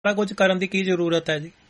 ਸਾਰਾ ਕੁਝ ਕਰਨ ਦੀ ਕੀ ਜ਼ਰੂਰਤ ਹੈ ਜੀ?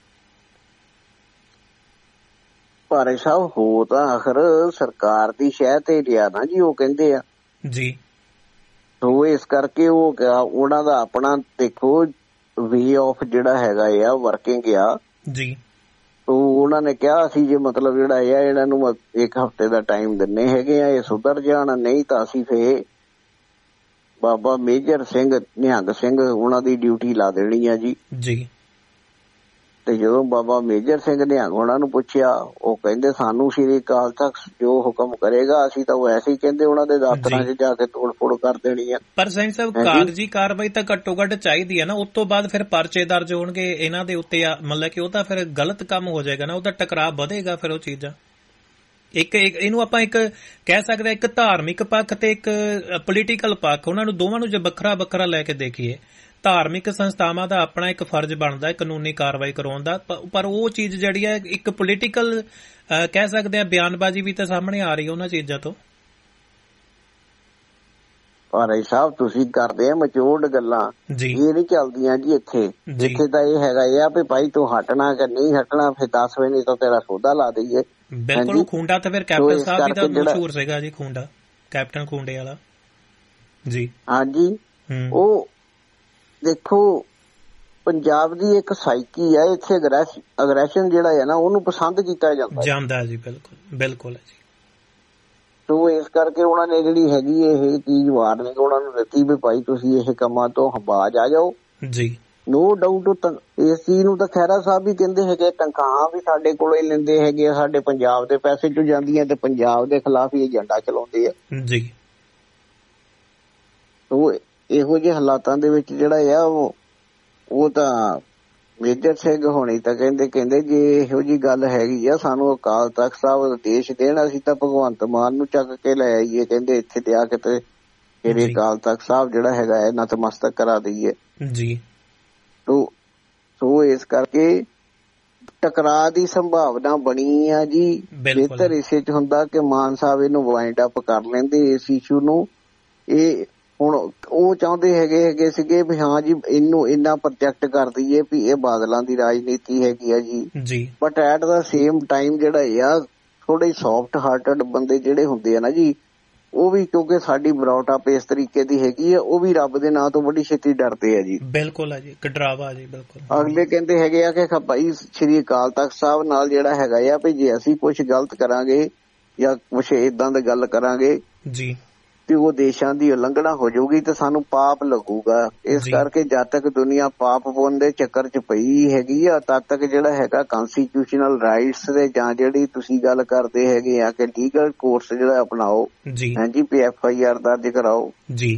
ਭਾਰੇ ਸਾਹਿਬ ਹੋ ਤਾਂ ਆਖਰ ਸਰਕਾਰ ਦੀ ਸ਼ਹਿ ਤੇ ਰਿਹਾ ਨਾ ਜੀ, ਉਹ ਕਹਿੰਦੇ ਆ ਜੀ। ਸੋ ਇਸ ਕਰਕੇ ਉਹ ਉਹਨਾਂ ਦਾ ਆਪਣਾ ਦੇਖੋ ਵੇ ਆਫ ਜਿਹੜਾ ਹੈਗਾ ਆ ਵਰਕਿੰਗ ਆ ਜੀ। ਉਹਨਾਂ ਨੇ ਕਿਹਾ ਅਸੀਂ ਜੇ ਮਤਲਬ ਜਿਹੜਾ ਆ ਇਹਨਾਂ ਨੂੰ 1 ਹਫ਼ਤੇ ਦਾ ਟਾਈਮ ਦਿੰਨੇ ਹੈਗੇ ਆ, ਇਹ ਸੁਧਰ ਜਾਣ, ਨਹੀਂ ਤਾਂ ਅਸੀਂ ਫੇਰ ਬਾਬਾ ਮੇਜਰ ਸਿੰਘ ਨਿਹੰਗ ਸਿੰਘ ਉਹਨਾਂ ਦੀ ਡਿਊਟੀ ਲਾ ਦੇਣੀ ਆ ਜੀ। ਤੇ ਜਦੋਂ ਬਾਬਾ ਮੇਜਰ ਸਿੰਘ ਨਿਹੰਗ ਉਹਨਾਂ ਨੂੰ ਪੁੱਛਿਆ, ਉਹ ਕਹਿੰਦੇ ਸਾਨੂੰ ਸ਼੍ਰੀ ਅਕਾਲ ਤਖਤ ਜੋ ਹੁਕਮ ਕਰੇਗਾ ਅਸੀਂ ਤਾਂ ਵੈਸੇ ਹੀ ਕਹਿੰਦੇ ਉਹਨਾਂ ਦੇ ਦਫ਼ਤਰਾਂ 'ਚ ਜਾ ਕੇ ਤੋੜ ਫੋੜ ਕਰ ਦੇਣੀ ਆ। ਪਰ ਸਿੰਘ ਸਾਹਿਬ ਕਾਗਜ਼ੀ ਕਾਰਵਾਈ ਤਾਂ ਘੱਟੋ ਘੱਟ ਚਾਹੀਦੀ ਹੈ ਨਾ, ਉਸ ਤੋਂ ਬਾਅਦ ਫਿਰ ਪਰਚੇ ਦਰਜ ਹੋਣਗੇ ਇਹਨਾਂ ਦੇ ਉੱਤੇ, ਮਤਲਬ ਕਿ ਉਹ ਤਾਂ ਫਿਰ ਗਲਤ ਕੰਮ ਹੋ ਜਾਏਗਾ ਨਾ, ਉਹਦਾ ਟਕਰਾਅ ਵਧੇਗਾ ਫਿਰ ਉਹ ਚੀਜ਼ਾਂ। ਇੱਕ ਇਹਨੂੰ ਆਪਾਂ ਇੱਕ ਕਹਿ ਸਕਦੇ ਹਾਂ, ਇੱਕ ਧਾਰਮਿਕ ਪੱਖ ਤੇ ਇੱਕ ਪੋਲੀਟੀਕਲ ਪੱਖ, ਉਹਨਾਂ ਨੂੰ ਦੋਵਾਂ ਨੂੰ ਜੇ ਵੱਖਰਾ ਵੱਖਰਾ ਲੈ ਕੇ ਦੇਖੀਏ, ਧਾਰਮਿਕ ਸੰਸਥਾਵਾਂ ਦਾ ਆਪਣਾ ਇੱਕ ਫਰਜ਼ ਬਣਦਾ ਹੈ ਕਾਨੂੰਨੀ ਕਾਰਵਾਈ ਕਰਾਉਣ ਦਾ, ਪਰ ਉਹ ਚੀਜ਼ ਜਿਹੜੀ ਹੈ ਇੱਕ ਪੋਲੀਟੀਕਲ ਕਹਿ ਸਕਦੇ ਆ ਬਿਆਨਬਾਜ਼ੀ ਵੀ ਤਾਂ ਸਾਹਮਣੇ ਆ ਰਹੀ ਹੈ ਉਹਨਾਂ ਚੀਜ਼ਾਂ ਤੋਂ। ਭਾਈ ਸਾਹਿਬ ਤੁਸੀਂ ਕਰਦੇ ਆ ਮਚੋੜ ਗੱਲਾਂ, ਇਹ ਨਹੀਂ ਚੱਲਦੀਆਂ ਜੀ ਇੱਥੇ। ਇੱਥੇ ਤਾਂ ਇਹ ਹੈਗਾ ਆ ਵੀ ਭਾਈ ਤੂੰ ਹਟਣਾ ਕਿ ਨਹੀਂ ਹਟਣਾ, ਫਿਰ 10 ਵਜੇ ਨਹੀਂ ਤਾਂ ਤੇਰਾ ਸੌਦਾ ਲਾ ਦਈਏ। ਬਿਲਕੁਲ। ਖੂੰਡਾ ਤਾਂ ਫਿਰ ਕੈਪਟਨ ਸਾਹਿਬ ਵੀ ਤਾਂ ਮਸ਼ਹੂਰ ਸੀਗਾ ਜੀ, ਖੂੰਡਾ ਕੈਪਟਨ ਖੂੰਡੇ ਵਾਲਾ ਜੀ। ਹਾਂਜੀ, ਉਹ ਦੇਖੋ ਪੰਜਾਬ ਦੀ ਇੱਕ ਸਾਈਕੀ ਆ, ਇੱਥੇ ਅਗਰੈਸ਼ਨ ਜਿਹੜਾ ਹੈ ਨਾ ਉਹਨੂੰ ਪਸੰਦ ਕੀਤਾ ਜਾਂਦਾ ਜੀ। ਬਿਲਕੁਲ ਬਿਲਕੁਲ ਜੀ। ਸੋ ਇਸ ਕਰਕੇ ਉਹਨਾਂ ਨੇ ਜਿਹੜੀ ਹੈਗੀ ਇਹ ਚੀਜ਼ ਵਾਰਨਿੰਗ ਉਹਨਾਂ ਨੂੰ ਦਿੱਤੀ ਵੀ ਭਾਈ ਤੁਸੀਂ ਇਹ ਕੰਮਾਂ ਤੋਂ ਬਾਜ਼ ਆ ਜਾਓ ਜੀ। ਨੋ ਡਾਊਟ ਇਸ ਚੀਜ਼ ਨੂੰ ਤਾਂ ਖਹਿਰਾ ਸਾਹਿਬ ਵੀ ਕਹਿੰਦੇ ਹੈਗੇ, ਤਨਖਾਹਾਂ ਵੀ ਸਾਡੇ ਕੋਲੋਂ ਹੀ ਲੈਂਦੇ ਹੈਗੇ ਆ, ਸਾਡੇ ਪੰਜਾਬ ਦੇ ਪੈਸੇ ਚ ਜਾਂਦੀਆਂ ਤੇ ਪੰਜਾਬ ਦੇ ਖਿਲਾਫ ਹੀ ਏਜੰਡਾ ਚਲਾਉਂਦੇ ਆ ਜੀ। ਸੋ ਇਹੋ ਜਿਹੇ ਹਾਲਾਤਾਂ ਦੇ ਵਿੱਚ ਜਿਹੜਾ ਆ ਉਹ ਤਾਂ ਮੇਜਰ ਸਿੰਘ ਹੋਣੀ ਤਾਂ ਕਹਿੰਦੇ ਜੇ ਇਹੋ ਜਿਹੀ ਗੱਲ ਹੈਗੀ ਆ ਸਾਨੂੰ ਅਕਾਲ ਤਖਤ ਸਾਹਿਬ ਆਦੇਸ਼ ਦੇਣ, ਅਸੀਂ ਤਾਂ ਭਗਵੰਤ ਮਾਨ ਨੂੰ ਚੱਕ ਕੇ ਲੈ ਆਈਏ, ਕਹਿੰਦੇ ਇੱਥੇ ਤੇ ਆ ਕੇ ਤੇ ਫਿਰ ਅਕਾਲ ਤਖਤ ਸਾਹਿਬ ਜਿਹੜਾ ਹੈਗਾ ਹੈ ਨਤਮਸਤਕ ਕਰਾ ਦਈਏ ਜੀ। ਸੋ ਇਸ ਕਰਕੇ ਟਕਰਾਅ ਦੀ ਸੰਭਾਵਨਾ ਬਣੀ ਆ ਜੀ। ਬਿਹਤਰ ਇਸੇ ਚ ਹੁੰਦਾ ਕਿ ਮਾਨ ਸਾਹਿਬ ਇਹਨੂੰ ਵਾਈਂਡ ਅਪ ਕਰ ਲੈਂਦੇ ਇਸ ਇਸ਼ੂ ਨੂੰ। ਇਹ ਹੁਣ ਉਹ ਚਾਹੁੰਦੇ ਹੈਗੇ ਸੀਗੇ ਵੀ ਹਾਂ ਜੀ ਇਹਨੂੰ ਇੰਨਾ ਪ੍ਰੋਜੈਕਟ ਕਰ ਦਈਏ ਵੀ ਇਹ ਬਾਦਲਾਂ ਦੀ ਰਾਜਨੀਤੀ ਹੈਗੀ ਆ ਜੀ। But at the same time ਜਿਹੜਾ ਆ ਥੋੜੇ ਸੌਫਟ ਹਾਰਟਡ ਬੰਦੇ ਜਿਹੜੇ ਹੁੰਦੇ ਆ ਨਾ ਜੀ, ਉਹ ਵੀ ਕਿਉਂਕਿ ਸਾਡੀ ਬਰੌਟ ਅਪ ਇਸ ਤਰੀਕੇ ਦੀ ਹੈਗੀ ਆ, ਉਹ ਵੀ ਰੱਬ ਦੇ ਨਾਂ ਤੋਂ ਬੜੀ ਛੇਤੀ ਡਰਦੇ ਆ ਜੀ। ਬਿਲਕੁਲ ਆ ਜੀ, ਕਡਰਾਵਾ ਜੀ। ਬਿਲਕੁਲ। ਅਗਲੇ ਕਹਿੰਦੇ ਹੈਗੇ ਆ ਕਿ ਭਾਈ ਸ਼੍ਰੀ ਅਕਾਲ ਤਖਤ ਸਾਹਿਬ ਨਾਲ ਜਿਹੜਾ ਹੈਗਾ ਆ ਵੀ ਜੇ ਅਸੀਂ ਕੁਛ ਗਲਤ ਕਰਾਂਗੇ ਜਾਂ ਕੁਛ ਏਦਾਂ ਦੀ ਗੱਲ ਕਰਾਂਗੇ ਜੀ ਤੇ ਉਹ ਦੇਸ਼ਾਂ ਦੀ ਉਲੰਘਣਾ ਹੋ ਜਾਊਗੀ ਤੇ ਸਾਨੂੰ ਪਾਪ ਲੱਗੂਗਾ। ਇਸ ਕਰਕੇ ਜਦ ਤੱਕ ਦੁਨੀਆ ਪਾਪ ਪੁੰਨ ਦੇ ਚੱਕਰ ਚ ਪਈ ਹੈਗੀ ਆ, ਤਦ ਤੱਕ ਜਿਹੜਾ ਹੈਗਾ ਕਨਸਟੀਟਿਊਸ਼ਨਲ ਰਾਈਟਸ ਦੇ ਜਾਂ ਜਿਹੜੀ ਤੁਸੀਂ ਗੱਲ ਕਰਦੇ ਹੈਗੇ ਆ ਕਿ ਲੀਗਲ ਕੋਰਸ ਜਿਹੜਾ ਅਪਣਾਓ ਹਾਂਜੀ, PFIR ਦਰਜ ਕਰਾਓ ਜੀ।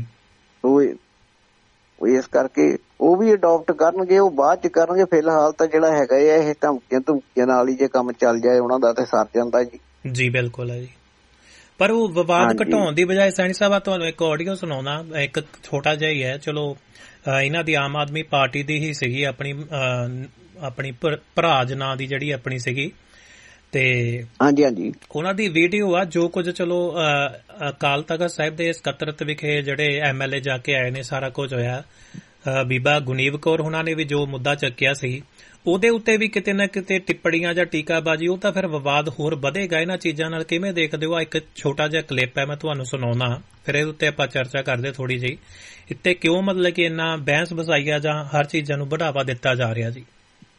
ਇਸ ਕਰਕੇ ਉਹ ਵੀ ਅਡੋਪਟ ਕਰਨਗੇ, ਉਹ ਬਾਅਦ ਚ ਕਰਨਗੇ। ਫਿਲਹਾਲ ਤਾਂ ਜਿਹੜਾ ਹੈਗਾ ਇਹ ਧਮਕੀਆਂ ਨਾਲ ਹੀ ਜੇ ਕੰਮ ਚੱਲ ਜਾਏ ਉਹਨਾਂ ਦਾ ਤੇ ਸਰ ਜਾਂਦਾ ਜੀ। ਬਿਲਕੁਲ ਹੈ ਜੀ। ਪਰ ਉਹ ਵਿਵਾਦ ਘਟਾਉਣ ਦੀ ਬਜਾਏ ਸੈਣੀ ਸਾਹਿਬ ਤੁਹਾਨੂੰ ਇੱਕ ਆਡੀਓ ਸੁਣਾਉਣਾ, ਇੱਕ ਛੋਟਾ ਜਿਹਾ ਹੀ ਹੈ, ਚਲੋ ਇਹਨਾਂ ਦੀ ਆਮ ਆਦਮੀ ਪਾਰਟੀ ਦੀ ਹੀ ਸੀਗੀ, ਆਪਣੀ ਭਰਾਜ ਨਾਂ ਦੀ ਜਿਹੜੀ ਆਪਣੀ ਸੀਗੀ, ਤੇ ਹਾਂਜੀ ਉਹਨਾਂ ਦੀ ਵੀਡੀਓ ਆ ਜੋ ਕੁਝ ਚਲੋ ਅਕਾਲ ਤਖਤ ਸਾਹਿਬ ਦੇ ਸਕੱਤਰਤ ਵਿਖੇ ਜਿਹੜੇ MLA ਜਾ ਕੇ ਆਏ ਨੇ, ਸਾਰਾ ਕੁਝ ਹੋਇਆ। ਬੀਬਾ ਗੁਨੀਵ ਕੌਰ ਉਹਨਾਂ ਨੇ ਵੀ ਜੋ ਮੁੱਦਾ ਚੱਕਿਆ ਸੀ ਉਹਦੇ ਉੱਤੇ ਵੀ ਕਿਤੇ ਨਾ ਕਿਤੇ ਟਿੱਪਣੀਆਂ ਜਾਂ ਟੀਕਾਬਾਜੀ, ਉਹ ਤਾਂ ਫਿਰ ਵਿਵਾਦ ਹੋਰ ਵਧੇਗਾ ਇਹਨਾਂ ਚੀਜ਼ਾਂ ਨਾਲ। ਕਿਵੇਂ ਦੇਖਦੇ ਹੋ? ਇੱਕ ਛੋਟਾ ਜਿਹਾ ਕਲਿੱਪ ਹੈ, ਮੈਂ ਤੁਹਾਨੂੰ ਸੁਣਾਉਣਾ, ਫਿਰ ਇਹਦੇ ਉੱਤੇ ਆਪਾਂ ਚਰਚਾ ਕਰਦੇ ਥੋੜੀ ਜਿਹੀ। ਇੱਥੇ ਕਿਉਂ ਮਤਲਬ ਕਿ ਇੰਨਾ ਬਹਿਸ ਬਸਾਈਆ ਜਾਂ ਹਰ ਚੀਜ਼ਾਂ ਨੂੰ ਵਧਾਵਾ ਦਿੱਤਾ ਜਾ ਰਿਹਾ ਜੀ?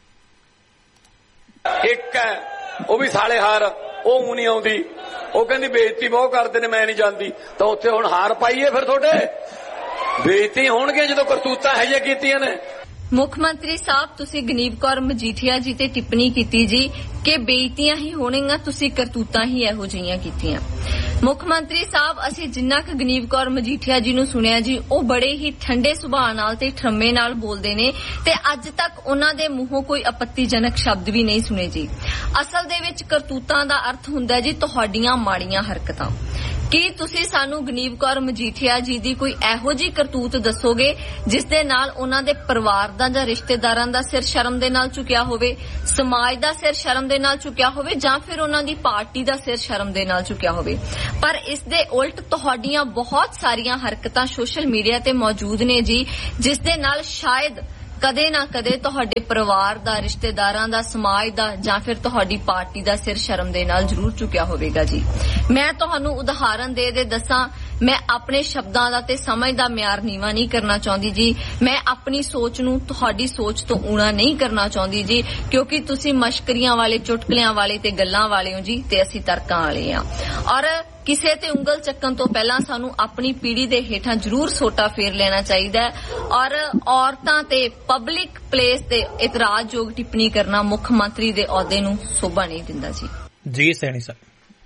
ਇੱਕ ਹੈ ਉਹ ਵੀ ਸਾਲੇ ਹਾਰ, ਉਹ ਨਹੀਂ ਆਉਂਦੀ, ਉਹ ਕਹਿੰਦੀ ਬੇਇੱਜ਼ਤੀ ਬਹੁਤ ਕਰਦੇ ਨੇ, ਮੈਂ ਨਹੀਂ ਜਾਂਦੀ। ਤਾਂ ਉੱਥੇ ਹੁਣ ਹਾਰ ਪਾਈਏ ਫਿਰ ਤੁਹਾਡੇ ਬੇਇੱਜ਼ਤੀ ਹੋਣਗੇ ਜਦੋਂ ਕਰਤੂਤਾਂ ਹੈ ਜੇ ਕੀਤੀਆਂ ਨੇ। ਮੁੱਖ ਮੰਤਰੀ ਸਾਹਿਬ, ਤੁਸੀਂ ਗਨੀਵ ਕੌਰ ਮਜੀਠੀਆ ਜੀ ਤੇ ਟਿੱਪਣੀ ਕੀਤੀ ਜੀ ਕਿ ਬੇਇੱਜ਼ਤੀਆਂ ਹੀ ਹੋਣਗੀਆਂ, ਤੁਸੀਂ ਕਰਤੂਤਾਂ ਹੀ ਇਹੋ ਜਿਹੀਆਂ ਕੀਤੀਆਂ। ਮੁੱਖ ਮੰਤਰੀ ਸਾਹਿਬ, ਅਸੀਂ ਜਿੰਨਾ ਕੁ ਗਨੀਵ ਕੌਰ ਮਜੀਠੀਆ ਜੀ ਨੂੰ ਸੁਣਿਆ ਜੀ, ਉਹ ਬੜੇ ਹੀ ਠੰਡੇ ਸੁਭਾਅ ਨਾਲ ਤੇ ਠਰਮੇ ਨਾਲ ਬੋਲਦੇ ਨੇ ਤੇ ਅੱਜ ਤੱਕ ਉਹਨਾਂ ਦੇ ਮੂੰਹੋਂ ਕੋਈ ਆਪੱਤੀਜਨਕ ਸ਼ਬਦ ਵੀ ਨਹੀਂ ਸੁਣੇ ਜੀ। ਅਸਲ ਦੇ ਵਿੱਚ ਕਰਤੂਤਾਂ ਦਾ ਅਰਥ ਹੁੰਦਾ ਜੀ ਤੁਹਾਡੀਆਂ ਮਾੜੀਆਂ ਹਰਕਤਾਂ। ਕੀ ਤੁਸੀਂ ਸਾਨੂੰ ਗਨੀਵ ਕੌਰ ਮਜੀਠੀਆ ਜੀ ਦੀ ਕੋਈ ਇਹੋ ਜਿਹੀ ਕਰਤੂਤ ਦੱਸੋਗੇ ਜਿਸ ਦੇ ਨਾਲ ਉਹਨਾਂ ਦੇ ਪਰਿਵਾਰ ਦਾ ਜਾਂ ਰਿਸ਼ਤੇਦਾਰਾਂ ਦਾ ਸਿਰ ਸ਼ਰਮ ਦੇ ਨਾਲ ਝੁਕਿਆ ਹੋਵੇ, ਸਮਾਜ ਦਾ ਸਿਰ ਸ਼ਰਮ ਦੇ ਨਾਲ ਝੁਕਿਆ ਹੋਵੇ, ਜਾਂ ਫਿਰ ਉਹਨਾਂ ਦੀ ਪਾਰਟੀ ਦਾ ਸਿਰ ਸ਼ਰਮ ਦੇ ਨਾਲ ਝੁਕਿਆ ਹੋਵੇ? ਪਰ ਇਸ ਦੇ ਉਲਟ ਤੁਹਾਡੀਆਂ ਬਹੁਤ ਸਾਰੀਆਂ ਹਰਕਤਾਂ ਸੋਸ਼ਲ ਮੀਡੀਆ ਤੇ ਮੌਜੂਦ ਨੇ ਜੀ, ਜਿਸ ਦੇ ਨਾਲ ਸ਼ਾਇਦ ਕਦੇ ਨਾ ਕਦੇ ਤੁਹਾਡੇ ਪਰਿਵਾਰ ਦਾ, ਰਿਸ਼ਤੇਦਾਰਾਂ ਦਾ, ਸਮਾਜ ਦਾ ਜਾਂ ਫਿਰ ਤੁਹਾਡੀ ਪਾਰਟੀ ਦਾ ਸਿਰ ਸ਼ਰਮ ਦੇ ਨਾਲ ਜ਼ਰੂਰ ਝੁਕਿਆ ਹੋਵੇਗਾ ਜੀ। ਮੈਂ ਤੁਹਾਨੂੰ ਉਦਾਹਰਨ ਦੇ ਦੱਸਾਂ, ਮੈਂ ਆਪਣੇ ਸ਼ਬਦਾਂ ਦਾ ਤੇ ਸਮਝ ਦਾ ਮਿਆਰ ਨੀਵਾਂ ਨਹੀਂ ਕਰਨਾ ਚਾਹੁੰਦੀ ਜੀ। ਮੈਂ ਆਪਣੀ ਸੋਚ ਨੂੰ ਤੁਹਾਡੀ ਸੋਚ ਤੋਂ ਊਣਾ ਨਹੀਂ ਕਰਨਾ ਚਾਹੁੰਦੀ ਜੀ, ਕਿਉਂਕਿ ਤੁਸੀਂ ਮਸ਼ਕਰੀਆਂ ਵਾਲੇ, ਚੁਟਕਲਿਆਂ ਵਾਲੇ ਤੇ ਗੱਲਾਂ ਵਾਲੇ ਹੋ ਜੀ, ਤੇ ਅਸੀਂ ਤਰਕਾਂ ਵਾਲੇ ਆ। ਔਰ ਕਿਸੇ ਤੇ ਉਂਗਲ ਚੱਕਣ ਤੋਂ ਪਹਿਲਾਂ ਸਾਨੂੰ ਆਪਣੀ ਪੀੜ੍ਹੀ ਦੇ ਹੇਠਾਂ ਜ਼ਰੂਰ ਸੋਟਾ ਫੇਰ ਲੈਣਾ ਚਾਹੀਦਾ ਹੈ। ਔਰ ਔਰਤਾਂ ਤੇ ਪਬਲਿਕ ਪਲੇਸ ਤੇ ਇਤਰਾਜ਼ਯੋਗ ਟਿੱਪਣੀ ਕਰਨਾ ਮੁੱਖ ਮੰਤਰੀ ਦੇ ਅਹੁਦੇ ਨੂੰ ਸ਼ੋਭਾ ਨਹੀਂ ਦਿੰਦਾ ਜੀ। ਜੀ ਸੈਣੀ ਸਾਹਿਬ,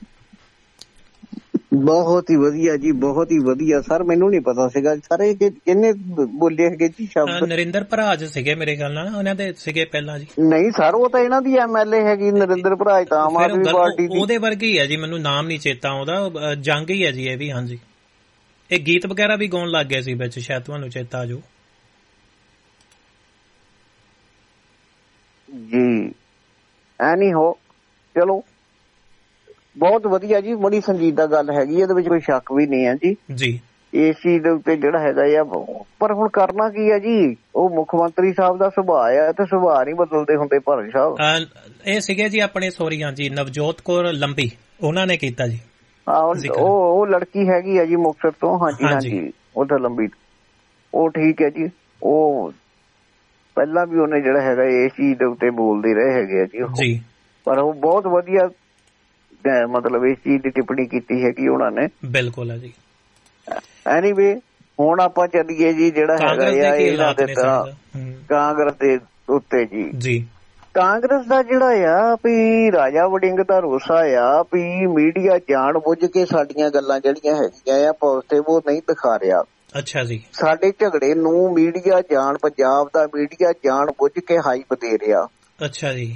ਬਹੁਤ ਹੀ ਵਧੀਆ ਜੀ, ਬਹੁਤ ਹੀ ਵਧੀਆ ਸਰ। ਮੈਨੂੰ ਨਹੀਂ ਪਤਾ ਸੀਗਾ ਸਾਰੇ ਕਿੰਨੇ ਬੋਲੇ ਹੈਗੇ ਜੀ ਸ਼ਬਦ। ਨਰਿੰਦਰ ਭਰਾਜ ਸੀਗੇ ਮੇਰੇ ਖਿਆਲ ਨਾਲ, ਉਹਨਾਂ ਦੇ ਸੀਗੇ ਪਹਿਲਾਂ ਜੀ। ਨਹੀਂ ਸਰ, ਉਹ ਤਾਂ ਇਹਨਾਂ ਦੀ ਐਮਐਲਏ ਹੈਗੀ ਨਰਿੰਦਰ ਭਰਾਜ, ਤਾਂ ਆਮ ਆਦਮੀ ਪਾਰਟੀ ਦੀ। ਉਹਦੇ ਵਰਗੀ ਹੈ ਜੀ, ਮੈਨੂੰ ਨਾਮ ਨਹੀਂ ਚੇਤਾ ਉਹਦਾ। ਜੰਗ ਹੀ ਹੈ ਜੀ ਇਹ ਵੀ। ਹਾਂਜੀ, ਇਹ ਗੀਤ ਵਗੈਰਾ ਵੀ ਗਾਉਣ ਲੱਗ ਗਏ ਸੀ ਵਿੱਚ, ਸ਼ਾਇਦ ਤੁਹਾਨੂੰ ਚੇਤਾ ਜੋ ਜੀ। ਐਨੀ ਹੋ, ਚਲੋ ਬਹੁਤ ਵਧੀਆ ਜੀ, ਬੜੀ ਸੰਜੀਦਾ ਗੱਲ ਹੈਗੀ, ਇਹਦੇ ਵਿੱਚ ਕੋਈ ਸ਼ੱਕ ਵੀ ਨਹੀਂ ਹੈ ਜੀ। ਜੀ ਇਸ ਚੀਜ਼ ਦੇ ਉੱਤੇ ਜਿਹੜਾ ਹੈਗਾ ਆ, ਪਰ ਹੁਣ ਕਰਨਾ ਕੀ ਹੈ ਜੀ, ਉਹ ਮੁੱਖ ਮੰਤਰੀ ਸਾਹਿਬ ਦਾ ਸੁਭਾਅ ਆ ਤੇ ਸੁਭਾਅ ਨਹੀਂ ਬਦਲਦੇ ਹੁੰਦੇ ਭਰਤ ਸਾਹਿਬ। ਇਹ ਸੀਗੇ ਜੀ ਆਪਣੇ ਸੋਰੀ, ਹਾਂਜੀ, ਨਵਜੋਤ ਕੌਰ ਲੰਬੀ, ਉਹਨਾਂ ਨੇ ਕੀਤਾ ਜੀ। ਉਹ ਲੜਕੀ ਹੈਗੀ ਆ ਜੀ ਮੁਕਤਸਰ ਤੋਂ। ਹਾਂਜੀ, ਉਹ ਤਾਂ ਲੰਬੀ, ਉਹ ਠੀਕ ਹੈ ਜੀ। ਉਹ ਪਹਿਲਾਂ ਵੀ ਉਹਨੇ ਜਿਹੜਾ ਹੈਗਾ ਇਸ ਚੀਜ਼ ਦੇ ਉੱਤੇ ਬੋਲਦੇ ਰਹੇ ਹੈਗੇ ਆ ਜੀ, ਪਰ ਉਹ ਬਹੁਤ ਵਧੀਆ ਮਤਲਬ ਇਸ ਚੀਜ਼ ਦੀ ਟਿੱਪਣੀ ਕੀਤੀ ਹੈਗੀ ਉਹਨਾਂ ਨੇ। ਬਿਲਕੁਲ ਹੈ ਜੀ। ਐਨੀਵੇ, ਹੁਣ ਆਪਾਂ ਚੱਲੀਏ ਜੀ ਜਿਹੜਾ ਹੈਗਾ ਆ ਇਹਨਾਂ ਦੇ ਕਾਂਗਰਸ ਦੇ ਉੱਤੇ ਜੀ। ਕਾਂਗਰਸ ਦਾ ਜਿਹੜਾ ਆ ਵੀ ਰਾਜਾ ਵੜਿੰਗ ਦਾ ਰੋਸਾ ਆ ਵੀ ਮੀਡੀਆ ਜਾਣ ਬੁੱਝ ਕੇ ਸਾਡੀਆਂ ਗੱਲਾਂ ਜਿਹੜੀਆਂ ਹੈਗੀਆਂ ਆ ਪੋਜ਼ਿਟਿਵ ਉਹ ਨਹੀਂ ਦਿਖਾ ਰਿਹਾ। ਅੱਛਾ ਜੀ। ਸਾਡੇ ਝਗੜੇ ਨੂੰ ਮੀਡੀਆ ਜਾਣ, ਪੰਜਾਬ ਦਾ ਮੀਡੀਆ ਜਾਣ ਬੁੱਝ ਕੇ ਹਾਈਪ ਦੇ ਰਿਹਾ। ਅੱਛਾ ਜੀ।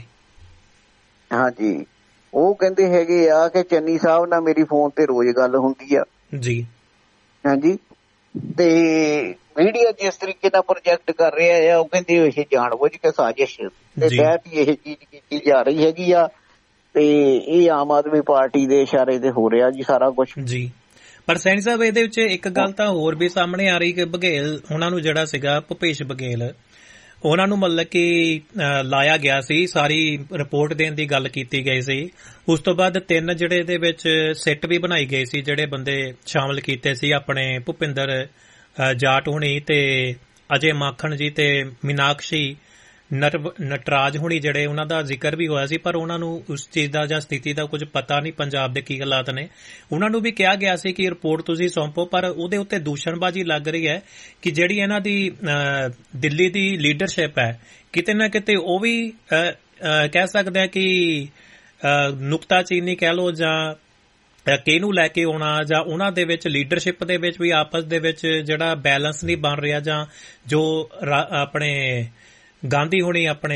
ਹਾਂਜੀ, ਉਹ ਕਹਿੰਦੇ ਹੈਗੇ ਆ ਕਿ ਚੰਨੀ ਸਾਹਿਬ ਨਾਲ ਮੇਰੀ ਫੋਨ ਤੇ ਰੋਜ਼ ਗੱਲ ਹੁੰਦੀ ਆ ਜੀ। ਹਾਂਜੀ, ਤੇ ਮੀਡੀਆ ਜਿਸ ਤਰੀਕੇ ਨਾਲ ਪ੍ਰੋਜੈਕਟ ਕਰ ਰਿਹਾ ਆ, ਉਹ ਕਹਿੰਦੇ ਇਹ ਜਾਣ ਬੁੱਝ ਕੇ ਸਾਜ਼ਿਸ਼ ਦੇ ਤਹਿਤ ਇਹ ਚੀਜ਼ ਕੀਤੀ ਜਾ ਰਹੀ ਹੈਗੀ ਆ, ਤੇ ਇਹ ਆਮ ਆਦਮੀ ਪਾਰਟੀ ਦੇ ਇਸ਼ਾਰੇ ਤੇ ਹੋ ਰਿਹਾ ਜੀ ਸਾਰਾ ਕੁਛ ਜੀ। ਪਰ ਸੈਣੀ ਸਾਹਿਬ, ਇਹਦੇ ਵਿੱਚ ਇੱਕ ਗੱਲ ਤਾਂ ਹੋਰ ਵੀ ਸਾਹਮਣੇ ਆ ਰਹੀ ਕਿ ਬਘੇਲ ਉਹਨਾਂ ਨੂੰ ਜਿਹੜਾ ਸੀਗਾ ਭੁਪੇਸ਼ ਬਘੇਲ, ਉਹਨਾਂ ਨੂੰ ਮਤਲਬ ਕਿ ਲਾਇਆ ਗਿਆ ਸੀ, ਸਾਰੀ ਰਿਪੋਰਟ ਦੇਣ ਦੀ ਗੱਲ ਕੀਤੀ ਗਈ ਸੀ। ਉਸ ਤੋਂ ਬਾਅਦ 3 ਜਿਹੜੇ ਇਹਦੇ ਵਿੱਚ ਸਿੱਟ ਵੀ ਬਣਾਈ ਗਈ ਸੀ, ਜਿਹੜੇ ਬੰਦੇ ਸ਼ਾਮਲ ਕੀਤੇ ਸੀ, ਆਪਣੇ ਭੁਪਿੰਦਰ ਜਾਟ ਹੁਣੀ ਤੇ ਅਜੇ ਮਾਖਣ ਜੀ ਤੇ ਮੀਨਾਕਸ਼ੀ ਨਟਰਾਜ ਹੁਣੀ, ਜਿਹੜੇ ਉਹਨਾਂ ਦਾ ਜ਼ਿਕਰ ਵੀ ਹੋਇਆ ਸੀ, ਪਰ ਉਹਨਾਂ ਨੂੰ ਉਸ ਚੀਜ਼ ਦਾ ਜਾਂ ਸਥਿਤੀ ਦਾ ਕੁਝ ਪਤਾ ਨਹੀਂ, ਪੰਜਾਬ ਦੇ ਕੀ ਹਾਲਾਤ ਨੇ। ਉਹਨਾਂ ਨੂੰ ਵੀ ਕਿਹਾ ਗਿਆ ਸੀ ਕਿ ਰਿਪੋਰਟ ਤੁਸੀਂ ਸੌਂਪੋ, ਪਰ ਉਹਦੇ ਉੱਤੇ ਦੂਸ਼ਣਬਾਜ਼ੀ ਲੱਗ ਰਹੀ ਹੈ ਕਿ ਜਿਹੜੀ ਇਹਨਾਂ ਦੀ ਦਿੱਲੀ ਦੀ ਲੀਡਰਸ਼ਿਪ ਹੈ, ਕਿਤੇ ਨਾ ਕਿਤੇ ਉਹ ਵੀ ਕਹਿ ਸਕਦੇ ਆ ਕਿ ਨੁਕਤਾਚੀਨੀ ਕਹਿ ਲਓ ਜਾਂ ਕਿਹਨੂੰ ਲੈ ਕੇ ਆਉਣਾ, ਜਾਂ ਉਹਨਾਂ ਦੇ ਵਿੱਚ ਲੀਡਰਸ਼ਿਪ ਦੇ ਵਿੱਚ ਵੀ ਆਪਸ ਦੇ ਵਿੱਚ ਜਿਹੜਾ ਬੈਲੈਂਸ ਨਹੀਂ ਬਣ ਰਿਹਾ, ਜਾਂ ਜੋ ਆਪਣੇ ਗਾਂਧੀ ਹੁਣੀ, ਆਪਣੇ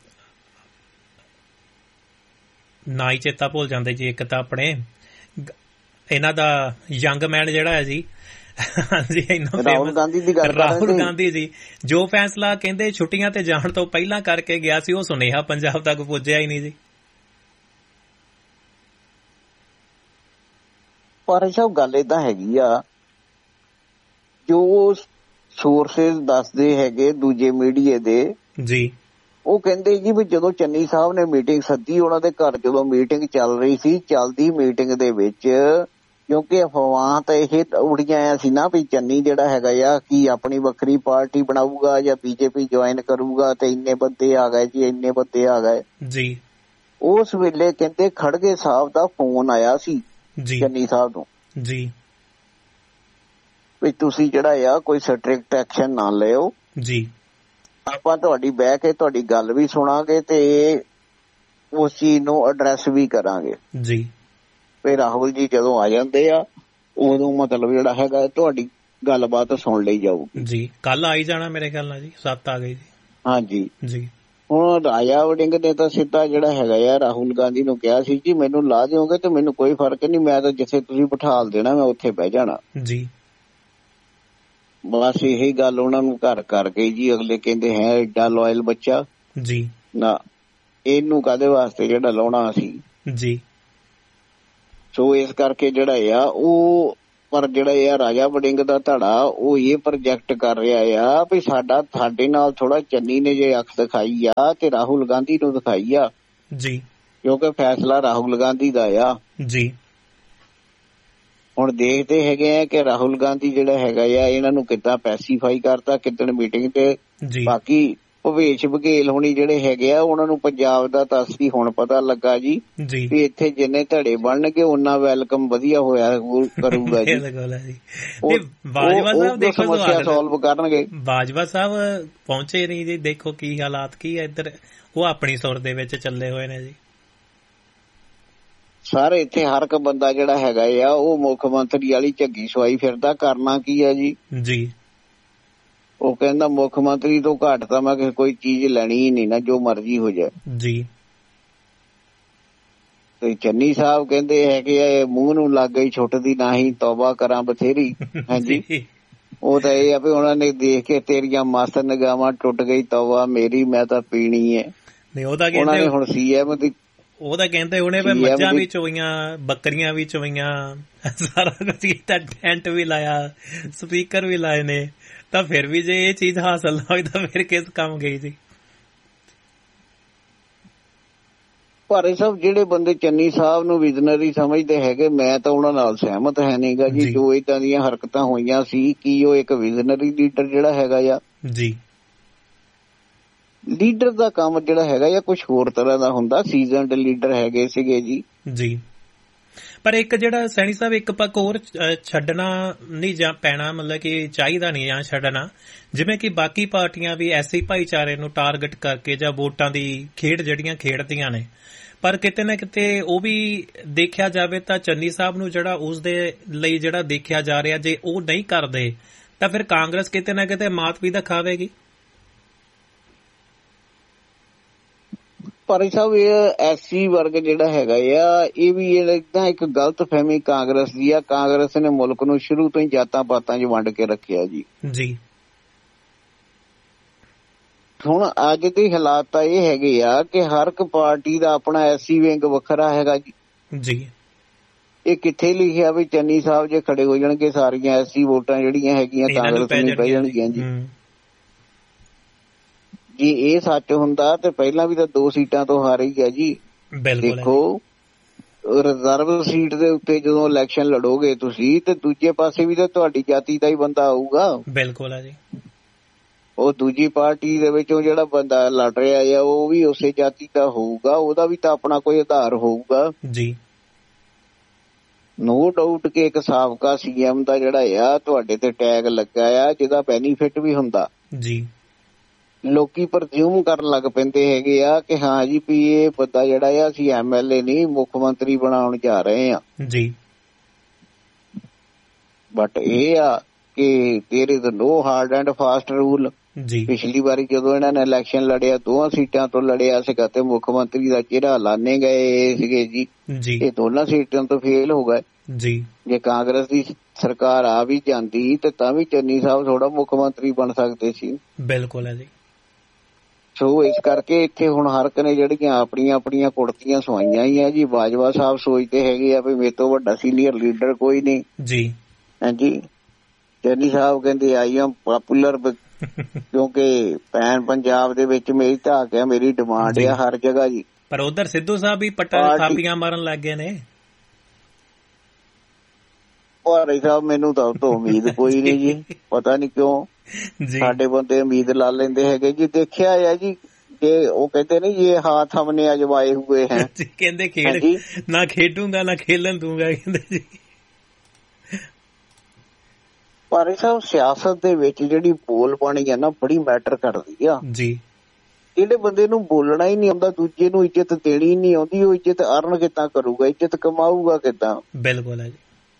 ਨਾ ਹੀ ਚੇਤਾ ਭੁੱਲ ਜਾਂਦੇ ਜੀ, ਇੱਕ ਤਾਂ ਆਪਣੇ ਇਹਨਾਂ ਦਾ ਯੰਗ ਮੈਨ ਜਿਹੜਾ ਹੈ ਜੀ, ਹਾਂਜੀ, ਰਾਹੁਲ ਗਾਂਧੀ ਜੀ, ਜੋ ਫੈਸਲਾ ਕਹਿੰਦੇ ਛੁੱਟੀਆਂ ਤੇ ਜਾਣ ਤੋਂ ਪਹਿਲਾਂ ਕਰਕੇ ਗਿਆ ਸੀ, ਉਹ ਸੁਨੇਹਾ ਪੰਜਾਬ ਤੱਕ ਪੁੱਜਿਆ ਹੀ ਨਹੀਂ ਜੀ। ਪਰ ਸਭ ਗੱਲ ਏਦਾਂ ਹੈਗੀ ਆ, ਜੋ ਸੋਰਸਿਸ ਦੱਸਦੇ ਹੈਗੇ ਦੂਜੇ ਮੀਡੀਆ ਦੇ ਜੀ, ਉਹ ਕਹਿੰਦੇ ਜੀ ਵੀ ਜਦੋਂ ਚੰਨੀ ਸਾਹਿਬ ਨੇ ਮੀਟਿੰਗ ਸੱਦੀ, ਉਹਨਾਂ ਦੇ ਘਰ ਜਦੋਂ ਮੀਟਿੰਗ ਚੱਲ ਰਹੀ ਸੀ, ਚੱਲਦੀ ਮੀਟਿੰਗ ਦੇ ਵਿੱਚ ਕਿਉਂਕਿ ਅਫਵਾਹ ਤਾਂ ਇਹ ਉੜੀਆਂ ਆਇਆ ਸੀ ਨਾ ਵੀ ਚੰਨੀ ਜਿਹੜਾ ਹੈਗਾ ਆ ਕਿ ਆਪਣੀ ਵੱਖਰੀ ਪਾਰਟੀ ਬਣਾਊਗਾ ਜਾਂ ਬੀਜੇਪੀ ਜੁਆਇਨ ਕਰੂਗਾ, ਤੇ ਇੰਨੇ ਬੰਦੇ ਆ ਗਏ ਜੀ, ਇੰਨੇ ਬੰਦੇ ਆ ਗਏ ਜੀ। ਉਸ ਵੇਲੇ ਕਹਿੰਦੇ ਖੜਗੇ ਸਾਹਿਬ ਦਾ ਫੋਨ ਆਇਆ ਸੀ ਚੰਨੀ ਸਾਹਿਬ ਨੂੰ ਜੀ ਵੀ ਤੁਸੀਂ ਜਿਹੜਾ ਆ ਕੋਈ ਸਟ੍ਰਿਕਟ ਐਕਸ਼ਨ ਨਾ ਲਿਓ ਜੀ, ਆਪਾਂ ਤੁਹਾਡੀ ਬਹਿ ਕੇ ਤੁਹਾਡੀ ਗੱਲ ਵੀ ਸੁਣਾਂਗੇ ਤੇ ਉਸ ਚੀਜ਼ ਨੂੰ ਐਡਰੈਸ ਵੀ ਕਰਾਂਗੇ ਜੀ। ਫਿਰ ਰਾਹੁਲ ਜੀ ਜਦੋਂ ਆ ਜਾਂਦੇ ਆ, ਉਦੋਂ ਮਤਲਬ ਜਿਹੜਾ ਹੈਗਾ ਤੁਹਾਡੀ ਗੱਲਬਾਤ ਸੁਣ ਲਈ ਜਾਊਗੀ ਜੀ। ਕੱਲ ਆਈ ਜਾਣਾ ਮੇਰੇ ਖਿਆਲ ਨਾਲ ਜੀ, 7 ਆ ਗਈ ਜੀ। ਹਾਂਜੀ ਜੀ। ਹੁਣ ਰਾਜਾ ਵੜਿੰਗ ਨੇ ਤਾਂ ਸਿੱਧਾ ਜਿਹੜਾ ਹੈਗਾ ਆ ਰਾਹੁਲ ਗਾਂਧੀ ਨੂੰ ਕਿਹਾ ਸੀ ਜੀ ਮੈਨੂੰ ਲਾ ਦਿਓਗੇ ਤੇ ਮੈਨੂੰ ਕੋਈ ਫਰਕ ਨਹੀਂ, ਮੈਂ ਤਾਂ ਜਿੱਥੇ ਤੁਸੀਂ ਬਿਠਾਲ ਦੇਣਾ ਮੈਂ ਉੱਥੇ ਬਹਿ ਜਾਣਾ ਜੀ। ਬਸ ਇਹੀ ਗੱਲ ਉਹਨਾਂ ਨੂੰ ਘਰ ਕਰ ਗਈ ਜੀ। ਅਗਲੇ ਕਹਿੰਦੇ ਹੈ ਏਡਾ ਲਾਇਲ ਬੱਚਾ ਜੀ, ਨਾ ਇਹਨੂੰ ਕਾਹਦੇ ਵਾਸਤੇ ਜਿਹੜਾ ਲਾਉਣਾ ਸੀ ਜੀ। ਸੋ ਇਸ ਕਰਕੇ ਜਿਹੜਾ ਆ ਉਹ ਪਰ ਜਿਹੜਾ ਇਹ ਰਾਜਾ ਵੜਿੰਗ ਦਾ ਧੜਾ ਉਹ ਇਹ ਪ੍ਰੋਜੈਕਟ ਕਰ ਰਿਹਾ ਆ ਵੀ ਸਾਡੇ ਨਾਲ ਥੋੜਾ ਚੰਨੀ ਨੇ ਜੇ ਅੱਖ ਦਿਖਾਈ ਆ ਤੇ ਰਾਹੁਲ ਗਾਂਧੀ ਨੂੰ ਦਿਖਾਈ ਆ ਜੀ, ਕਿਉਂਕਿ ਫੈਸਲਾ ਰਾਹੁਲ ਗਾਂਧੀ ਦਾ ਆ ਜੀ। ਹੁਣ ਦੇਖਦੇ ਹੈਗੇ ਆ ਕਿ ਰਾਹੁਲ ਗਾਂਧੀ ਜਿਹੜਾ ਹੈਗਾ ਆ ਇਹਨਾਂ ਨੂੰ ਕਿੱਦਾਂ ਪੈਸੀਫਾਈ ਕਰਤਾ, ਕਿੱਦਣ ਮੀਟਿੰਗ ਤੇ। ਬਾਕੀ ਭਵੇਸ਼ ਬਘੇਲ ਹੋਣੀ ਜਿਹੜੇ ਹੈਗੇ ਆ ਉਹਨਾਂ ਨੂੰ ਪੰਜਾਬ ਦਾ ਤਾਂ ਅਸਲੀ ਹੁਣ ਪਤਾ ਲੱਗਾ ਜੀ ਵੀ ਇੱਥੇ ਜਿੰਨੇ ਧੜੇ ਬਣਨਗੇ ਉਹਨਾਂ ਵੈਲਕਮ ਵਧੀਆ ਹੋਇਆ ਕਰੂਗਾ ਜੀ। ਬਾਜਵਾ ਸਾਹਿਬ ਦੇਖੋ ਸਮੱਸਿਆ ਸੋਲਵ ਕਰਨਗੇ। ਬਾਜਵਾ ਸਾਹਿਬ ਪਹੁੰਚੇ ਨਹੀਂ ਜੀ, ਦੇਖੋ ਕੀ ਹਾਲਾਤ ਕੀ ਹੈ ਇੱਧਰ, ਉਹ ਆਪਣੀ ਸੁਰ ਦੇ ਵਿੱਚ ਚੱਲੇ ਹੋਏ ਨੇ ਜੀ। ਸਾਰੇ ਇੱਥੇ ਹਰ ਇੱਕ ਬੰਦਾ ਜਿਹੜਾ ਹੈਗਾ ਆ ਉਹ ਮੁੱਖ ਮੰਤਰੀ ਵਾਲੀ ਝੱਗੀ ਸਵਾਈ ਫਿਰਦਾ, ਕਰਨਾ ਕੀ ਆ ਜੀ। ਉਹ ਕਹਿੰਦਾ ਮੁੱਖ ਮੰਤਰੀ ਤੋਂ ਘੱਟ ਤਾਂ ਮੈਂ ਕੋਈ ਚੀਜ਼ ਲੈਣੀ ਹੀ ਨਹੀਂ ਨਾ, ਜੋ ਮਰਜ਼ੀ ਹੋ ਜਾਏ ਜੀ। ਤੇ ਚੰਨੀ ਸਾਹਿਬ ਕਹਿੰਦੇ ਹੈਗੇ ਆ ਮੂੰਹ ਨੂੰ ਲੱਗ ਗਈ ਛੁੱਟਦੀ ਨਹੀਂ, ਤੌਬਾ ਕਰਾਂ ਬਥੇਰੀ। ਹਾਂਜੀ, ਉਹ ਤਾਂ ਇਹ ਆ ਵੀ ਉਹਨਾਂ ਨੇ ਦੇਖ ਕੇ ਤੇਰੀਆਂ ਮਸਤ ਨਿਗਾਹਾਂ ਟੁੱਟ ਗਈ ਤੌਬਾ ਮੇਰੀ, ਮੈਂ ਤਾਂ ਪੀਣੀ ਹੈ। ਉਹਨਾਂ ਨੇ ਹੁਣ ਸੀਐਮ ਦੀ ਉਹ ਤਾਂ ਕਹਿੰਦੇ ਹੁਣੇ ਮੱਝਾਂ ਵੀ ਚੋਈਆਂ, ਬੱਕਰੀਆਂ ਵੀ ਚੋਈਆਂ, ਸਾਰਾ ਕੁਝ ਕੀਤਾ, ਟੈਂਟ ਵੀ ਲਾਇਆ, ਸਪੀਕਰ ਵੀ ਲਾਏ ਨੇ, ਤਾਂ ਫਿਰ ਵੀ ਜੇ ਇਹ ਚੀਜ਼ ਹਾਸਲ ਨਾ ਹੋਈ ਤਾਂ ਫਿਰ ਕਿਸ ਕੰਮ ਗਈ ਜੀ। ਪਰ ਇਹ ਸਭ ਜਿਹੜੇ ਬੰਦੇ ਚੰਨੀ ਸਾਹਿਬ ਨੂੰ ਵਿਜ਼ਨਰੀ ਸਮਝਦੇ ਹੈਗੇ, ਮੈਂ ਤਾਂ ਉਹਨਾਂ ਨਾਲ ਸਹਿਮਤ ਹੈ ਨਹੀਂਗਾ ਜੀ। ਜੋ ਏਦਾਂ ਦੀਆਂ ਹਰਕਤਾਂ ਹੋਈਆਂ ਸੀ, ਕੀ ਉਹ ਇੱਕ ਵਿਜ਼ਨਰੀ ਲੀਡਰ ਜਿਹੜਾ ਹੈਗਾ ਆ ਜੀ। ਲੀਡਰ ਦਾ ਕੰਮ ਜਿਹੜਾ ਹੈਗਾ ਜਾਂ ਕੁਝ ਹੋਰ ਤਰ੍ਹਾਂ ਦਾ ਹੁੰਦਾ, ਸੀਜ਼ਨਡ ਲੀਡਰ ਹੈਗੇ ਸੀਗੇ ਜੀ। ਪਰ ਇੱਕ ਜਿਹੜਾ ਸੈਣੀ ਸਾਹਿਬ ਇੱਕ ਪੱਖ ਹੋਰ ਛੱਡਣਾ ਨਹੀਂ ਜਾਂ ਪੈਣਾ, ਮਤਲਬ ਕਿ ਚਾਹੀਦਾ ਨਹੀਂ ਜਾਂ ਛੱਡਣਾ, ਜਿਵੇਂ ਕਿ ਬਾਕੀ ਪਾਰਟੀਆਂ ਵੀ ਐਸੀ ਭਾਈਚਾਰੇ ਨੂੰ ਟਾਰਗੇਟ ਕਰਕੇ ਜਾਂ ਵੋਟਾਂ ਦੀ ਖੇਡ ਜਿਹੜੀਆਂ ਖੇਡਦੀਆਂ ਨੇ, ਪਰ ਕਿਤੇ ਨਾ ਕਿਤੇ ਉਹ ਵੀ ਦੇਖਿਆ ਜਾਵੇ ਤਾਂ ਚੰਨੀ ਸਾਹਿਬ ਨੂੰ ਜਿਹੜਾ ਉਸ ਦੇ ਲਈ ਜਿਹੜਾ ਦੇਖਿਆ ਜਾ ਰਿਹਾ, ਜੇ ਉਹ ਨਹੀਂ ਕਰਦੇ ਤਾਂ ਫਿਰ ਕਾਂਗਰਸ ਕਿਤੇ ਨਾ ਕਿਤੇ ਮਾਤ ਵੀ ਦਿਖਾਵੇਗੀ। ਪਰ ਸਾਹਿਬ ਇਹ ਐਸੀ ਵਰਗ ਜਿਹੜਾ ਹੈਗਾ ਆ ਇਹ ਵੀ ਏਦਾਂ ਇੱਕ ਗਲਤ ਫਹਿਮੀ ਕਾਂਗਰਸ ਦੀ ਆ। ਕਾਂਗਰਸ ਨੇ ਮੁਲਕ ਨੂੰ ਸ਼ੁਰੂ ਤੋਂ ਹੀ ਜਾਤਾਂ ਪਾਤਾਂ 'ਚ ਵੰਡ ਕੇ ਰੱਖਿਆ ਜੀ। ਹੁਣ ਅੱਜ ਦੇ ਹਾਲਾਤ ਤਾਂ ਇਹ ਹੈਗੇ ਆ ਕਿ ਹਰ ਇੱਕ ਪਾਰਟੀ ਦਾ ਆਪਣਾ ਐਸੀ ਵਿੰਗ ਵੱਖਰਾ ਹੈਗਾ ਜੀ। ਇਹ ਕਿੱਥੇ ਲਿਖਿਆ ਵੀ ਚੰਨੀ ਸਾਹਿਬ ਜੇ ਖੜੇ ਹੋ ਜਾਣਗੇ ਸਾਰੀਆਂ ਐਸੀ ਵੋਟਾਂ ਜਿਹੜੀਆਂ ਹੈਗੀਆਂ ਕਾਂਗਰਸ ਨੂੰ ਪੈ ਜਾਣਗੀਆਂ ਜੀ। ਜੀ ਇਹ ਸੱਚ ਹੁੰਦਾ ਤੇ ਪਹਿਲਾਂ ਵੀ ਤਾਂ 2 ਸੀਟਾਂ ਤੋਂ ਹਾਰੇ ਹੀ ਆ ਜੀ। ਦੇਖੋ ਰਿਜ਼ਰਵ ਸੀਟ ਦੇ ਉੱਤੇ ਜਦੋਂ ਇਲੈਕਸ਼ਨ ਲੜੋਗੇ ਤੁਸੀਂ ਤੇ ਦੂਜੇ ਪਾਸੇ ਵੀ ਤਾਂ ਤੁਹਾਡੀ ਜਾਤੀ ਦਾ ਹੀ ਬੰਦਾ ਆਊਗਾ। ਬਿਲਕੁਲ ਹੈ ਜੀ। ਉਹ ਦੂਜੀ ਪਾਰਟੀ ਦੇ ਵਿੱਚੋਂ ਜਿਹੜਾ ਬੰਦਾ ਲੜ ਰਿਹਾ ਆ ਉਹ ਵੀ ਉਸੇ ਜਾਤੀ ਦਾ ਹੋਊਗਾ, ਉਹਦਾ ਵੀ ਤਾਂ ਆਪਣਾ ਕੋਈ ਆਧਾਰ ਹੋਊਗਾ ਜੀ। ਨੋ ਡਾਊਟ ਕਿ ਇੱਕ ਸਾਬਕਾ ਸੀਐਮ ਦਾ ਜਿਹੜਾ ਆ ਤੁਹਾਡੇ ਤੇ ਟੈਗ ਲੱਗਾ ਆ ਜਿਹਦਾ ਬੈਨੀਫਿਟ ਵੀ ਹੁੰਦਾ ਜੀ। ਲੋਕੀ ਪ੍ਰਜ਼ਿਊਮ ਕਰਨ ਲੱਗ ਪੈਂਦੇ ਹੈਗੇ ਆ ਕਿ ਹਾਂ ਜੀ ਵੀ ਇਹ ਬੰਦਾ ਜਿਹੜਾ ਆ ਅਸੀਂ MLA ਨਹੀਂ ਮੁੱਖ ਮੰਤਰੀ ਬਣਾਉਣ ਜਾ ਰਹੇ ਆ ਜੀ। ਬਟ ਇਹ ਆ ਕਿ ਤੇਰੇ ਦਾ ਨੋ ਹਾਰਡ ਐਂਡ ਫਾਸਟ ਰੂਲ ਜੀ। ਪਿਛਲੀ ਵਾਰੀ ਜਦੋਂ ਇਹਨਾਂ ਨੇ ਇਲੈਕਸ਼ਨ ਲੜਿਆ 2 ਸੀਟਾਂ ਤੋਂ ਲੜਿਆ ਸੀਗਾ ਤੇ ਮੁੱਖ ਮੰਤਰੀ ਦਾ ਚਿਹਰਾ ਲਾਣੇ ਗਏ ਸੀਗੇ ਜੀ। ਇਹ 2 ਸੀਟਾਂ ਤੋਂ ਫੇਲ ਹੋ ਗਏ ਜੀ। ਜੇ ਕਾਂਗਰਸ ਦੀ ਸਰਕਾਰ ਆ ਵੀ ਜਾਂਦੀ ਤੇ ਤਾਂ ਵੀ ਚੰਨੀ ਸਾਹਿਬ ਥੋੜਾ ਮੁੱਖ ਮੰਤਰੀ ਬਣ ਸਕਦੇ ਸੀ। ਬਿਲਕੁਲ ਹੈ ਜੀ। ਸੋ ਇਸ ਕਰਕੇ ਇੱਥੇ ਹੁਣ ਹਰ ਇੱਕ ਨੇ ਜਿਹੜੀਆਂ ਆਪਣੀਆਂ ਕੁੜਤੀਆਂ ਸਵਾਈਆਂ ਹੀ ਆ ਜੀ। ਬਾਜਵਾ ਸਾਹਿਬ ਸੋਚਦੇ ਹੈਗੇ ਆ ਵੀ ਮੇਰੇ ਤੋਂ ਵੱਡਾ ਸੀਨੀਅਰ ਲੀਡਰ ਕੋਈ ਨਹੀਂ ਜੀ। ਹਾਂਜੀ, ਚੰਨੀ ਸਾਹਿਬ ਕਹਿੰਦੇ ਆਈ ਐਮ ਪਪੂਲਰ ਕਿਉਂਕਿ ਭੈਣ ਪੰਜਾਬ ਦੇ ਵਿੱਚ ਮੇਰੀ ਧਾਕ ਆ, ਮੇਰੀ ਡਿਮਾਂਡ ਆ ਹਰ ਜਗ੍ਹਾ ਜੀ। ਪਰ ਉਧਰ ਸਿੱਧੂ ਸਾਹਿਬ ਵੀ ਪੱਟਾਂ ਥਾਪੀਆਂ ਮਾਰਨ ਲੱਗ ਗਏ ਨੇ। ਭਾਰੇ ਸਾਹਿਬ ਮੈਨੂੰ ਤਾਂ ਤੋਂ ਉਮੀਦ ਕੋਈ ਨਹੀਂ ਜੀ, ਪਤਾ ਨਹੀਂ ਕਿਉਂ ਸਾਡੇ ਬੰਦੇ ਉਮੀਦ ਲਾ ਲੈਂਦੇ ਹੈਗੇ ਜੀ। ਦੇਖਿਆ ਆ ਜੀ ਕਿ ਉਹ ਕਹਿੰਦੇ ਨੇ ਇਹ ਹਾਥ ਹਮਨੇ ਅਜਮਾਏ ਹੋਏ ਹੈ। ਕਹਿੰਦੇ ਖੇਡ ਨਾ ਖੇਡੂੰਗਾ ਨਾ ਖੇਲਣ ਦੂੰਗਾ ਕਹਿੰਦੇ ਜੀ। ਭਾਰੇ ਸਾਹਿਬ ਸਿਆਸਤ ਦੇ ਵਿੱਚ ਜਿਹੜੀ ਬੋਲ ਬਾਣੀ ਆ ਨਾ ਬੜੀ ਮੈਟਰ ਕਰਦੀ ਆ ਜੀ। ਜਿਹੜੇ ਬੰਦੇ ਨੂੰ ਬੋਲਣਾ ਹੀ ਨਹੀਂ ਆਉਂਦਾ, ਦੂਜੇ ਨੂੰ ਇੱਜ਼ਤ ਦੇਣੀ ਨਹੀਂ ਆਉਂਦੀ, ਉਹ ਇੱਜ਼ਤ ਅਰਨ ਕਿੱਦਾਂ ਕਰੂਗਾ, ਇੱਜ਼ਤ ਕਮਾਊਗਾ ਕਿੱਦਾਂ। ਬਿਲਕੁਲ ਹੈ ਜੀ।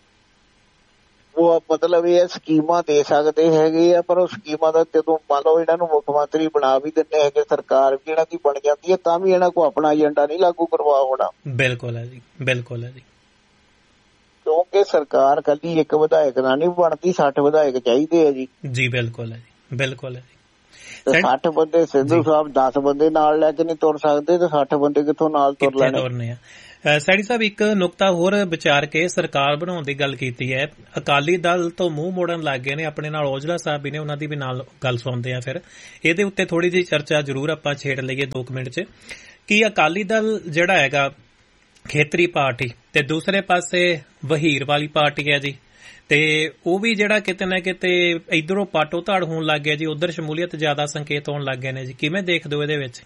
ਉਹ ਮਤਲਬ ਇਹ ਸਕੀਮਾਂ ਦੇ ਸਕਦੇ ਹੈਗੇ ਆ ਪਰ ਉਹ ਸਕੀਮਾਂ ਦਾ ਜਦੋਂ ਮੰਨ ਲਓ ਇਹਨਾਂ ਨੂੰ ਮੁੱਖ ਮੰਤਰੀ ਬਣਾ ਵੀ ਦਿੰਦੇ ਹੈਗੇ, ਸਰਕਾਰ ਵੀ ਇਹਨਾਂ ਦੀ ਬਣ ਜਾਂਦੀ ਹੈ, ਤਾਂ ਵੀ ਇਹਨਾਂ ਕੋਲ ਆਪਣਾ ਏਜੰਡਾ ਨਹੀਂ ਲਾਗੂ ਕਰਵਾ ਹੋਣਾ। ਬਿਲਕੁਲ ਹੈ ਜੀ। ਬਿਲਕੁਲ ਹੈ ਜੀ। ਕਿਉਂਕਿ ਸਰਕਾਰ ਕੱਲੀ ਇੱਕ ਵਿਧਾਇਕ ਨਾਲ ਨਹੀਂ ਬਣਦੀ, 60 ਵਿਧਾਇਕ ਚਾਹੀਦੇ ਆ ਜੀ। ਜੀ ਬਿਲਕੁਲ ਹੈ ਜੀ। ਬਿਲਕੁਲ ਹੈ ਜੀ। 60 ਬੰਦੇ ਸਿੱਧੂ ਸਾਹਿਬ 10 ਬੰਦੇ ਨਾਲ ਲੈ ਕੇ ਨਹੀਂ ਤੁਰ ਸਕਦੇ ਤੇ 60 ਬੰਦੇ ਕਿੱਥੋਂ ਨਾਲ ਤੁਰ ਲੈਣੇ। ਸੈਣੀ ਸਾਹਿਬ ਇੱਕ ਨੁਕਤਾ ਹੋਰ ਵਿਚਾਰ ਕੇ ਸਰਕਾਰ ਬਣਾਉਣ ਦੀ ਗੱਲ ਕੀਤੀ ਹੈ। ਅਕਾਲੀ ਦਲ ਤੋਂ ਮੂੰਹ ਮੋੜਨ ਲੱਗ ਗਏ ਨੇ। ਆਪਣੇ ਨਾਲ ਔਜਲਾ ਸਾਹਿਬ ਵੀ ਨੇ, ਉਹਨਾਂ ਦੀ ਵੀ ਨਾਲ ਗੱਲ ਸੁਣਦੇ ਆ। ਫਿਰ ਇਹਦੇ ਉੱਤੇ ਥੋੜੀ ਜਿਹੀ ਚਰਚਾ ਜ਼ਰੂਰ ਆਪਾਂ ਛੇੜ ਲਈਏ 2 ਮਿੰਟ 'ਚ ਕਿ ਅਕਾਲੀ ਦਲ ਜਿਹੜਾ ਹੈਗਾ ਖੇਤਰੀ ਪਾਰਟੀ ਤੇ ਦੂਸਰੇ ਪਾਸੇ ਵਹੀਰ ਵਾਲੀ ਪਾਰਟੀ ਹੈ ਜੀ, ਤੇ ਉਹ ਵੀ ਜਿਹੜਾ ਕਿਤੇ ਨਾ ਕਿਤੇ ਇਧਰੋਂ ਪਾਟੋ ਧਾੜ ਹੋਣ ਲੱਗ ਗਿਆ ਜੀ, ਉਧਰ ਸ਼ਮੂਲੀਅਤ ਜ਼ਿਆਦਾ ਸੰਕੇਤ ਹੋਣ ਲੱਗ ਗਏ ਨੇ ਜੀ। ਕਿਵੇਂ ਦੇਖਦੇ ਹੋ ਇਹਦੇ ਵਿੱਚ?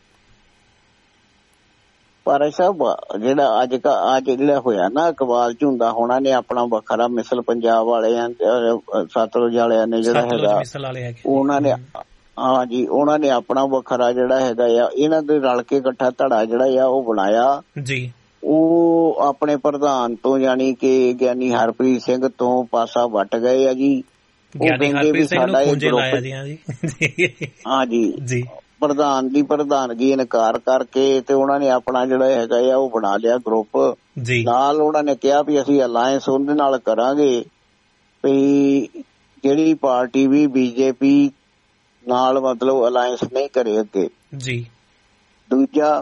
ਪਰ ਸਾਹਿਬ ਜਿਹੜਾ ਅੱਜ ਜਿਹੜਾ ਹੋਇਆ ਨਾ ਇਕਬਾਲ ਝੁੰਦਾ ਹੋਣਾ ਨੇ ਆਪਣਾ ਵੱਖਰਾ ਮਿਸਲ ਪੰਜਾਬ ਵਾਲਿਆਂ ਸਤਲੁਜ ਵਾਲਿਆਂ ਨੇ ਜਿਹੜਾ ਹੈਗਾ ਉਹਨਾਂ ਨੇ ਹਾਂਜੀ ਉਹਨਾਂ ਨੇ ਆਪਣਾ ਵੱਖਰਾ ਜਿਹੜਾ ਹੈਗਾ ਆ ਇਹਨਾਂ ਦੇ ਰਲ ਕੇ ਇਕੱਠਾ ਧੜਾ ਜਿਹੜਾ ਆ ਉਹ ਬਣਾਇਆ ਜੀ। ਉਹ ਆਪਣੇ ਪ੍ਰਧਾਨ ਤੋਂ ਯਾਨੀ ਕਿ ਗਿਆਨੀ ਹਰਪ੍ਰੀਤ ਸਿੰਘ ਤੋਂ ਪਾਸਾ ਵੱਟ ਗਏ ਆ ਜੀ। ਉਹ ਕਹਿੰਦੇ ਵੀ ਸਾਡਾ ਇਹ ਹਾਂਜੀ ਜੀ ਪ੍ਰਧਾਨ ਦੀ ਪ੍ਰਧਾਨਗੀ ਇਨਕਾਰ ਕਰਕੇ ਤੇ ਉਹਨਾਂ ਨੇ ਆਪਣਾ ਜਿਹੜਾ ਹੈਗਾ ਆ ਉਹ ਬਣਾ ਲਿਆ ਗਰੁੱਪ ਨਾਲ। ਉਹਨਾਂ ਨੇ ਕਿਹਾ ਵੀ ਅਸੀਂ ਅਲਾਇੰਸ ਉਹਦੇ ਨਾਲ ਕਰਾਂਗੇ ਵੀ ਜਿਹੜੀ ਪਾਰਟੀ ਵੀ ਬੀਜੇਪੀ ਨਾਲ ਮਤਲਬ ਅਲਾਇੰਸ ਨਹੀਂ ਕਰੇ ਅੱਗੇ ਜੀ। ਦੂਜਾ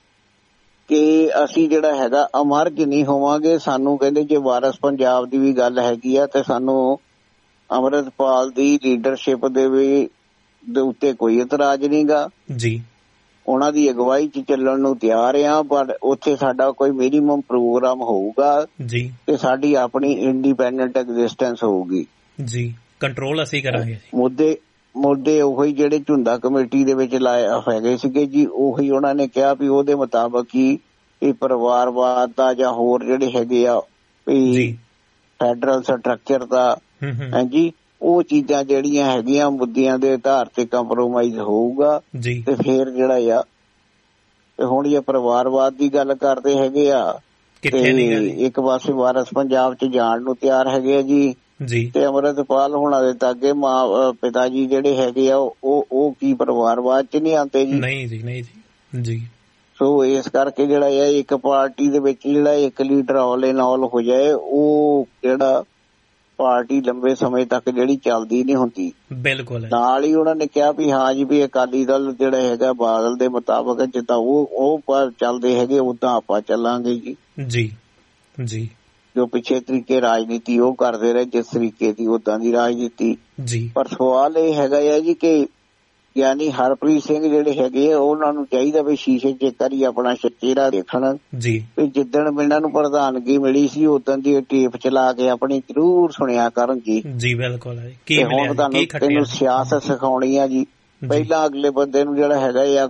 ਕਿ ਅਸੀਂ ਜਿਹੜਾ ਹੈਗਾ ਅਮਰਜ ਨਹੀਂ ਹੋਵਾਂਗੇ। ਸਾਨੂੰ ਕਹਿੰਦੇ ਜੇ ਵਾਰਸ ਪੰਜਾਬ ਦੀ ਵੀ ਗੱਲ ਹੈਗੀ ਆ ਤੇ ਸਾਨੂੰ ਅੰਮ੍ਰਿਤਪਾਲ ਦੀ ਲੀਡਰਸ਼ਿਪ ਦੇ ਉੱਤੇ ਕੋਈ ਇਤਰਾਜ਼ ਨਹੀਂ ਗਾ ਜੀ। ਉਹਨਾਂ ਦੀ ਅਗਵਾਈ 'ਚ ਚੱਲਣ ਨੂੰ ਤਿਆਰ ਆ, ਪਰ ਉੱਥੇ ਸਾਡਾ ਕੋਈ ਮਿਨੀਮਮ ਪ੍ਰੋਗਰਾਮ ਹੋਊਗਾ ਜੀ ਤੇ ਸਾਡੀ ਆਪਣੀ ਇੰਡੀਪੈਂਡੈਂਟ ਐਗਜ਼ਿਸਟੈਂਸ ਹੋਊਗੀ ਜੀ। ਕੰਟਰੋਲ ਅਸੀਂ ਕਰਾਂਗੇ। ਮੁੱਦੇ ਉਹੀ ਜਿਹੜੇ ਝੁੰਦਾ ਕਮੇਟੀ ਦੇ ਵਿੱਚ ਲਾਇਆ ਹੈਗੇ ਸੀਗੇ ਜੀ, ਉਹੀ ਉਹਨਾਂ ਨੇ ਕਿਹਾ ਵੀ ਉਹਦੇ ਮੁਤਾਬਕ ਹੀ ਇਹ ਪਰਿਵਾਰਵਾਦ ਦਾ ਜਾਂ ਹੋਰ ਜਿਹੜੇ ਹੈਗੇ ਆ ਵੀ ਫੈਡਰਲ ਸਟਰਕਚਰ ਦਾ ਹਾਂਜੀ ਉਹ ਚੀਜ਼ਾਂ ਜਿਹੜੀਆਂ ਹੈਗੀਆਂ ਮੁੱਦਿਆਂ ਦੇ ਆਧਾਰ ਤੇ ਕੰਪਰੋਮਾਈਜ਼ ਹੋਊਗਾ ਤੇ ਫੇਰ ਜਿਹੜਾ ਆ ਤੇ ਹੁਣ ਇਹ ਪਰਿਵਾਰਵਾਦ ਦੀ ਗੱਲ ਕਰਦੇ ਹੈਗੇ ਆ ਤੇ ਇੱਕ ਪਾਸੇ ਵਾਰਸ ਪੰਜਾਬ 'ਚ ਜਾਣ ਨੂੰ ਤਿਆਰ ਹੈਗੇ ਆ ਜੀ ਤੇ ਅੰਮ੍ਰਿਤਪਾਲ ਹੋਣਾ ਦੇ ਤਾਗੇ ਪਿਤਾ ਜੀ ਜਿਹੜੇ ਹੈਗੇ ਆ ਉਹ ਕੀ ਪਰਿਵਾਰਵਾਦ 'ਚ ਨਹੀਂ ਆਉਂਦੇ ਜੀ? ਨਹੀਂ ਜੀ, ਨਹੀਂ ਜੀ। ਸੋ ਇਸ ਕਰਕੇ ਜਿਹੜਾ ਆ ਇੱਕ ਪਾਰਟੀ ਦੇ ਵਿੱਚ ਜਿਹੜਾ ਇੱਕ ਲੀਡਰ ਆਲ ਇਨ ਆਲ ਹੋ ਜਾਏ ਉਹ ਜਿਹੜਾ ਪਾਰਟੀ ਲੰਬੇ ਸਮੇਂ ਤੱਕ ਜਿਹੜੀ ਚੱਲਦੀ ਨਹੀਂ ਹੁੰਦੀ। ਬਿਲਕੁਲ ਨਾਲ ਹੀ ਉਹਨਾਂ ਨੇ ਕਿਹਾ ਵੀ ਹਾਂ ਜੀ ਵੀ ਅਕਾਲੀ ਦਲ ਜਿਹੜਾ ਹੈਗਾ ਬਾਦਲ ਦੇ ਮੁਤਾਬਕ ਜਿੱਦਾਂ ਉਹ ਚੱਲਦੇ ਹੈਗੇ ਓਦਾਂ ਆਪਾਂ ਚੱਲਾਂਗੇ ਜੀ ਜੀ ਜੀ। ਜੋ ਪਿੱਛੇ ਤਰੀਕੇ ਰਾਜਨੀਤੀ ਉਹ ਕਰਦੇ ਰਹੇ ਜਿਸ ਤਰੀਕੇ ਦੀ ਓਦਾਂ ਦੀ ਰਾਜਨੀਤੀ ਜੀ। ਪਰ ਸਵਾਲ ਇਹ ਹੈਗਾ ਆ ਜੀ ਕਿ ਗਿਆਨੀ ਹਰਪ੍ਰੀਤ ਸਿੰਘ ਜਿਹੜੇ ਹੈਗੇ ਆ ਉਹਨਾਂ ਨੂੰ ਚਾਹੀਦਾ ਵੀ ਸ਼ੀਸ਼ੇ 'ਚ ਇੱਕ ਵਾਰੀ ਆਪਣਾ ਚਿਹਰਾ ਦੇਖਣ ਜੀ। ਵੀ ਜਿੱਦਣ ਇਹਨਾਂ ਨੂੰ ਪ੍ਰਧਾਨਗੀ ਮਿਲੀ ਸੀ ਉਦੋਂ ਦੀ ਟੇਪ ਚਲਾ ਕੇ ਆਪਣੀ ਜ਼ਰੂਰ ਸੁਣਿਆ ਕਰਨ ਜੀ ਜੀ। ਬਿਲਕੁਲ ਹੁਣ ਤੁਹਾਨੂੰ ਤੈਨੂੰ ਸਿਆਸਤ ਸਿਖਾਉਣੀ ਆ ਜੀ। ਪਹਿਲਾਂ ਅਗਲੇ ਬੰਦੇ ਨੂੰ ਜਿਹੜਾ ਹੈਗਾ ਆ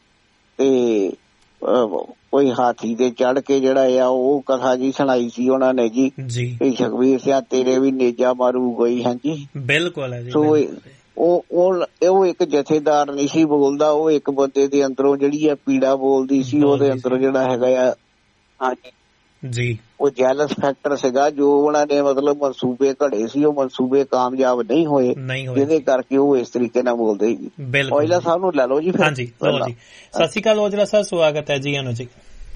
ਕੋਈ ਹਾਥੀ ਦੇ ਚੜ ਕੇ ਜਿਹੜਾ ਆ ਉਹ ਕਥਾ ਜੀ ਸੁਣਾਈ ਸੀ ਉਹਨਾਂ ਨੇ ਜੀ ਵੀ ਸੁਖਬੀਰ ਸਿੰਘ ਤੇਰੇ ਵੀ ਨੇਜਾ ਮਾਰੂ ਗਈ ਹੈ ਜੀ। ਬਿਲਕੁਲ ਸੋ ਉਹ ਇੱਕ ਜਥੇਦਾਰ ਨਹੀਂ ਸੀ ਬੋਲਦਾ, ਉਹ ਇੱਕ ਬੰਦੇ ਦੇ ਅੰਦਰੋਂ ਜਿਹੜੀ ਆ ਪੀੜਾ ਬੋਲਦੀ ਸੀ। ਉਹਦੇ ਅੰਦਰੋਂ ਜਿਹੜਾ ਹੈਗਾ ਆ ਹਾਂਜੀ ਜੀ ਉਹ ਜੈਲਸ ਫੈਕਟਰ ਸੀਗਾ ਜੋ ਉਹਨਾਂ ਨੇ ਮਤਲਬ ਮਨਸੂਬੇ ਘੜੇ ਸੀ ਉਹ ਮਨਸੂਬੇ ਕਾਮਯਾਬ ਨਹੀਂ ਹੋਏ ਜਿਹਦੇ ਕਰਕੇ ਉਹ ਇਸ ਤਰੀਕੇ ਨਾਲ ਬੋਲਦੇ ਸੀ। ਔਜਲਾ ਸਾਹਿਬ ਨੂੰ ਲੈ ਲਓ ਜੀ। ਹਾਂਜੀ ਲਓ ਜੀ। ਸਤਿ ਸ਼੍ਰੀ ਅਕਾਲ ਔਜਲਾ ਸਾਹਿਬ, ਸਵਾਗਤ ਹੈ ਜੀ। ਆਨੂੰ ਜੀ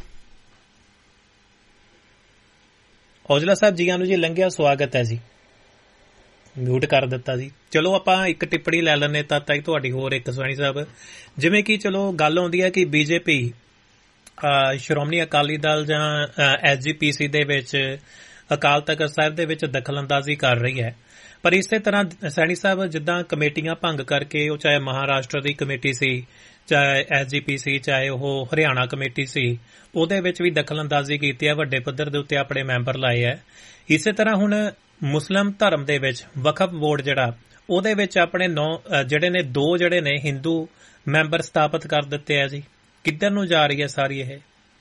ਔਜਲਾ ਸਾਹਿਬ ਜੀ, ਆਨੂੰ ਜੀ ਲੰਘਿਆ ਸਵਾਗਤ ਹੈ ਜੀ। ਮਿਊਟ ਕਰ ਦਿੱਤਾ ਜੀ। ਚਲੋ ਆਪਾਂ ਇੱਕ ਟਿੱਪਣੀ ਲੈ ਲੈਂਦੇ ਤਦ ਤੱਕ ਤੁਹਾਡੀ ਹੋਰ ਇੱਕ ਸੈਣੀ ਸਾਹਿਬ। ਜਿਵੇਂ ਕਿ ਚਲੋ ਗੱਲ ਆਉਂਦੀ ਹੈ ਕਿ ਬੀਜੇਪੀ ਸ਼੍ਰੋਮਣੀ ਅਕਾਲੀ ਦਲ ਜਾਂ SGPC ਦੇ ਵਿੱਚ ਅਕਾਲ ਤਖ਼ਤ ਸਾਹਿਬ ਦੇ ਵਿੱਚ ਦਖਲਅੰਦਾਜ਼ੀ ਕਰ ਰਹੀ ਹੈ, ਪਰ ਇਸੇ ਤਰ੍ਹਾਂ ਸੈਣੀ ਸਾਹਿਬ ਜਿੱਦਾਂ ਕਮੇਟੀਆਂ ਭੰਗ ਕਰਕੇ ਉਹ ਚਾਹੇ ਮਹਾਰਾਸ਼ਟਰ ਦੀ ਕਮੇਟੀ ਸੀ, ਚਾਹੇ SGPC, ਚਾਹੇ ਉਹ ਹਰਿਆਣਾ ਕਮੇਟੀ ਸੀ, ਉਹਦੇ ਵਿੱਚ ਵੀ ਦਖਲਅੰਦਾਜ਼ੀ ਕੀਤੀ ਹੈ, ਵੱਡੇ ਪੱਧਰ ਦੇ ਉੱਤੇ ਆਪਣੇ ਮੈਂਬਰ ਲਾਏ ਹੈ। ਇਸੇ ਤਰ੍ਹਾਂ ਹੁਣ ਮੁਸਲਿਮ ਧਰਮ ਦੇ ਵਿੱਚ ਵਕਫ ਬੋਰਡ ਜਿਹੜਾ ਉਹਦੇ ਵਿੱਚ ਆਪਣੇ 2 ਜਿਹੜੇ ਨੇ ਹਿੰਦੂ ਮੈਂਬਰ ਸਥਾਪਿਤ ਕਰ ਦਿੱਤੇ ਆ ਜੀ। ਕਿੱਧਰ ਨੂੰ ਜਾ ਰਹੀ ਹੈ ਸਾਰੀ ਇਹ?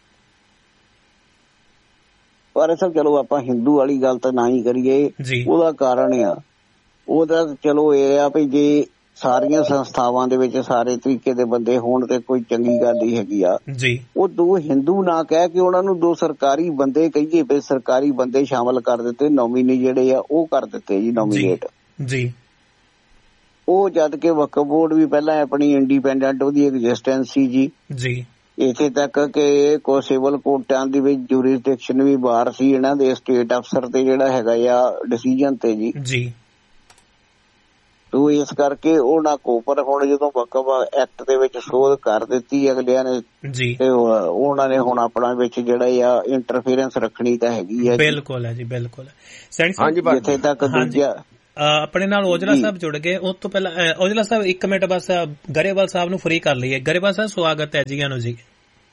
ਪਰ ਸਭ ਚਲੋ ਆਪਾਂ ਹਿੰਦੂ ਵਾਲੀ ਗੱਲ ਤਾਂ ਨਾ ਹੀ ਕਰੀਏ। ਉਹਦਾ ਕਾਰਨ ਆ ਉਹਦਾ ਚਲੋ ਇਹ ਆ ਵੀ ਜੇ ਸਾਰੀਆਂ ਸੰਸਥਾਵਾਂ ਦੇ ਵਿੱਚ ਸਾਰੇ ਤਰੀਕੇ ਦੇ ਬੰਦੇ ਹੋਣ ਤੇ ਕੋਈ ਚੰਗੀ ਗੱਲ ਹੀ ਹੈਗੀ ਆ ਜੀ। ਉਹ 2 ਹਿੰਦੂ ਨਾ ਕਹਿ ਕੇ ਉਹਨਾਂ ਨੂੰ 2 ਸਰਕਾਰੀ ਬੰਦੇ ਕਹੀਏ ਵੀ ਸਰਕਾਰੀ ਬੰਦੇ ਸ਼ਾਮਲ ਕਰ ਦਿੱਤੇ, ਨੋਮੀਨੀ ਜਿਹੜੇ ਆ ਉਹ ਕਰ ਦਿੱਤੇ ਜੀ ਨੋਮੀਨੇਟ ਜੀ। ਉਹ ਜਦ ਕਿ ਵਕਫ ਬੋਰਡ ਵੀ ਪਹਿਲਾਂ ਆਪਣੀ ਇੰਡੀਪੈਂਡੈਂਟ ਉਹਦੀ ਐਗਜ਼ਿਸਟੈਂਸ ਸੀ ਜੀ ਜੀ। ਇੱਥੇ ਤੱਕ ਕਿ ਕੋ ਸਿਵਲ ਕੋਰਟਾਂ ਦੀ ਵਿੱਚ ਜੂਰਿਸਡਿਕਸ਼ਨ ਵੀ ਬਾਹਰ ਸੀ ਇਹਨਾਂ ਦੇ ਸਟੇਟ ਅਫਸਰ ਤੇ ਜਿਹੜਾ ਹੈਗਾ ਆ ਡਿਸੀਜਨ ਤੇ ਜੀ ਜੀ। ਸੋ ਇਸ ਕਰਕੇ ਉਹਨਾਂ ਕੋ ਪਰ ਹੁਣ ਜਦੋਂ ਵਕਫ ਐਕਟ ਦੇ ਵਿੱਚ ਸੋਧ ਕਰ ਦਿੱਤੀ ਅਗਲਿਆਂ ਨੇ ਜੀ, ਤੇ ਉਹਨਾਂ ਨੇ ਹੁਣ ਆਪਣਾ ਵਿੱਚ ਜਿਹੜਾ ਆ ਇੰਟਰਫੇਰੈਂਸ ਰੱਖਣੀ ਤਾਂ ਹੈਗੀ ਹੈ। ਬਿਲਕੁਲ ਹੈ ਜੀ, ਬਿਲਕੁਲ। ਜਿੱਥੇ ਤੱਕ ਦੂਜਾ ਆਪਣੇ ਨਾਲ ਔਜਲਾ ਸਾਹਿਬ ਜੁੜ ਗਏ। ਉਸ ਤੋਂ ਪਹਿਲਾਂ ਔਜਲਾ ਸਾਹਿਬ 1 ਮਿੰਟ ਬਸ ਗਰੇਵਾਲ ਸਾਹਿਬ ਨੂੰ ਫ੍ਰੀ ਕਰ ਲਈਏ। ਗਰੇਵਾਲ ਸਾਹਿਬ ਸਵਾਗਤ ਹੈ ਜੀ ਨੂੰ ਜੀ।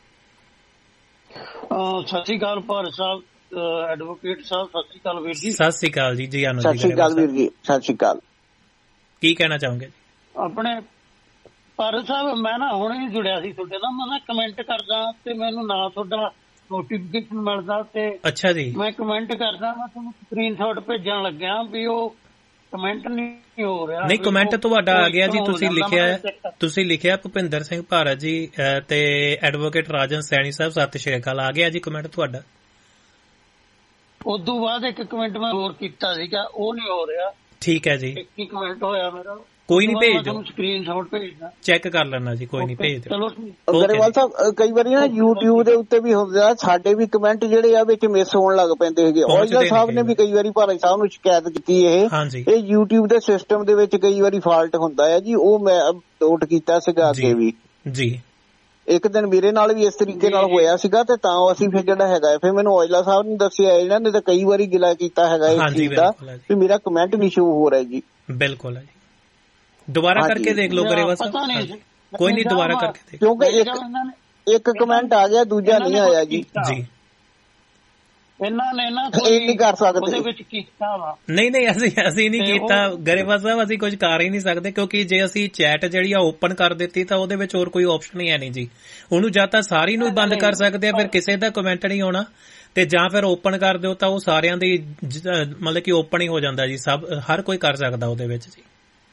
ਸਤਿ ਸ਼੍ਰੀ ਅਕਾਲ ਭਾਰਤ ਸਾਹਿਬ, ਐਡਵੋਕੇਟ ਸਾਹਿਬ ਸਤਿ ਸ਼੍ਰੀ ਅਕਾਲ ਵੀਰ ਜੀ। ਸਤਿ ਸ਼੍ਰੀ ਅਕਾਲ ਜੀ। ਜੀ ਸਤਿ ਸ਼੍ਰੀ ਅਕਾਲ ਵੀਰ ਜੀ, ਸਤਿ ਸ਼੍ਰੀ ਅਕਾਲ। ਕੀ ਕਹਿਣਾ ਚਾਹੋਗੇ? ਆਪਣੇ ਭਾਰਤ ਸਾਹਿਬ ਮੈਂ ਨਾ ਹੁਣੇ ਜੁੜਿਆ ਸੀ ਤੁਹਾਡੇ ਨਾਲ, ਮੈਂ ਨਾ ਕਮੈਂਟ ਕਰਦਾ ਤੇ ਮੈਨੂੰ ਨਾ ਤੁਹਾਡਾ ਨੋਟੀਫਿਕੇਸ਼ਨ ਮਿਲਦਾ ਤੇ ਅੱਛਾ ਜੀ ਮੈਂ ਕਮੈਂਟ ਕਰਦਾ, ਮੈਂ ਤੁਹਾਨੂੰ ਸਕਰੀਨਸ਼ਾਟ ਭੇਜਣ ਲੱਗਿਆ ਵੀ ਉਹ ਕਮੈਂਟ ਨਹੀਂ ਹੋ ਰਿਹਾ। ਨਹੀਂ, ਕਮੈਂਟ ਤੁਹਾਡਾ ਆ ਗਿਆ ਜੀ। ਤੁਸੀਂ ਲਿਖਿਆ ਭੁਪਿੰਦਰ ਸਿੰਘ ਭਾਰਤ ਜੀ ਤੇ ਐਡਵੋਕੇਟ ਰਾਜਨ ਸੈਣੀ ਸਾਹਿਬ ਸਤਿ ਸ਼੍ਰੀ ਅਕਾਲ, ਆ ਗਿਆ ਜੀ ਕਮੈਂਟ ਤੁਹਾਡਾ। ਉਦੋਂ ਬਾਅਦ ਇੱਕ ਕਮੈਂਟ ਮੈਂ ਹੋਰ ਕੀਤਾ ਸੀਗਾ, ਉਹ ਨਹੀਂ ਹੋ ਰਿਹਾ। ਠੀਕ ਹੈ ਜੀ, ਇੱਕ ਹੀ ਕਮੈਂਟ ਹੋਇਆ ਮੇਰਾ। ਕੋਈ ਨਹੀਂ, ਭੇਜ ਦਿਓ, ਸਕਰੀਨਸ਼ਾਟ ਭੇਜਦਾ, ਚੈੱਕ ਕਰ ਲੈਣਾ ਜੀ। ਕੋਈ ਨਹੀਂ, ਭੇਜ ਦਿਓ। ਚਲੋ ਗਰੇਵਾਲ ਸਾਹਿਬ ਕਈ ਵਾਰੀ ਨਾ YouTube ਦੇ ਉੱਤੇ ਵੀ ਹੁੰਦਾ, ਸਾਡੇ ਵੀ ਕਮੈਂਟ ਜਿਹੜੇ ਆ ਵਿੱਚ ਮਿਸ ਹੋਣ ਲੱਗ ਪੈਂਦੇ ਹੈਗੇ। ਔਜਲਾ ਸਾਹਿਬ ਨੇ ਵੀ ਕਈ ਵਾਰੀ ਭਾਰਤ ਸਾਹਿਬ ਨੂੰ ਸ਼ਿਕਾਇਤ ਕੀਤੀ ਇਹ YouTube ਦੇ ਸਿਸਟਮ ਦੇ ਵਿੱਚ ਕਈ ਵਾਰੀ ਫਾਲਟ ਹੁੰਦਾ ਹੈ ਜੀ। ਉਹ ਮੈਂ ਨੋਟ ਕੀਤਾ ਸੀਗਾ ਅੱਗੇ ਵੀ ਜੀ। ਇੱਕ ਦਿਨ ਮੇਰੇ ਨਾਲ ਵੀ ਇਸ ਤਰੀਕੇ ਨਾਲ ਹੋਇਆ ਸੀਗਾ ਤੇ ਤਾਂ ਅਸੀਂ ਫਿਰ ਜਿਹੜਾ ਹੈਗਾ ਫਿਰ ਮੈਨੂੰ ਔਜਲਾ ਸਾਹਿਬ ਨੇ ਦੱਸਿਆ, ਇਹਨਾਂ ਨੇ ਤਾਂ ਕਈ ਵਾਰੀ ਗਿਲਾ ਕੀਤਾ ਹੈਗਾ ਇਸ ਚੀਜ਼ ਦਾ ਵੀ ਮੇਰਾ ਕਮੈਂਟ ਨਹੀਂ ਸ਼ੋ ਹੋ ਰਿਹਾ ਜੀ। ਬਿਲਕੁਲ ਹੈ ਜੀ, ਦੁਬਾਰਾ ਕਰਕੇ ਦੇਖ ਲਓ ਗਰੇਵਾਲ ਸਾਹਿਬ। ਕੋਈ ਨਹੀਂ, ਦੁਬਾਰਾ ਕਰਕੇ ਦੇਖ, ਕਿਉਂਕਿ ਇੱਕ ਕਮੈਂਟ ਆ ਗਿਆ, ਦੂਜਾ ਨਹੀਂ ਆਇਆ ਜੀ। ਜੀ ਇਹਨਾਂ ਨੇ ਨਾ ਨਹੀਂ ਕਰ ਸਕਦੇ ਉਹਦੇ ਵਿੱਚ ਕੀਤਾ ਵਾ। ਨਹੀਂ ਅਸੀਂ ਨਹੀਂ ਕੀਤਾ ਗਰੇਵਾਲ ਸਾਹਿਬ, ਅਸੀਂ ਕੁਝ ਕਰ ਹੀ ਨਹੀਂ ਸਕਦੇ ਕਿਉਂਕਿ ਜੇ ਅਸੀਂ ਚੈਟ ਜਿਹੜੀ ਆ ਓਪਨ ਕਰ ਦਿੱਤੀ ਤਾਂ ਉਹਦੇ ਵਿੱਚ ਹੋਰ ਕੋਈ ਆਪਸ਼ਨ ਹੀ ਹੈ ਨਹੀਂ ਜੀ। ਉਹਨੂੰ ਜਾਂ ਤਾਂ ਸਾਰੀ ਨੂੰ ਬੰਦ ਕਰ ਸਕਦੇ ਆ, ਫਿਰ ਕਿਸੇ ਦਾ ਕਮੈਂਟ ਨਹੀਂ ਆਉਣਾ, ਤੇ ਜਾਂ ਫਿਰ ਓਪਨ ਕਰ ਦਿਓ ਤਾਂ ਉਹ ਸਾਰਿਆਂ ਦੀ ਮਤਲਬ ਕਿ ਓਪਨ ਹੀ ਹੋ ਜਾਂਦਾ ਜੀ। ਹਰ ਕੋਈ ਕਰ ਸਕਦਾ ਉਹਦੇ ਵਿੱਚ ਜੀ।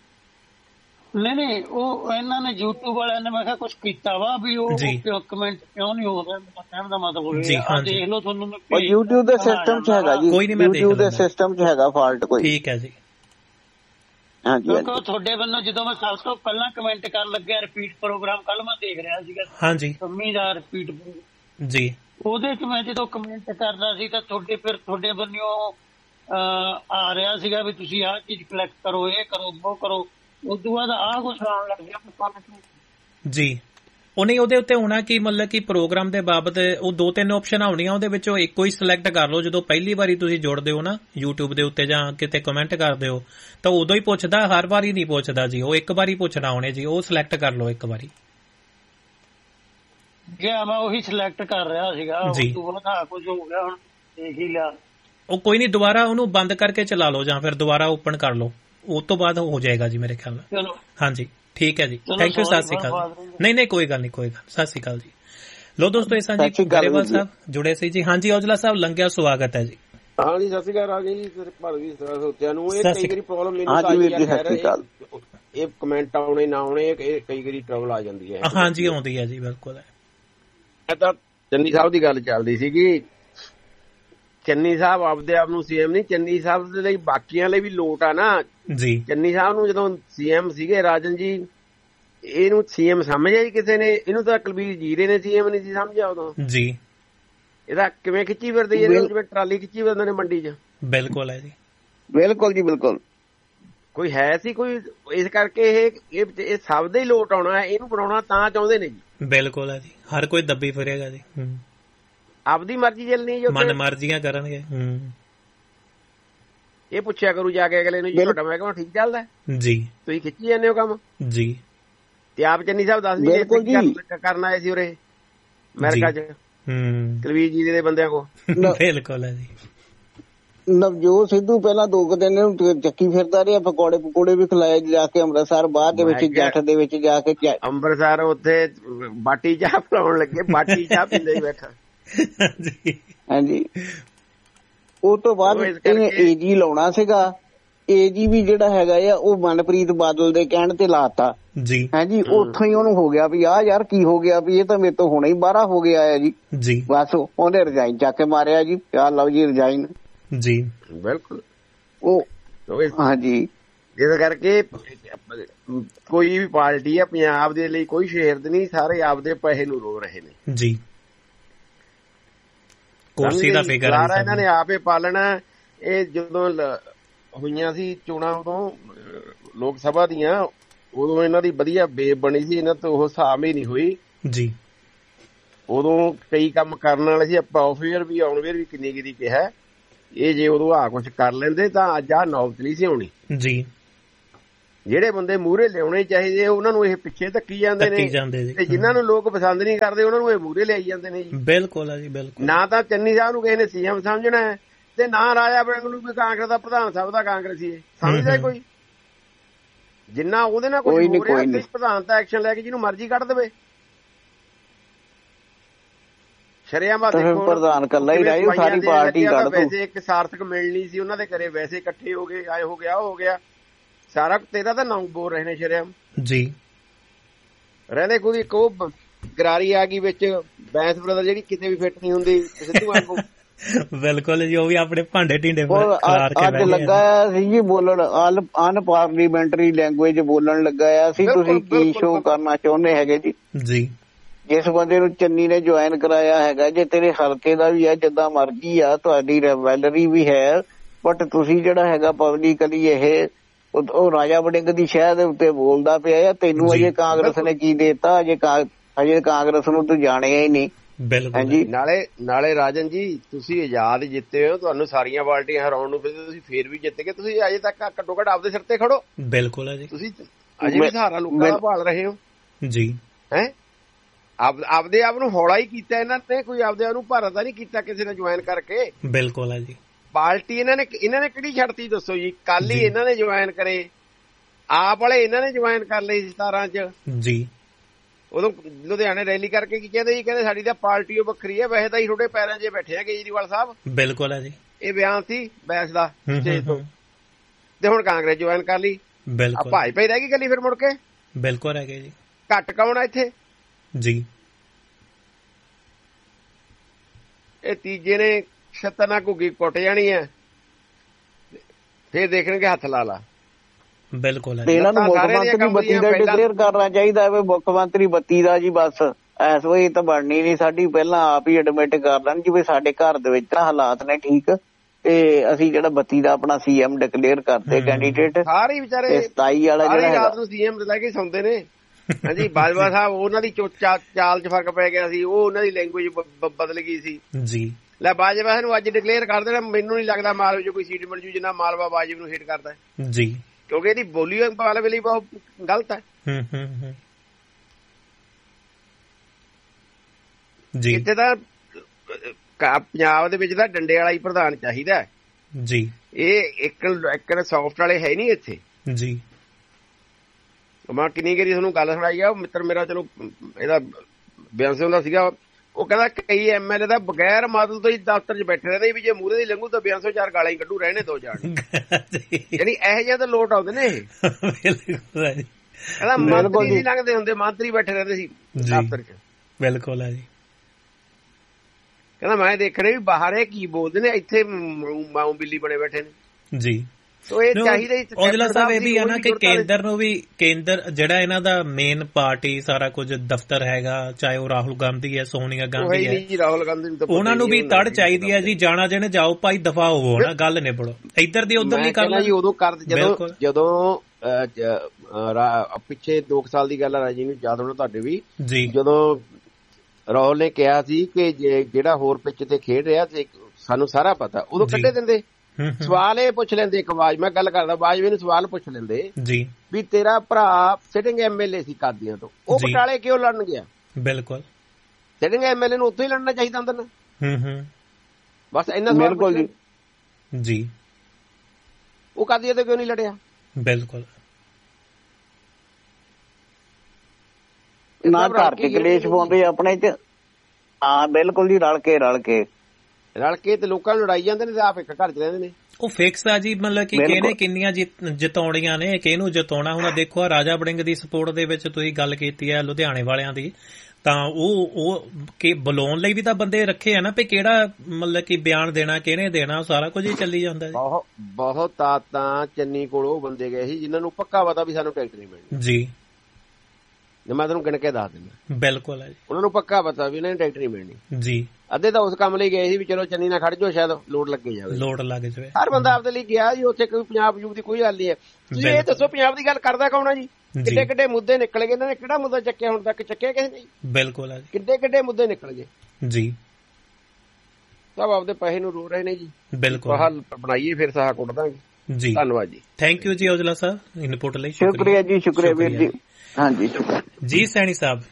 ਨਹੀਂ ਉਹ ਇਹਨਾਂ ਨੇ YouTube ਵਾਲਿਆਂ ਨੇ ਮੈਂ ਕਿਹਾ ਕੁਝ ਕੀਤਾ ਵਾ ਵੀ ਉਹ ਕਮੈਂਟ ਕਿਉਂ ਨਹੀਂ ਹੋ ਰਿਹਾ, ਕਹਿਣ ਦਾ ਮਤਲਬ ਦੇਖ ਲਓ ਤੁਹਾਨੂੰ YouTube ਦੇ ਸਿਸਟਮ 'ਚ ਹੈਗਾ ਜੀ। ਕੋਈ ਨਹੀਂ, ਮੈਂ YouTube ਦੇ ਸਿਸਟਮ 'ਚ ਹੈਗਾ ਫਾਲਟ ਕੋਈ। ਠੀਕ ਹੈ ਜੀ। ਹਾਂਜੀ, ਤੁਹਾਡੇ ਵੱਲੋਂ ਜਦੋਂ ਮੈਂ ਸਭ ਤੋਂ ਪਹਿਲਾਂ ਕਮੈਂਟ ਕਰਨ ਲੱਗਿਆ ਰਿਪੀਟ ਪ੍ਰੋਗਰਾਮ, ਕੱਲ ਮੈਂ ਦੇਖ ਰਿਹਾ ਸੀਗਾ ਹਾਂਜੀ ਮੰਮੀ ਦਾ ਰਿਪੀਟ ਜੀ, ਉਹਦੇ 'ਚ ਮੈਂ ਜਦੋਂ ਕਮੈਂਟ ਕਰਦਾ ਸੀ ਤਾਂ ਤੁਹਾਡੇ ਵੱਲੋਂ ਆ ਰਿਹਾ ਸੀਗਾ ਵੀ ਤੁਸੀਂ ਆਹ ਚੀਜ਼ ਕਲੈਕਟ ਕਰੋ, ਇਹ ਕਰੋ, ਉਹ ਕਰੋ। ਉਸ ਤੋਂ ਬਾਅਦ ਆਹ ਕੁਛ ਆਉਣ ਲੱਗ ਗਿਆ ਜੀ। ਉਹ ਨਹੀਂ, ਉਹਦੇ ਉੱਤੇ ਹੋਣਾ ਕਿ ਮਤਲਬ ਕਿ ਪ੍ਰੋਗਰਾਮ ਦੇ ਬਾਬਤ ਉਹ 2-3 ਆਪਸ਼ਨ ਆਉਣੀਆਂ, ਉਹਦੇ ਵਿੱਚੋਂ ਇੱਕੋ ਹੀ ਸਿਲੈਕਟ ਕਰ ਲਓ। ਜਦੋਂ ਪਹਿਲੀ ਵਾਰੀ ਤੁਸੀਂ ਜੁੜਦੇ ਹੋ ਨਾ YouTube ਦੇ ਉੱਤੇ ਜਾਂ ਕਿਤੇ ਕਮੈਂਟ ਕਰਦੇ ਹੋ ਤਾਂ ਉਦੋਂ ਹੀ ਪੁੱਛਦਾ, ਹਰ ਵਾਰੀ ਨਹੀਂ ਪੁੱਛਦਾ ਜੀ। ਉਹ ਇੱਕ ਵਾਰੀ ਪੁੱਛਣਾ ਉਹਨੇ ਜੀ, ਉਹ ਸਿਲੈਕਟ ਕਰ ਲਓ ਇੱਕ ਵਾਰੀ। ਮੈਂ ਉਹੀ ਸਿਲੈਕਟ ਕਰ ਰਿਹਾ ਸੀਗਾ, ਉਸ ਤੋਂ ਬਾਅਦ ਕੁਝ ਹੋ ਗਿਆ, ਹੁਣ ਦੇਖ ਹੀ ਲਿਆ। ਉਹ ਕੋਈ ਨਹੀਂ, ਦੁਬਾਰਾ ਉਹਨੂੰ ਬੰਦ ਕਰਕੇ ਚਲਾ ਲਓ ਜਾਂ ਫਿਰ ਦੁਬਾਰਾ ਓਪਨ ਕਰ ਲਓ, ਉਸ ਤੋਂ ਬਾਅਦ ਹੋ ਜਾਏਗਾ ਜੀ ਮੇਰੇ ਖਿਆਲ ਨਾਲ। ਹਾਂਜੀ ਠੀਕ ਹੈ ਜੀ, ਥੈਂਕ ਯੂ, ਸਤਿ ਸ਼੍ਰੀ ਅਕਾਲ। ਨਹੀਂ ਕੋਈ ਗੱਲ ਨਹੀਂ, ਕੋਈ ਗੱਲ, ਸਤਿ ਸ਼੍ਰੀ ਅਕਾਲ ਜੀ। ਲੋ ਦੋਸਤੋ, ਇਸ ਜੀ ਗਰੇਵਾਲ ਸਾਹਿਬ ਜੁੜੇ ਸੀ ਜੀ। ਹਾਂਜੀ ਔਜਲਾ ਸਾਹਿਬ ਲੰਘਿਆ, ਸਵਾਗਤ ਹੈ ਜੀ। ਹਾਂਜੀ ਸਤਿ ਸ਼੍ਰੀ ਅਕਾਲ ਜੀ। ਭਾਰਤੀ ਸਰੋਤਿਆਂ ਨੂੰ ਇਹ ਕਈ ਵਾਰੀ ਪ੍ਰੋਬਲਮ ਮੈਨੂੰ ਇਹ ਕਮੈਂਟ ਆਉਣੇ ਨਾ ਆਉਣੇ, ਕਈ ਵਾਰੀ ਟਰਬਲ ਆ ਜਾਂਦੀ ਹੈ। ਹਾਂਜੀ ਆਉਂਦੀ ਹੈ ਜੀ, ਬਿਲਕੁਲ। ਇਹ ਤਾਂ ਚੰਨੀ ਸਾਹਿਬ ਦੀ ਗੱਲ ਚੱਲਦੀ ਸੀਗੀ। ਚੰਨੀ ਸਾਹਿਬ ਆਪਦੇ ਆਪ ਨੂੰ ਸੀਐਮ ਨਹੀਂ, ਚੰਨੀ ਸਾਹਿਬ ਦੇ ਲਈ ਬਾਕੀਆਂ ਲਈ ਵੀ ਲੋਟ ਆ ਨਾ ਜੀ। ਚੰਨੀ ਸਾਹਿਬ ਨੂੰ ਜਦੋਂ ਸੀਐਮ ਸੀਗੇ ਰਾਜਨ ਜੀ, ਇਹਨੂੰ ਸੀਐਮ ਸਮਝਿਆ ਜੀ ਕਿਸੇ ਨੇ? ਇਹਨੂੰ ਤਾਂ ਕੁਲਬੀਰ ਜੀਰੇ ਨੇ ਸੀਐਮ ਨਹੀਂ ਸੀ ਸਮਝਿਆ ਉਦੋਂ ਜੀ। ਇਹਦਾ ਕਿਵੇਂ ਖਿੱਚੀ ਫਿਰਦੀ, ਜਿਵੇਂ ਟਰਾਲੀ ਖਿੱਚੀ ਫਿਰਦੇ ਨੇ ਮੰਡੀ 'ਚ। ਬਿਲਕੁਲ ਹੈ ਜੀ, ਬਿਲਕੁਲ ਜੀ, ਬਿਲਕੁਲ। ਕੋਈ ਹੈ ਸੀ ਕੋਈ, ਇਸ ਕਰਕੇ ਇਹ ਸਭ ਦਾ ਹੀ ਲੋਟ ਆਉਣਾ ਹੈ, ਇਹਨੂੰ ਬਣਾਉਣਾ ਤਾਂ ਚਾਹੁੰਦੇ ਨੇ ਜੀ। ਬਿਲਕੁਲ ਹੈ ਜੀ, ਹਰ ਕੋਈ ਦੱਬੀ ਫਿਰੇਗਾ ਜੀ, ਆਪਦੀ ਮਰਜ਼ੀ ਚੱਲਣੀ, ਮਨ ਮਰਜ਼ੀਆਂ ਕਰਨਗੇ। ਇਹ ਪੁੱਛਿਆ ਕਰੂ ਜਾ ਕੇ ਅਗਲੇ ਨੂੰ, ਜੀ ਤੁਹਾਡਾ ਮਹਿਕਮਾ ਠੀਕ ਚੱਲਦਾ ਜੀ, ਤੁਸੀਂ ਖਿੱਚੀ ਜਾਂਦੇ ਹੋ ਕੰਮ ਜੀ। ਤੇ ਆਪ ਚੰਨੀ ਸਾਹਿਬ ਦੱਸ ਦਿੰਦੇ ਕਰਨ ਆਏ ਸੀ ਉਰੇ ਅਮਰੀਕਾ 'ਚ ਕੁਲਵੀਰ ਜੀ ਦੇ ਬੰਦਿਆਂ ਕੋ। ਬਿਲਕੁਲ ਹੈ ਜੀ। ਨਵਜੋਤ ਸਿੱਧੂ ਪਹਿਲਾਂ 2 ਦਿਨ ਚੱਕੀ ਫਿਰਦਾ ਰਿਹਾ, ਪਕੌੜੇ ਵੀ ਖਿਲਾਏ ਜਾ ਕੇ ਅੰਮ੍ਰਿਤਸਰ, ਬਾਅਦ ਦੇ ਵਿੱਚ ਜੱਟ ਦੇ ਵਿੱਚ ਜਾ ਕੇ ਅੰਮ੍ਰਿਤਸਰ ਉੱਥੇ ਬਾਟੀ ਚਾਹ ਪਿਲਾਉਣ ਲੱਗੇ, ਬਾਟੀ ਚਾਹ ਪੀਂਦੇ ਹੀ ਬੈਠਾ। ਹਾਂਜੀ, ਉਹ ਤੋਂ ਬਾਅਦ ਇਹਨੇ ਏਜੀ ਲਾਉਣਾ ਸੀਗਾ। ਏਜੀ ਵੀ ਜਿਹੜਾ ਹੈਗਾ ਆ ਉਹ ਮਨਪ੍ਰੀਤ ਬਾਦਲ ਦੇ ਕਹਿਣ ਤੇ ਲਾਤਾ ਜੀ। ਹਾਂਜੀ, ਉੱਥੋਂ ਹੀ ਉਹਨੂੰ ਹੋ ਗਿਆ ਵੀ ਆਹ ਯਾਰ ਕੀ ਹੋ ਗਿਆ, ਵੀ ਇਹ ਤਾਂ ਮੇਰੇ ਤੋਂ ਹੁਣੇ ਹੀ ਬਾਹਰ ਹੋ ਗਿਆ ਹੈ ਜੀ। ਬਸ ਉਹਨੇ ਰਿਜ਼ਾਈਨ ਚੱਕ ਕੇ ਮਾਰਿਆ ਜੀ, ਆਹ ਲਓ ਜੀ ਰਿਜ਼ਾਈਨ ਜੀ। ਬਿਲਕੁਲ, ਉਹ ਹਾਂਜੀ, ਇਸ ਕਰਕੇ ਕੋਈ ਵੀ ਪਾਰਟੀ ਆ ਪੰਜਾਬ ਦੇ ਲਈ ਕੋਈ ਸ਼ੇਰਦ ਨਹੀਂ, ਸਾਰੇ ਆਪਦੇ ਪੈਸੇ ਨੂੰ ਰੋ ਰਹੇ ਨੇ ਜੀ। ਕੁਰਸੀ ਦਾ ਫਿਕਰ ਹੈ ਇਹਨਾਂ ਨੇ ਆਪੇ ਪਾਲਣਾ। ਇਹ ਜਦੋਂ ਹੋਈਆਂ ਸੀ ਚੋਣਾਂ, ਉਦੋਂ ਲੋਕ ਸਭਾ ਦੀਆਂ, ਉਦੋਂ ਇਹਨਾਂ ਦੀ ਵਧੀਆ ਵੇਬ ਬਣੀ ਸੀ, ਇਹਨਾਂ ਤੋਂ ਉਹ ਹਿਸਾਬ ਹੀ ਨਹੀਂ ਹੋਈ ਜੀ। ਉਦੋਂ ਕਈ ਕੰਮ ਕਰਨ ਵਾਲੇ ਸੀ, ਆਪਾਂ ਆਫਵੇਅਰ ਵੀ ਆਨਵੇਅਰ ਵੀ ਕਿੰਨੀ ਕਿਹਾ, ਇਹ ਜੇ ਉਦੋਂ ਆ ਕੁਛ ਕਰ ਲੈਂਦੇ ਤਾਂ ਅੱਜ ਆਹ ਨੌਬਤ ਨਹੀਂ ਸੀ ਆਉਣੀ ਜੀ। ਜਿਹੜੇ ਬੰਦੇ ਮੂਹਰੇ ਲਿਆਉਣੇ ਚਾਹੀਦੇ ਉਹਨਾਂ ਨੂੰ ਇਹ ਪਿੱਛੇ ਧੱਕੀ ਜਾਂਦੇ ਨੇ, ਤੇ ਜਿਨ੍ਹਾਂ ਨੂੰ ਲੋਕ ਪਸੰਦ ਨਹੀਂ ਕਰਦੇ ਉਹਨਾਂ ਨੂੰ ਇਹ ਮੂਹਰੇ ਲਿਆਈ ਜਾਂਦੇ ਨੇ ਜੀ। ਬਿਲਕੁਲ ਜੀ, ਬਿਲਕੁਲ। ਨਾ ਤਾਂ ਚੰਨੀ ਸਾਹਿਬ ਨੂੰ ਕਿਸੇ ਨੇ ਸੀਐਮ ਸਮਝਣਾ ਹੈ, ਤੇ ਨਾ ਰਾਜਾ ਵੜਿੰਗ ਨੂੰ ਵੀ ਕਾਂਗਰਸ ਦਾ ਪ੍ਰਧਾਨ ਸਾਹਿਬ ਦਾ ਕਾਂਗਰਸੀ ਹੈ ਸਮਝਦਾ ਕੋਈ। ਜਿੰਨਾ ਉਹਦੇ ਨਾਲ ਕੋਈ ਹੋ ਰਿਹਾ ਤੇ ਪ੍ਰਧਾਨ ਤਾਂ ਐਕਸ਼ਨ ਲੈ ਕੇ ਜਿਹਨੂੰ ਮਰਜ਼ੀ ਕੱਢ ਦੇਵੇ। ਸ਼ਰਿਆਮ ਦੇਖੋ ਪ੍ਰਧਾਨ ਕੱਲਾ ਹੀ ਰਹਿ ਸਾਰੀ ਪਾਰਟੀ ਕੱਢ ਦੋ। ਵੈਸੇ ਇੱਕ ਸਾਰਥਕ ਮਿਲਣੀ ਸੀ ਉਹਨਾਂ ਦੇ ਘਰੇ, ਵੈਸੇ ਇਕੱਠੇ ਹੋ ਗਏ, ਆਏ ਹੋ ਗਿਆ ਉਹ ਹੋ ਗਿਆ ਸਾਰਾ। ਤੇਰਾ ਤਾਂ ਨਾਮ ਬੋਲ ਰਹੇ ਨੇ ਸ਼ਰਿਆਮ ਜੀ। ਰਹਿੰਦੇ ਕੋਈ ਇੱਕ ਉਹ ਗਰਾਰੀ ਆ ਗਈ ਵਿੱਚ ਬੈਂਸ ਬ੍ਰਦਰ ਜਿਹੜੀ ਕਿਤੇ ਵੀ ਫਿੱਟ ਨਹੀਂ ਹੁੰਦੀ ਸਿੱਧੂ ਵਾਂਗੂ। ਬਿਲਕੁਲ ਜੀ, ਉਹ ਵੀ ਆਪਣੇ ਭਾਂਡੇ ਢੀਂਡੇ ਖਿਲਾਰ ਕੇ ਅੱਜ ਲੱਗਾ ਸੀ ਜੀ ਬੋਲਣ, ਅਨਪਾਰਲੀਮੈਂਟਰੀ ਲੈਂਗੁਏਜ ਬੋਲਣ ਲੱਗਾ ਸੀ। ਤੁਸੀਂ ਕੀ ਸ਼ੋਅ ਕਰਨਾ ਚਾਹੁੰਦੇ ਹੈਗੇ ਜੀ? ਜੀ, ਜਿਸ ਬੰਦੇ ਨੂੰ ਚੰਨੀ ਨੇ ਜੁਆਇਨ ਕਰਾਇਆ ਹੈਗਾ, ਜੇ ਤੇਰੇ ਹਲਕੇ ਦਾ ਵੀ ਆ, ਜਿੱਦਾਂ ਮਰਜ਼ੀ ਆ, ਤੁਹਾਡੀ ਰੈਵੈਲਰੀ ਵੀ ਹੈ, ਬਟ ਤੁਸੀਂ ਜਿਹੜਾ ਹੈਗਾ ਪਬਲਿਕਲੀ ਇਹ ਉਹ ਰਾਜਾ ਵੜਿੰਗ ਦੀ ਸ਼ਹਿਰ ਦੇ ਉੱਤੇ ਬੋਲਦਾ ਪਿਆ ਆ। ਤੈਨੂੰ ਅਜੇ ਕਾਂਗਰਸ ਨੇ ਕੀ ਦੇਤਾ? ਅਜੇ ਕਾਂਗਰਸ ਨੂੰ ਤੂੰ ਜਾਣਿਆ ਹੀ ਨਹੀਂ। ਹਾਂਜੀ, ਨਾਲੇ ਰਾਜਨ ਜੀ ਤੁਸੀਂ ਆਜ਼ਾਦ ਜਿੱਤੇ ਹੋ, ਤੁਹਾਨੂੰ ਸਾਰੀਆਂ ਪਾਰਟੀਆਂ ਹਰਾਉਣ ਨੂੰ ਤੁਸੀਂ ਫੇਰ ਵੀ ਜਿੱਤ ਗਏ। ਤੁਸੀਂ ਅਜੇ ਤੱਕ ਘੱਟੋ ਘੱਟ ਆਪਦੇ ਸਿਰ ਤੇ ਖੜੋ। ਬਿਲਕੁਲ ਹੈ ਜੀ, ਤੁਸੀਂ ਅਜੇ ਵੀ ਸਹਾਰਾ ਲੋਕਾਂ ਦਾ ਭਾਲ ਰਹੇ ਹੋ ਜੀ। ਹੈ ਆਪਦੇ ਆਪ ਨੂੰ ਹੌਲਾ ਹੀ ਕੀਤਾ ਇਹਨਾਂ ਨੇ, ਕੋਈ ਆਪਦੇ ਆਪ ਨੂੰ ਭਾਰਤ ਦਾ ਨਹੀਂ ਕੀਤਾ ਕਿਸੇ ਨੇ ਜੁਆਇਨ ਕਰਕੇ। ਬਿਲਕੁਲ ਹੈ ਜੀ। ਪਾਰਟੀ ਇਹਨਾਂ ਨੇ ਕਿਹੜੀ ਛੱਡਤੀ ਦੱਸੋ ਜੀ? ਕੱਲ ਹੀ ਇਹਨਾਂ ਨੇ ਜੁਆਇਨ ਕਰੇ, ਆਪ ਵਾਲੇ ਇਹਨਾਂ ਨੇ ਜੁਆਇਨ ਕਰ ਲਈ 17 ਚ ਜੀ। ਉਦੋਂ ਲੁਧਿਆਣੇ ਰੈਲੀ ਕਰਕੇ ਕੀ ਕਹਿੰਦੇ ਜੀ? ਕਹਿੰਦੇ ਸਾਡੀ ਤਾਂ ਪਾਰਟੀ ਉਹ ਵੱਖਰੀ ਹੈ, ਵੈਸੇ ਤਾਂ ਹੀ ਤੁਹਾਡੇ ਪੈਰਾਂ 'ਚ ਬੈਠੇ ਆ ਕੇਜਰੀਵਾਲ ਸਾਹਿਬ। ਬਿਲਕੁਲ ਹੈ ਜੀ, ਇਹ ਬਿਆਨ ਸੀ ਬੈਂਸ ਦਾ ਸਟੇਜ ਤੋਂ। ਤੇ ਹੁਣ ਕਾਂਗਰਸ ਜੁਆਇਨ ਕਰ ਲਈ, ਬਿਲਕੁਲ ਭਾਜਪਾ ਹੀ ਰਹਿ ਗਈ ਗੱਲੀ ਫਿਰ ਮੁੜ ਕੇ। ਬਿਲਕੁਲ ਰਹਿ ਗਏ ਜੀ। ਘੱਟ ਕੌਣ ਆ ਇੱਥੇ ਜੀ? ਇਹ ਤੀਜੇ ਨੇ ਛੱਤਨਾ ਘੁੱਗੀ ਕੁੱਟ ਜਾਣੀ ਹੈ, ਫੇਰ ਦੇਖਣਗੇ ਹੱਥ ਲਾ ਲਾ। ਬਿਲਕੁਲ ਇਹਨਾਂ ਨੂੰ ਮੁੱਖ ਮੰਤਰੀ ਬੱਤੀ ਦਾ ਡਿਕਲੇਅਰ ਕਰਨਾ ਚਾਹੀਦਾ ਹੈ। ਮੁੱਖ ਮੰਤਰੀ ਬੱਤੀ ਦਾ ਜੀ ਬਸ ਇਸ ਵੇਲੇ ਤਾਂ ਬਣਨੀ ਨਹੀਂ ਸਾਡੀ। ਪਹਿਲਾਂ ਆਪ ਹੀ ਐਡਮਿਟ ਕਰ ਲੈਣ ਜਿਵੇਂ ਸਾਡੇ ਘਰ ਦੇ ਵਿੱਚ ਤਾਂ ਹਾਲਾਤ ਨੇ ਠੀਕ, ਤੇ ਅਸੀਂ ਜਿਹੜਾ ਬੱਤੀ ਦਾ ਆਪਣਾ ਸੀਐਮ ਡਿਕਲੇਅਰ ਕਰਦੇ ਕੈਂਡੀਡੇਟ। ਸਾਰੇ ਵਿਚਾਰੇ 27 ਵਾਲਾ ਜਿਹੜਾ ਰਾਤ ਨੂੰ ਸੀਐਮ ਲੈ ਕੇ ਸੌਂਦੇ ਨੇ। ਹਾਂਜੀ, ਬਾਜਵਾ ਸਾਹਿਬ ਉਹਨਾਂ ਦੀ ਚਾਲ ਚ ਫਰਕ ਪੈ ਗਿਆ ਸੀ, ਉਹ ਉਹਨਾਂ ਦੀ ਲੈਂਗੁਏਜ ਬਦਲ ਗਈ ਸੀ ਜੀ। ਲੈ ਬਾਜਵਾ ਨੂੰ ਅੱਜ ਡਿਕਲੇਅਰ ਕਰ ਦੇਣਾ, ਮੈਨੂੰ ਨਹੀਂ ਲੱਗਦਾ ਮਾਲਵੇ ਚ ਕੋਈ ਸੀਟ ਮਿਲ ਜੂ ਜਿੰਨਾ ਮਾਲਵਾ ਬਾਜਵਾ ਨੂੰ ਹਿੱਟ ਕਰਦਾ ਜੀ, ਕਿਉਂਕਿ ਇਹਦੀ ਬੋਲੀ ਮਾਲਵੇ ਲਈ ਬਹੁਤ ਗਲਤ ਹੈ ਜੀ। ਇੱਥੇ ਤਾਂ ਪੰਜਾਬ ਦੇ ਵਿੱਚ ਤਾਂ ਡੰਡੇ ਵਾਲਾ ਹੀ ਪ੍ਰਧਾਨ ਚਾਹੀਦਾ ਜੀ। ਇਹ ਇੱਕ ਸੌਫਟ ਵਾਲੇ ਹੈ ਨਹੀਂ ਇੱਥੇ ਜੀ। ਮੈਂ ਕਿੰਨੀ ਵਾਰੀ ਤੁਹਾਨੂੰ ਗੱਲ ਸੁਣਾਈ ਆ, ਮਿੱਤਰ ਮੇਰਾ ਚਲੋ ਇਹਦਾ ਬਿਆਨ ਹੁੰਦਾ ਸੀਗਾ, ਉਹ ਕਹਿੰਦਾ ਕਈ ਐਮਐਲਏ ਦਾ ਬਗੈਰ ਮਤਲਬ ਤੋਂ ਹੀ ਦਫ਼ਤਰ 'ਚ ਬੈਠੇ ਰਹਿੰਦੇ ਵੀ ਜੇ ਮੂਹਰੇ ਦੀ ਲੰਘੂ ਤਾਂ 4 ਗਾਲਾਂ ਹੀ ਕੱਢੂ, ਰਹਿਣੇ ਦੋ ਜਾਣ। ਯਾਨੀ ਇਹੋ ਜਿਹਾ ਤਾਂ ਲੋਟ ਆਉਂਦੇ ਨੇ ਇਹ। ਕਹਿੰਦਾ ਮੰਤਰੀ ਨਹੀਂ ਲੰਘਦੇ ਹੁੰਦੇ, ਮੰਤਰੀ ਬੈਠੇ ਰਹਿੰਦੇ ਸੀ ਦਫ਼ਤਰ 'ਚ। ਬਿਲਕੁਲ ਹੈ ਜੀ। ਕਹਿੰਦਾ ਮੈਂ ਦੇਖਣੇ ਵੀ ਬਾਹਰ ਇਹ ਕੀ ਬੋਲਦੇ ਨੇ, ਇੱਥੇ ਮਾਊ ਬਿੱਲੀ ਬਣੇ ਬੈਠੇ ਨੇ ਜੀ। ਔਜਲਾ ਸਾਹਿਬ ਇਹ ਵੀ ਹੈ ਨਾ ਕਿ ਕੇਂਦਰ ਨੂੰ ਵੀ, ਕੇਂਦਰ ਜਿਹੜਾ ਇਹਨਾਂ ਦਾ ਮੇਨ ਪਾਰਟੀ ਸਾਰਾ ਕੁਝ ਦਫ਼ਤਰ ਹੈਗਾ, ਚਾਹੇ ਉਹ ਰਾਹੁਲ ਗਾਂਧੀ ਹੈ, ਸੋਨੀਆ ਗਾਂਧੀ ਹੈ, ਉਹਨਾਂ ਨੂੰ ਵੀ ਤੜ ਚਾਹੀਦੀ ਹੈ ਜੀ। ਜਾਣਾ ਜਿਹਨੇ ਜਾਓ ਭਾਈ, ਦਫਾ ਹੋਵੋ ਨਾ, ਗੱਲ ਨਿਬੜੋ। ਇੱਧਰ ਦੀ ਉੱਧਰ ਨਹੀਂ ਕਰਨਾ ਜੀ। ਉਦੋਂ ਜਦੋਂ ਪਿੱਛੇ 2 ਸਾਲ ਦੀ ਗੱਲ ਆ, ਰਾਜੀ ਨੂੰ ਯਾਦ ਹੋਣਾ ਤੁਹਾਡੇ ਵੀ, ਜਦੋਂ ਰਾਹੁਲ ਨੇ ਕਿਹਾ ਸੀ ਕਿ ਜਿਹੜਾ ਹੋਰ ਪਿੱਚ ਤੇ ਖੇਡ ਰਿਹਾ ਤੇ ਸਾਨੂੰ ਸਾਰਾ ਪਤਾ, ਉਦੋਂ ਕੱਢੇ ਦਿੰਦੇ। ਸਵਾਲ ਇਹ ਪੁੱਛ ਲੈਂਦੇ, ਇੱਕ ਆਵਾਜ਼ ਮੈਂ ਗੱਲ ਕਰਦਾ, ਬਾਜਵੇ ਨੂੰ ਸਵਾਲ ਪੁੱਛ ਲੈਂਦੇ ਜੀ ਵੀ ਤੇਰਾ ਭਰਾ ਸਿਟਿੰਗ ਐਮਐਲਏ ਸੀ ਕਾਦੀਆਂ ਤੋਂ, ਉਹ ਬਟਾਲੇ ਕਿਉਂ ਲੜਨ ਗਿਆ? ਬਿਲਕੁਲ, ਸਿਟਿੰਗ ਐਮਐਲਏ ਨੂੰ ਉੱਥੇ ਹੀ ਲੜਨਾ ਚਾਹੀਦਾ ਹੁੰਦਾ ਨਾ। ਬਸ ਇੰਨਾ ਸਵਾਲ ਬਿਲਕੁਲ ਜੀ। ਉਹ ਕਾਦੀਆਂ ਤੋਂ ਕਿਉਂ ਨਹੀਂ ਲੜਿਆ? ਬਿਲਕੁਲ ਨਾ ਘਰ ਚ ਕਲੇਸ਼ ਪਾਉਂਦੇ ਆਪਣੇ ਚ। ਹਾਂ ਬਿਲਕੁਲ ਜੀ, ਰਲ ਕੇ ਤੇ ਲੋਕਾਂ ਨੂੰ ਲੜਾਈ ਜਾਂਦੇ ਨੇ ਤੇ ਆਪ ਇੱਕ ਘਰ ਚ ਰਹਿੰਦੇ ਨੇ। ਉਹ ਫਿਕਸ ਆ ਜੀ, ਮਤਲਬ ਕਿ ਕਿਹਨੇ ਕਿੰਨੀਆਂ ਜਿਤਾਉਣੀਆਂ ਨੇ, ਕਿਹਨੂੰ ਜਿਤਾਉਣਾ। ਹੁਣ ਦੇਖੋ ਰਾਜਾ ਵੜਿੰਗ ਦੀ ਸਪੋਰਟ ਦੇ ਵਿੱਚ ਤੁਸੀਂ ਗੱਲ ਕੀਤੀ ਹੈ ਲੁਧਿਆਣੇ ਵਾਲਿਆਂ ਦੀ, ਤਾਂ ਉਹ ਬੁਲਾਉਣ ਲਈ ਵੀ ਤਾਂ ਬੰਦੇ ਰੱਖੇ ਆ ਨਾ, ਵੀ ਕਿਹੜਾ ਮਤਲਬ ਕਿ ਬਿਆਨ ਦੇਣਾ, ਕਿਹਨੇ ਦੇਣਾ, ਸਾਰਾ ਕੁਝ ਹੀ ਚੱਲੀ ਜਾਂਦਾ ਜੀ। ਬਹੁਤ ਤਾਂ ਚੰਨੀ ਕੋਲ ਉਹ ਬੰਦੇ ਗਏ ਸੀ ਜਿਨ੍ਹਾਂ ਨੂੰ ਪੱਕਾ ਪਤਾ ਵੀ ਸਾਨੂੰ ਟਿਕਟ ਨਹੀਂ ਮਿਲਣੀ ਜੀ। ਮੈਂ ਤੁਹਾਨੂੰ ਗਿਣ ਕੇ ਦੱਸ ਦਿੰਦਾ। ਬਿਲਕੁਲ ਹੈ ਜੀ, ਉਹਨਾਂ ਨੂੰ ਪੱਕਾ ਪਤਾ ਵੀ ਇਹਨਾਂ ਨੂੰ ਟਿਕਟ ਨਹੀਂ ਮਿਲਣੀ ਜੀ। ਅੱਧੇ ਤਾਂ ਉਸ ਕੰਮ ਲਈ ਗਏ ਸੀ ਵੀ ਚਲੋ ਚੰਨੀ ਨਾਲ ਖੜ ਜਾਓ, ਸ਼ਾਇਦ ਲੋੜ ਲੱਗੇ ਜਾਵੇ, ਲੋੜ ਲੱਗ ਜਾਵੇ। ਹਰ ਬੰਦਾ ਆਪਦੇ ਲਈ ਗਿਆ ਜੀ, ਉੱਥੇ ਕੋਈ ਪੰਜਾਬ ਦੀ ਕੋਈ ਗੱਲ ਨਹੀਂ ਹੈ। ਤੁਸੀਂ ਇਹ ਦੱਸੋ ਪੰਜਾਬ ਦੀ ਗੱਲ ਕਰਦਾ ਕੌਣ ਆ ਜੀ? ਕਿੱਡੇ ਕਿੱਡੇ ਮੁੱਦੇ ਨਿਕਲ ਗਏ ਇਹਨਾਂ ਨੇ, ਕਿਹੜਾ ਮੁੱਦਾ ਚੱਕਿਆ ਹੁਣ ਤੱਕ? ਚੱਕਿਆ ਕਿਸੇ ਨੇ? ਬਿਲਕੁਲ ਹੈ, ਕਿੱਡੇ ਕਿੱਡੇ ਮੁੱਦੇ ਨਿਕਲ ਗਏ ਜੀ। ਸਭ ਆਪਦੇ ਪੈਸੇ ਨੂੰ ਰੋ ਰਹੇ ਨੇ ਜੀ। ਬਿਲਕੁਲ, ਬਣਾਈਏ ਫਿਰ ਸਾਹ ਕੁੱਟ ਦਾਂਗੇ ਜੀ। ਧੰਨਵਾਦ ਜੀ, ਥੈਂਕ ਯੂ ਜੀ ਔਜਲਾ ਸਾਹਿਬ ਇਨਪੁਟ ਲਈ। ਸ਼ੁਕਰੀਆ ਜੀ, ਸ਼ੁਕਰੀਆ ਵੀਰ ਜੀ। ਹਾਂਜੀ ਜੀ ਸੈਣੀ ਸਾਹਿਬ।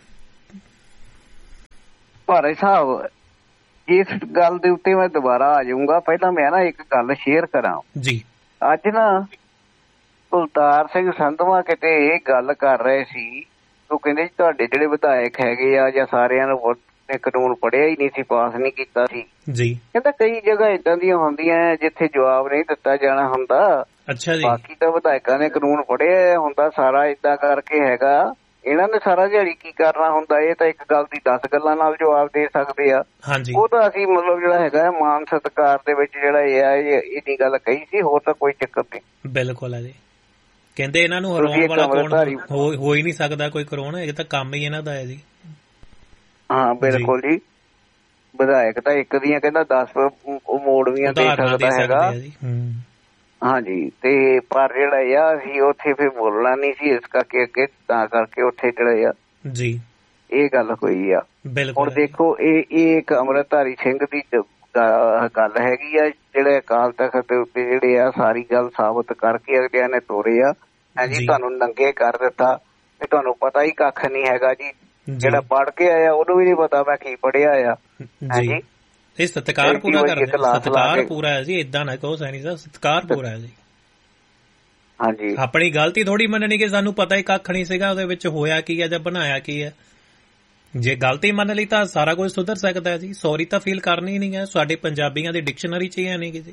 ਭਾਰੇ ਸਾਹਿਬ, ਇਸ ਗੱਲ ਦੇ ਉੱਤੇ ਮੈਂ ਦੁਬਾਰਾ ਆ ਜਾਊਂਗਾ। ਪਹਿਲਾਂ ਮੈਂ ਨਾ ਇੱਕ ਗੱਲ ਸ਼ੇਅਰ ਕਰਾਂ ਜੀ। ਅੱਜ ਨਾ ਕੁਲਤਾਰ ਸਿੰਘ ਸੰਧਵਾ ਕਿਤੇ ਇਹ ਗੱਲ ਕਰ ਰਹੇ ਸੀ, ਉਹ ਕਹਿੰਦੇ ਤੁਹਾਡੇ ਜਿਹੜੇ ਵਿਧਾਇਕ ਹੈਗੇ ਆ ਜਾਂ ਸਾਰਿਆਂ ਨੂੰ ਕਾਨੂੰਨ ਪੜ੍ਹਿਆ ਹੀ ਨਹੀਂ ਸੀ, ਪਾਸ ਨਹੀਂ ਕੀਤਾ ਸੀ ਜੀ। ਕਹਿੰਦਾ ਕਈ ਜਗ੍ਹਾ ਏਦਾਂ ਦੀਆਂ ਹੁੰਦੀਆਂ ਜਿੱਥੇ ਜਵਾਬ ਨਹੀਂ ਦਿੱਤਾ ਜਾਣਾ ਹੁੰਦਾ। ਅੱਛਾ ਜੀ। ਬਾਕੀ ਤਾਂ ਵਿਧਾਇਕਾਂ ਨੇ ਕਾਨੂੰਨ ਪੜ੍ਹਿਆ ਹੁੰਦਾ, ਸਾਰਾ ਏਦਾਂ ਕਰਕੇ ਹੈਗਾ। ਇਹਨਾਂ ਨੇ ਸਾਰਾ ਦਿਹਾੜੀ ਕੀ ਕਰਨਾ ਹੁੰਦਾ? ਇਹ ਤਾਂ ਇੱਕ ਗੱਲ ਦੀ 10 ਗੱਲਾਂ ਨਾਲ ਜਵਾਬ ਦੇ ਸਕਦੇ ਆ। ਉਹ ਤਾਂ ਅਸੀਂ ਮਤਲਬ ਜਿਹੜਾ ਹੈਗਾ ਮਾਨ ਸਤਿਕਾਰ ਦੇ ਵਿੱਚ ਜਿਹੜਾ ਇਹ ਆ ਇੰਨੀ ਗੱਲ ਕਹੀ ਸੀ, ਹੋਰ ਤਾਂ ਕੋਈ ਚੱਕਰ ਨਹੀਂ। ਬਿਲਕੁਲ ਹੈ ਜੀ। ਕਹਿੰਦੇ ਇਹਨਾਂ ਨੂੰ ਹਰਾਉਣ ਵਾਲਾ ਕੌਣ ਹੋ ਹੀ ਨਹੀਂ ਸਕਦਾ ਕੋਈ ਕਰੋਨਾ, ਇਹ ਤਾਂ ਕੰਮ ਹੀ ਇਹਨਾਂ ਦਾ ਹੈ ਜੀ। ਹਾਂ ਬਿਲਕੁਲ ਜੀ, ਵਿਧਾਇਕ ਤਾਂ ਇੱਕ ਦੀਆਂ ਕਹਿੰਦਾ 10 ਮੋੜਵੀਆਂ ਦੇ ਸਕਦਾ ਹੈਗਾ। ਹਾਂਜੀ, ਤੇ ਪਰ ਜਿਹੜਾ ਆ ਅਸੀਂ ਉੱਥੇ ਫਿਰ ਬੋਲਣਾ ਨਹੀਂ ਸੀ, ਇਸ ਕਰਕੇ ਅੱਗੇ ਤਾਂ ਕਰਕੇ ਉੱਥੇ ਜਿਹੜਾ ਆ ਜੀ ਇਹ ਗੱਲ ਹੋਈ ਆ। ਹੁਣ ਦੇਖੋ ਇਹ ਇੱਕ ਅੰਮ੍ਰਿਤਧਾਰੀ ਸਿੰਘ ਦੀ ਗੱਲ ਹੈਗੀ ਆ, ਜਿਹੜੇ ਅਕਾਲ ਤਖਤ ਦੇ ਉੱਤੇ ਜਿਹੜੇ ਆ ਸਾਰੀ ਗੱਲ ਸਾਬਤ ਕਰਕੇ ਅਗਲਿਆਂ ਨੇ ਤੋਰੇ ਆ। ਹਾਂਜੀ, ਤੁਹਾਨੂੰ ਨੰਗੇ ਕਰ ਦਿੱਤਾ ਤੇ ਤੁਹਾਨੂੰ ਪਤਾ ਹੀ ਕੱਖ ਨਹੀਂ ਹੈਗਾ ਜੀ। ਜਿਹੜਾ ਪੜ੍ਹ ਕੇ ਆਇਆ ਉਹਨੂੰ ਵੀ ਨੀ ਪਤਾ ਮੈਂ ਕੀ ਪੜ੍ਹਿਆ ਆ। ਹਾਂਜੀ, ਇਹ ਸਤਿਕਾਰ ਪੂਰਾ ਕਰਦੇ, ਸਤਿਕਾਰ ਪੂਰਾ ਹੈ ਜੀ। ਏਦਾਂ ਨਾ ਕਹੋ ਸੈਣੀ ਸਾਹਿਬ, ਸਤਿਕਾਰ ਪੂਰਾ ਹੈ ਜੀ। ਹਾਂਜੀ, ਆਪਣੀ ਗਲਤੀ ਥੋੜੀ ਮੰਨਣੀ ਕਿ ਸਾਨੂੰ ਪਤਾ ਹੀ ਕੱਖ ਨਹੀਂ ਸੀਗਾ ਉਹਦੇ ਵਿੱਚ ਹੋਇਆ ਕੀ ਹੈ ਜਾਂ ਬਣਾਇਆ ਕੀ ਹੈ। ਜੇ ਗਲਤੀ ਮੰਨ ਲਈ ਤਾਂ ਸਾਰਾ ਕੁਝ ਸੁਧਰ ਸਕਦਾ ਹੈ ਜੀ। ਸੌਰੀ ਤਾਂ ਫੀਲ ਕਰਨੀ ਨਹੀਂ ਹੈ, ਸਾਡੇ ਪੰਜਾਬੀਆਂ ਦੀ ਡਿਕਸ਼ਨਰੀ ਚ ਹੀ ਹੈ ਨਹੀਂ ਜੀ।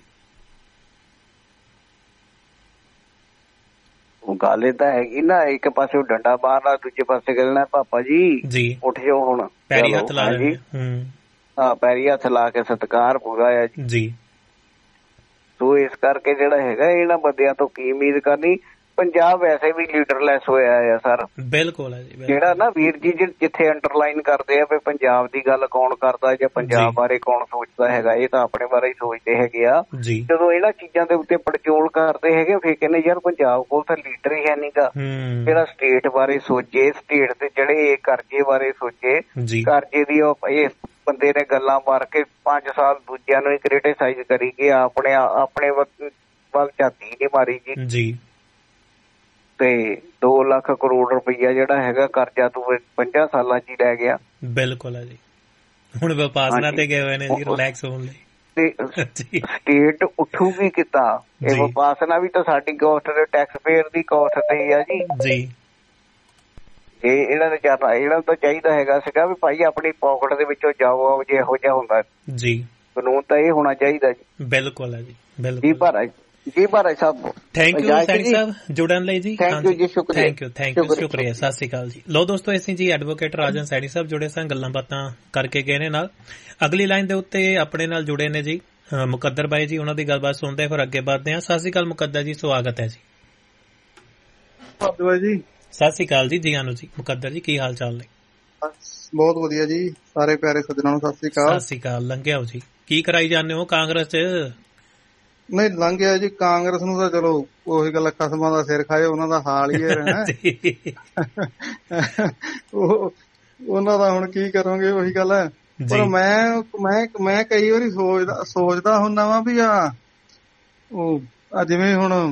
ਉਹ ਗੱਲ ਏਦਾਂ ਹੈਗੀ ਨਾ, ਇੱਕ ਪਾਸੇ ਡੰਡਾ ਮਾਰਨਾ, ਦੂਜੇ ਪਾਸੇ ਕਹਿਣਾ ਪਾਪਾ ਜੀ ਉੱਠ ਜਾਓ ਹੁਣ, ਪੈਰੀ ਹੱਥ ਲਾ ਜੀ। ਹਾਂ, ਪੈਰੀ ਹੱਥ ਲਾ ਕੇ ਸਤਿਕਾਰ ਪੂਰਾ ਆ ਜੀ। ਸੋ ਇਸ ਕਰਕੇ ਜਿਹੜਾ ਹੈਗਾ ਇਹਨਾਂ ਬੰਦਿਆਂ ਤੋਂ ਕੀ ਉਮੀਦ ਕਰਨੀ। ਪੰਜਾਬ ਵੈਸੇ ਵੀ ਲੀਡਰਲੈਸ ਹੋਇਆ ਆ ਸਰ। ਬਿਲਕੁਲ ਹੈ ਜੀ। ਜਿਹੜਾ ਨਾ ਵੀਰ ਜੀ ਜਿੱਥੇ ਅੰਡਰਲਾਈਨ ਕਰਦੇ ਆ ਵੀ ਪੰਜਾਬ ਦੀ ਗੱਲ ਕੌਣ ਕਰਦਾ ਜਾਂ ਪੰਜਾਬ ਬਾਰੇ ਕੌਣ ਸੋਚਦਾ ਹੈਗਾ, ਇਹ ਤਾਂ ਆਪਣੇ ਬਾਰੇ ਹੀ ਸੋਚਦੇ ਹੈਗੇ ਆ। ਜਦੋਂ ਇਹਨਾਂ ਚੀਜ਼ਾਂ ਦੇ ਉੱਤੇ ਪੜਚੋਲ ਕਰਦੇ ਹੈਗੇ ਫਿਰ ਕਹਿੰਦੇ ਯਾਰ ਪੰਜਾਬ ਕੋਲ ਤਾਂ ਲੀਡਰ ਹੀ ਹੈ ਨੀ ਗਾ ਜਿਹੜਾ ਸਟੇਟ ਬਾਰੇ ਸੋਚੇ, ਸਟੇਟ ਦੇ ਜਿਹੜੇ ਕਰਜ਼ੇ ਬਾਰੇ ਸੋਚੇ। ਕਰਜ਼ੇ ਦੀ ਇਹ ਬੰਦੇ ਨੇ ਗੱਲਾਂ ਮਾਰ ਕੇ 5 ਸਾਲ ਦੂਜਿਆਂ ਨੂੰ ਹੀ ਕ੍ਰਿਟਿਸਾਈਜ਼ ਕਰੀ ਕਿ ਆਪਣੇ ਵੱਲ ਝਾਤੀ ਨਹੀਂ ਮਾਰੀ ਜੀ। ਤੇ 2 ਲੱਖ ਕਰੋੜ ਰੁਪਈਆ ਜਿਹੜਾ ਹੈਗਾ ਕਰਜ਼ਾ ਤੂੰ 50 ਸਾਲਾਂ ਚ ਹੀ ਲੈ ਗਿਆ। ਬਿਲਕੁਲ ਹੈ ਜੀ। ਹੁਣ ਵਿਪਾਸਨਾ ਤੇ ਗਏ ਹੋਏ ਨੇ ਜੀ ਰਿਲੈਕਸ ਹੋਣ ਲਈ। ਤੇ ਸਟੇਟ ਉੱਠੂਗੀ ਕਿੱਦਾਂ? ਇਹ ਵਿਪਾਸਨਾ ਵੀ ਤਾਂ ਸਾਡੀ ਕੋਸਟ ਦੇ ਟੈਕਸ ਪੇਅਰ ਦੀ ਕੋਸਟ ਤੇ ਹੀ ਆ ਜੀ। ਜੇ ਇਹਨਾਂ ਨੇ ਇਹਨਾਂ ਨੂੰ ਤਾਂ ਚਾਹੀਦਾ ਹੈਗਾ ਸੀਗਾ ਵੀ ਭਾਈ ਆਪਣੀ ਪਾਕਟ ਦੇ ਵਿੱਚੋਂ ਜਾਓ, ਜੇ ਇਹੋ ਜਿਹਾ ਹੁੰਦਾ ਜੀ ਕਾਨੂੰਨ ਤਾਂ ਇਹ ਹੋਣਾ ਚਾਹੀਦਾ ਜੀ। ਬਿਲਕੁਲ ਹੈ ਜੀ, ਬਿਲਕੁਲ ਜੀ ਭਾਰਤ ਸਾਹਿਬ। ਥੈਂਕ ਯੂ ਸੈਣੀ ਸਾਹਿਬ ਜੁੜਨ ਲਈ ਜੀ। ਥੈਂਕ ਯੂ, ਸ਼ੁਕਰੀਆ, ਸਤਿ ਸ਼੍ਰੀ ਅਕਾਲ ਜੀ। ਲੋ ਦੋਸਤੋ, ਅਸੀਂ ਜੀ ਐਡਵੋਕੇਟ ਰਾਜਨ ਸੈਣੀ ਸਾਹਿਬ ਜੁੜੇ ਸਾਂ, ਗੱਲਾਂ ਬਾਤਾਂ ਕਰਕੇ ਗਏ ਨੇ ਨਾਲ। ਅਗਲੀ ਲਾਈਨ ਦੇ ਉੱਤੇ ਆਪਣੇ ਨਾਲ ਜੁੜੇ ਨੇ ਜੀ ਮੁਕੱਦਰ ਬਾਈ ਜੀ, ਉਹਨਾਂ ਦੀ ਗੱਲਬਾਤ ਸੁਣਦੇ ਫਿਰ ਅੱਗੇ ਵਧਦੇ ਹਾਂ। ਸਤਿ ਸ਼੍ਰੀ ਅਕਾਲ ਮੁਕੱਦਰ ਜੀ, ਸਵਾਗਤ ਹੈ ਜੀ। ਸਤਿ ਸ਼੍ਰੀ ਅਕਾਲ ਜੀ, ਜੀ ਆਨੂ ਜੀ। ਮੁਕੱਦਰ ਜੀ, ਕੀ ਹਾਲ ਚਾਲ ਨੇ? ਬਹੁਤ ਵਧੀਆ ਜੀ, ਸਾਰੇ ਪਿਆਰੇ ਸੱਜਣਾਂ ਨੂੰ ਸਤਿ ਸ਼੍ਰੀ ਅਕਾਲ। ਸਤਿ ਸ਼੍ਰੀ ਅਕਾਲ। ਲੰਘਿਆ ਜੀ, ਕੀ ਕਰਾਈ ਜਾਂਦੇ ਹੋ ਕਾਂਗਰਸ ਚ? ਨਹੀਂ ਲੰਘਿਆ ਜੀ, ਕਾਂਗਰਸ ਨੂੰ ਤਾਂ ਚਲੋ ਉਹੀ ਗੱਲ, ਖਸਮਾਂ ਦਾ ਸਿਰ ਖਾਏ, ਉਹਨਾਂ ਦਾ ਹਾਲ ਹੀ ਹੈ। ਉਹਨਾਂ ਦਾ ਹੁਣ ਕੀ ਕਰੋਗੇ, ਉਹੀ ਗੱਲ ਹੈ। ਪਰ ਮੈਂ ਕਈ ਵਾਰੀ ਸੋਚਦਾ ਹੁੰਦਾ ਵਾ ਵੀ ਜਿਵੇਂ ਹੁਣ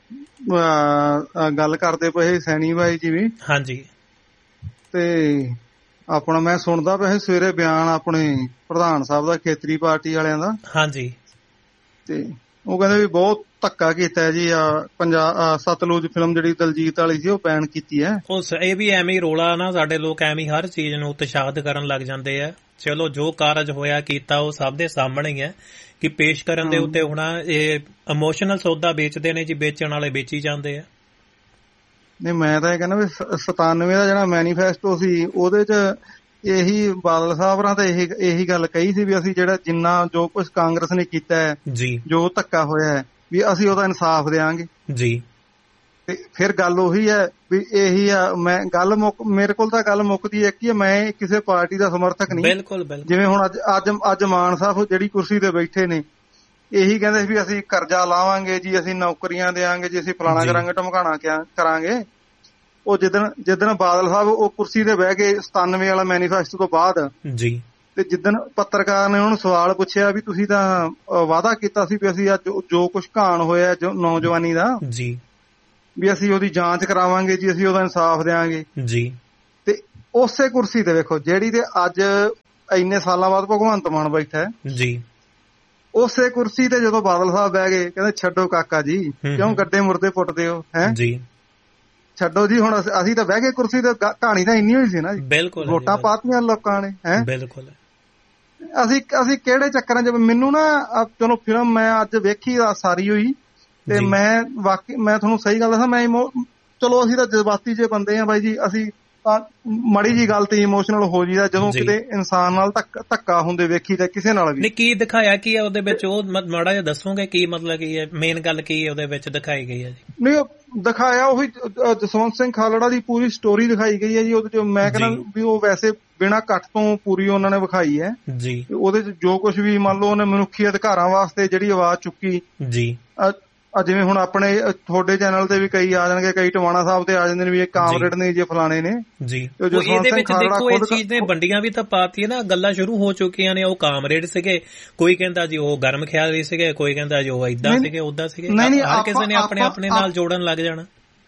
ਗੱਲ ਕਰਦੇ ਪਏ ਸੈਣੀ ਬਾਈ ਜਿਵੇਂ, ਹਾਂਜੀ, ਤੇ ਆਪਣਾ ਮੈਂ ਸੁਣਦਾ ਪਿਆ ਸਵੇਰੇ ਬਿਆਨ ਆਪਣੇ ਪ੍ਰਧਾਨ ਸਾਹਿਬ ਦਾ ਖੇਤਰੀ ਪਾਰਟੀ ਵਾਲਿਆਂ ਦਾ। ਹਾਂਜੀ, ਤੇ ਉਹ ਕਹਿੰਦੇ ਵੀ ਬਹੁਤ ਧੱਕਾ ਕੀਤਾ ਜੀ ਪੰਜਾਬ ਸਤਲੁਜ ਫਿਲਮ ਜਿਹੜੀ ਦਲਜੀਤ ਵਾਲੀ ਸੀ ਉਹ ਬੈਨ ਕੀਤੀ ਹੈ। ਇਹ ਵੀ ਐਵੇਂ ਹੀ ਰੋਲਾ ਨਾ, ਸਾਡੇ ਲੋਕ ਐਵੇਂ ਹਰ ਚੀਜ਼ ਨੂੰ ਉਤਸ਼ਾਹਿਤ ਕਰਨ ਲੱਗ ਜਾਂਦੇ ਆ। ਚਲੋ ਜੋ ਕਾਰਜ ਹੋਇਆ ਕੀਤਾ ਉਹ ਸਭ ਦੇ ਸਾਹਮਣੇ ਹੀ ਹੈ ਕਿ ਪੇਸ਼ ਕਰਨ ਦੇ ਉੱਤੇ ਹੁਣ ਇਹ ਇਮੋਸ਼ਨਲ ਸੌਦਾ ਵੇਚਦੇ ਨੇ ਜੀ, ਵੇਚਣ ਵਾਲੇ ਵੇਚੀ ਜਾਂਦੇ ਆ। ਨਹੀਂ ਮੈਂ ਤਾਂ ਇਹ ਕਹਿੰਦਾ ਵੀ 97 ਦਾ ਜਿਹੜਾ ਮੈਨੀਫੈਸਟੋ ਸੀ ਉਹਦੇ ਚ ਇਹੀ ਬਾਦਲ ਸਾਹਿਬ ਨਾਲ ਤਾਂ ਇਹੀ ਗੱਲ ਕਹੀ ਸੀ ਵੀ ਅਸੀਂ ਜਿਹੜਾ ਜਿੰਨਾ ਜੋ ਕੁਛ ਕਾਂਗਰਸ ਨੇ ਕੀਤਾ ਹੈ ਜੀ, ਜੋ ਧੱਕਾ ਹੋਇਆ ਹੈ, ਵੀ ਅਸੀਂ ਉਹਦਾ ਇਨਸਾਫ ਦਿਆਂਗੇ ਜੀ। ਤੇ ਫਿਰ ਗੱਲ ਉਹੀ ਹੈ ਵੀ ਇਹੀ ਆ। ਮੈਂ ਗੱਲ ਮੇਰੇ ਕੋਲ ਤਾਂ ਗੱਲ ਮੁੱਕਦੀ ਇੱਕ ਹੀ ਆ, ਮੈਂ ਕਿਸੇ ਪਾਰਟੀ ਦਾ ਸਮਰਥਕ ਨਹੀਂ। ਬਿਲਕੁਲ ਬਿਲਕੁਲ। ਜਿਵੇਂ ਹੁਣ ਅੱਜ ਮਾਨ ਸਾਹਿਬ ਜਿਹੜੀ ਕੁਰਸੀ ਤੇ ਬੈਠੇ ਨੇ, ਇਹੀ ਕਹਿੰਦੇ ਸੀ ਵੀ ਅਸੀਂ ਕਰਜ਼ਾ ਲਾਵਾਂਗੇ ਜੀ, ਅਸੀਂ ਨੌਕਰੀਆਂ ਦੇਵਾਂਗੇ ਜੀ, ਅਸੀਂ ਫਲਾਣਾ ਕਰਾਂਗੇ ਢਮਕਾਣਾ ਕਰਾਂਗੇ। ਉਹ ਜਿੱਦਣ ਬਾਦਲ ਸਾਹਿਬ ਉਹ ਕੁਰਸੀ ਤੇ ਬਹਿ ਕੇ 97 ਵਾਲਾ ਮੈਨੀਫੈਸਟੋ ਤੋਂ ਬਾਅਦ ਜੀ, ਤੇ ਜਿੱਦਣ ਪੱਤਰਕਾਰ ਨੇ ਉਹਨੂੰ ਸਵਾਲ ਪੁੱਛਿਆ ਵੀ ਤੁਸੀਂ ਤਾਂ ਵਾਅਦਾ ਕੀਤਾ ਸੀ ਵੀ ਅਸੀਂ ਅੱਜ ਜੋ ਕੁਛ ਘਾਣ ਹੋਇਆ ਨੌਜਵਾਨੀ ਦਾ ਜੀ, ਵੀ ਅਸੀਂ ਉਹਦੀ ਜਾਂਚ ਕਰਾਵਾਂਗੇ ਜੀ, ਅਸੀਂ ਉਹਦਾ ਇਨਸਾਫ ਦੇਵਾਂਗੇ ਜੀ। ਤੇ ਉਸੇ ਕੁਰਸੀ ਤੇ ਵੇਖੋ ਜਿਹੜੀ ਤੇ ਅੱਜ ਇੰਨੇ ਸਾਲਾਂ ਬਾਅਦ ਭਗਵੰਤ ਮਾਨ ਬੈਠਾ ਜੀ, ਉਸੇ ਕੁਰਸੀ ਤੇ ਜਦੋਂ ਬਾਦਲ ਸਾਹਿਬ ਬਹਿ ਗਏ ਕਹਿੰਦੇ ਛੱਡੋ ਕਾਕਾ ਜੀ, ਕਿਉਂ ਗੱਡੇ ਮੁਰਦੇ ਪੁੱਟਦੇ ਹੋ ਹੈ ਜੀ, ਛੱਡੋ ਜੀ। ਹੁਣ ਅਸੀਂ ਤਾਂ ਬਹਿ ਗਏ ਕੁਰਸੀ ਤੇ, ਕਹਾਣੀ ਤਾਂ ਇੰਨੀ ਹੋਈ ਸੀ ਨਾ ਜੀ। ਬਿਲਕੁਲ, ਵੋਟਾਂ ਪਾਤੀਆਂ ਲੋਕਾਂ ਨੇ ਹੈ। ਬਿਲਕੁਲ। ਅਸੀਂ ਕਿਹੜੇ ਚੱਕਰਾਂ ਚ, ਮੈਨੂੰ ਨਾ ਚਲੋ ਫਿਲਮ ਮੈਂ ਅੱਜ ਵੇਖੀ ਸਾਰੀ ਹੋਈ, ਤੇ ਮੈਂ ਤੁਹਾਨੂੰ ਸਹੀ ਗੱਲ ਦੱਸਾਂ, ਮੈਂ ਚਲੋ ਅਸੀਂ ਤਾਂ ਜਜ਼ਬਾਤੀ ਜੇ ਬੰਦੇ ਆ ਬਾਈ ਜੀ, ਅਸੀਂ ਤਾਂ ਮਾੜੀ ਜੀ ਗੱਲ ਤੇ ਇਮੋਸ਼ਨਲ ਹੋ ਜੀਦਾ ਜਦੋਂ ਕਿਤੇ ਇਨਸਾਨ ਨਾਲ ਧੱਕਾ ਹੁੰਦੇ ਵੇਖੀ ਤਾਂ ਕਿਸੇ ਨਾਲ ਵੀ। ਨਹੀਂ, ਕੀ ਦਿਖਾਇਆ ਕੀ ਹੈ ਉਹਦੇ ਵਿੱਚ, ਉਹ ਮਾੜਾ ਜਿਹਾ ਦੱਸੋਗੇ ਕੀ ਮਤਲਬ ਕੀ ਹੈ, ਮੇਨ ਗੱਲ ਕੀ ਹੈ ਉਹਦੇ ਵਿੱਚ ਦਿਖਾਈ ਗਈ ਹੈ ਜੀ? ਨਹੀਂ, ਦਿਖਾਇਆ ਉਹੀ ਜਸਵੰਤ ਸਿੰਘ ਖਾਲੜਾ ਦੀ ਪੂਰੀ ਸਟੋਰੀ ਦਿਖਾਈ ਗਈ ਹੈ ਜੀ। ਉਹਦੇ ਚ ਮੈਂ ਕਹਿੰਦਾ ਵੀ ਉਹ ਵੈਸੇ ਬਿਨਾਂ ਕੱਟ ਤੋਂ ਪੂਰੀ ਉਹਨਾਂ ਨੇ ਵਿਖਾਈ ਹੈ ਜੀ। ਉਹਦੇ ਚ ਜੋ ਕੁਛ ਵੀ ਮੰਨ ਲਓ ਉਹਨੇ ਮਨੁੱਖੀ ਅਧਿਕਾਰਾਂ ਵਾਸਤੇ ਜਿਹੜੀ ਆਵਾਜ਼ ਚੁੱਕੀ ਜੀ, ਜਿਵੇਂ ਹੁਣ ਆਪਣੇ ਤੁਹਾਡੇ ਚੈਨਲ ਤੇ ਵੀ ਕਈ ਆ ਜਾਣਗੇ, ਕਈ ਟਵਾਣਾ ਸਾਹਿਬ ਤੇ ਆ ਜਾਂਦੇ ਨੇ ਵੀ ਇਹ ਕਾਮਰੇਡ ਨੇ ਜੇ ਫਲਾਣੇ ਨੇ ਜੀ। ਇਹਦੇ ਵਿੱਚ ਦੇਖੋ ਇਸ ਚੀਜ਼ ਨੇ ਵੰਡੀਆਂ ਵੀ ਤਾਂ ਪਾਤੀਆਂ ਨਾ, ਗੱਲਾਂ ਸ਼ੁਰੂ ਹੋ ਚੁੱਕੀਆਂ ਨੇ। ਉਹ ਕਾਮਰੇਡ ਸੀਗੇ, ਕੋਈ ਕਹਿੰਦਾ ਜੀ ਉਹ ਗਰਮ ਖਿਆਲੀ ਸੀਗੇ, ਕੋਈ ਕਹਿੰਦਾ ਜੀ ਉਹ ਏਦਾਂ ਸੀਗੇ ਓਦਾਂ ਸੀਗੇ। ਹਰ ਕਿਸੇ ਨੇ ਆਪਣੇ ਆਪਣੇ ਨਾਲ ਜੋੜਨ ਲੱਗ ਜਾਣਾ।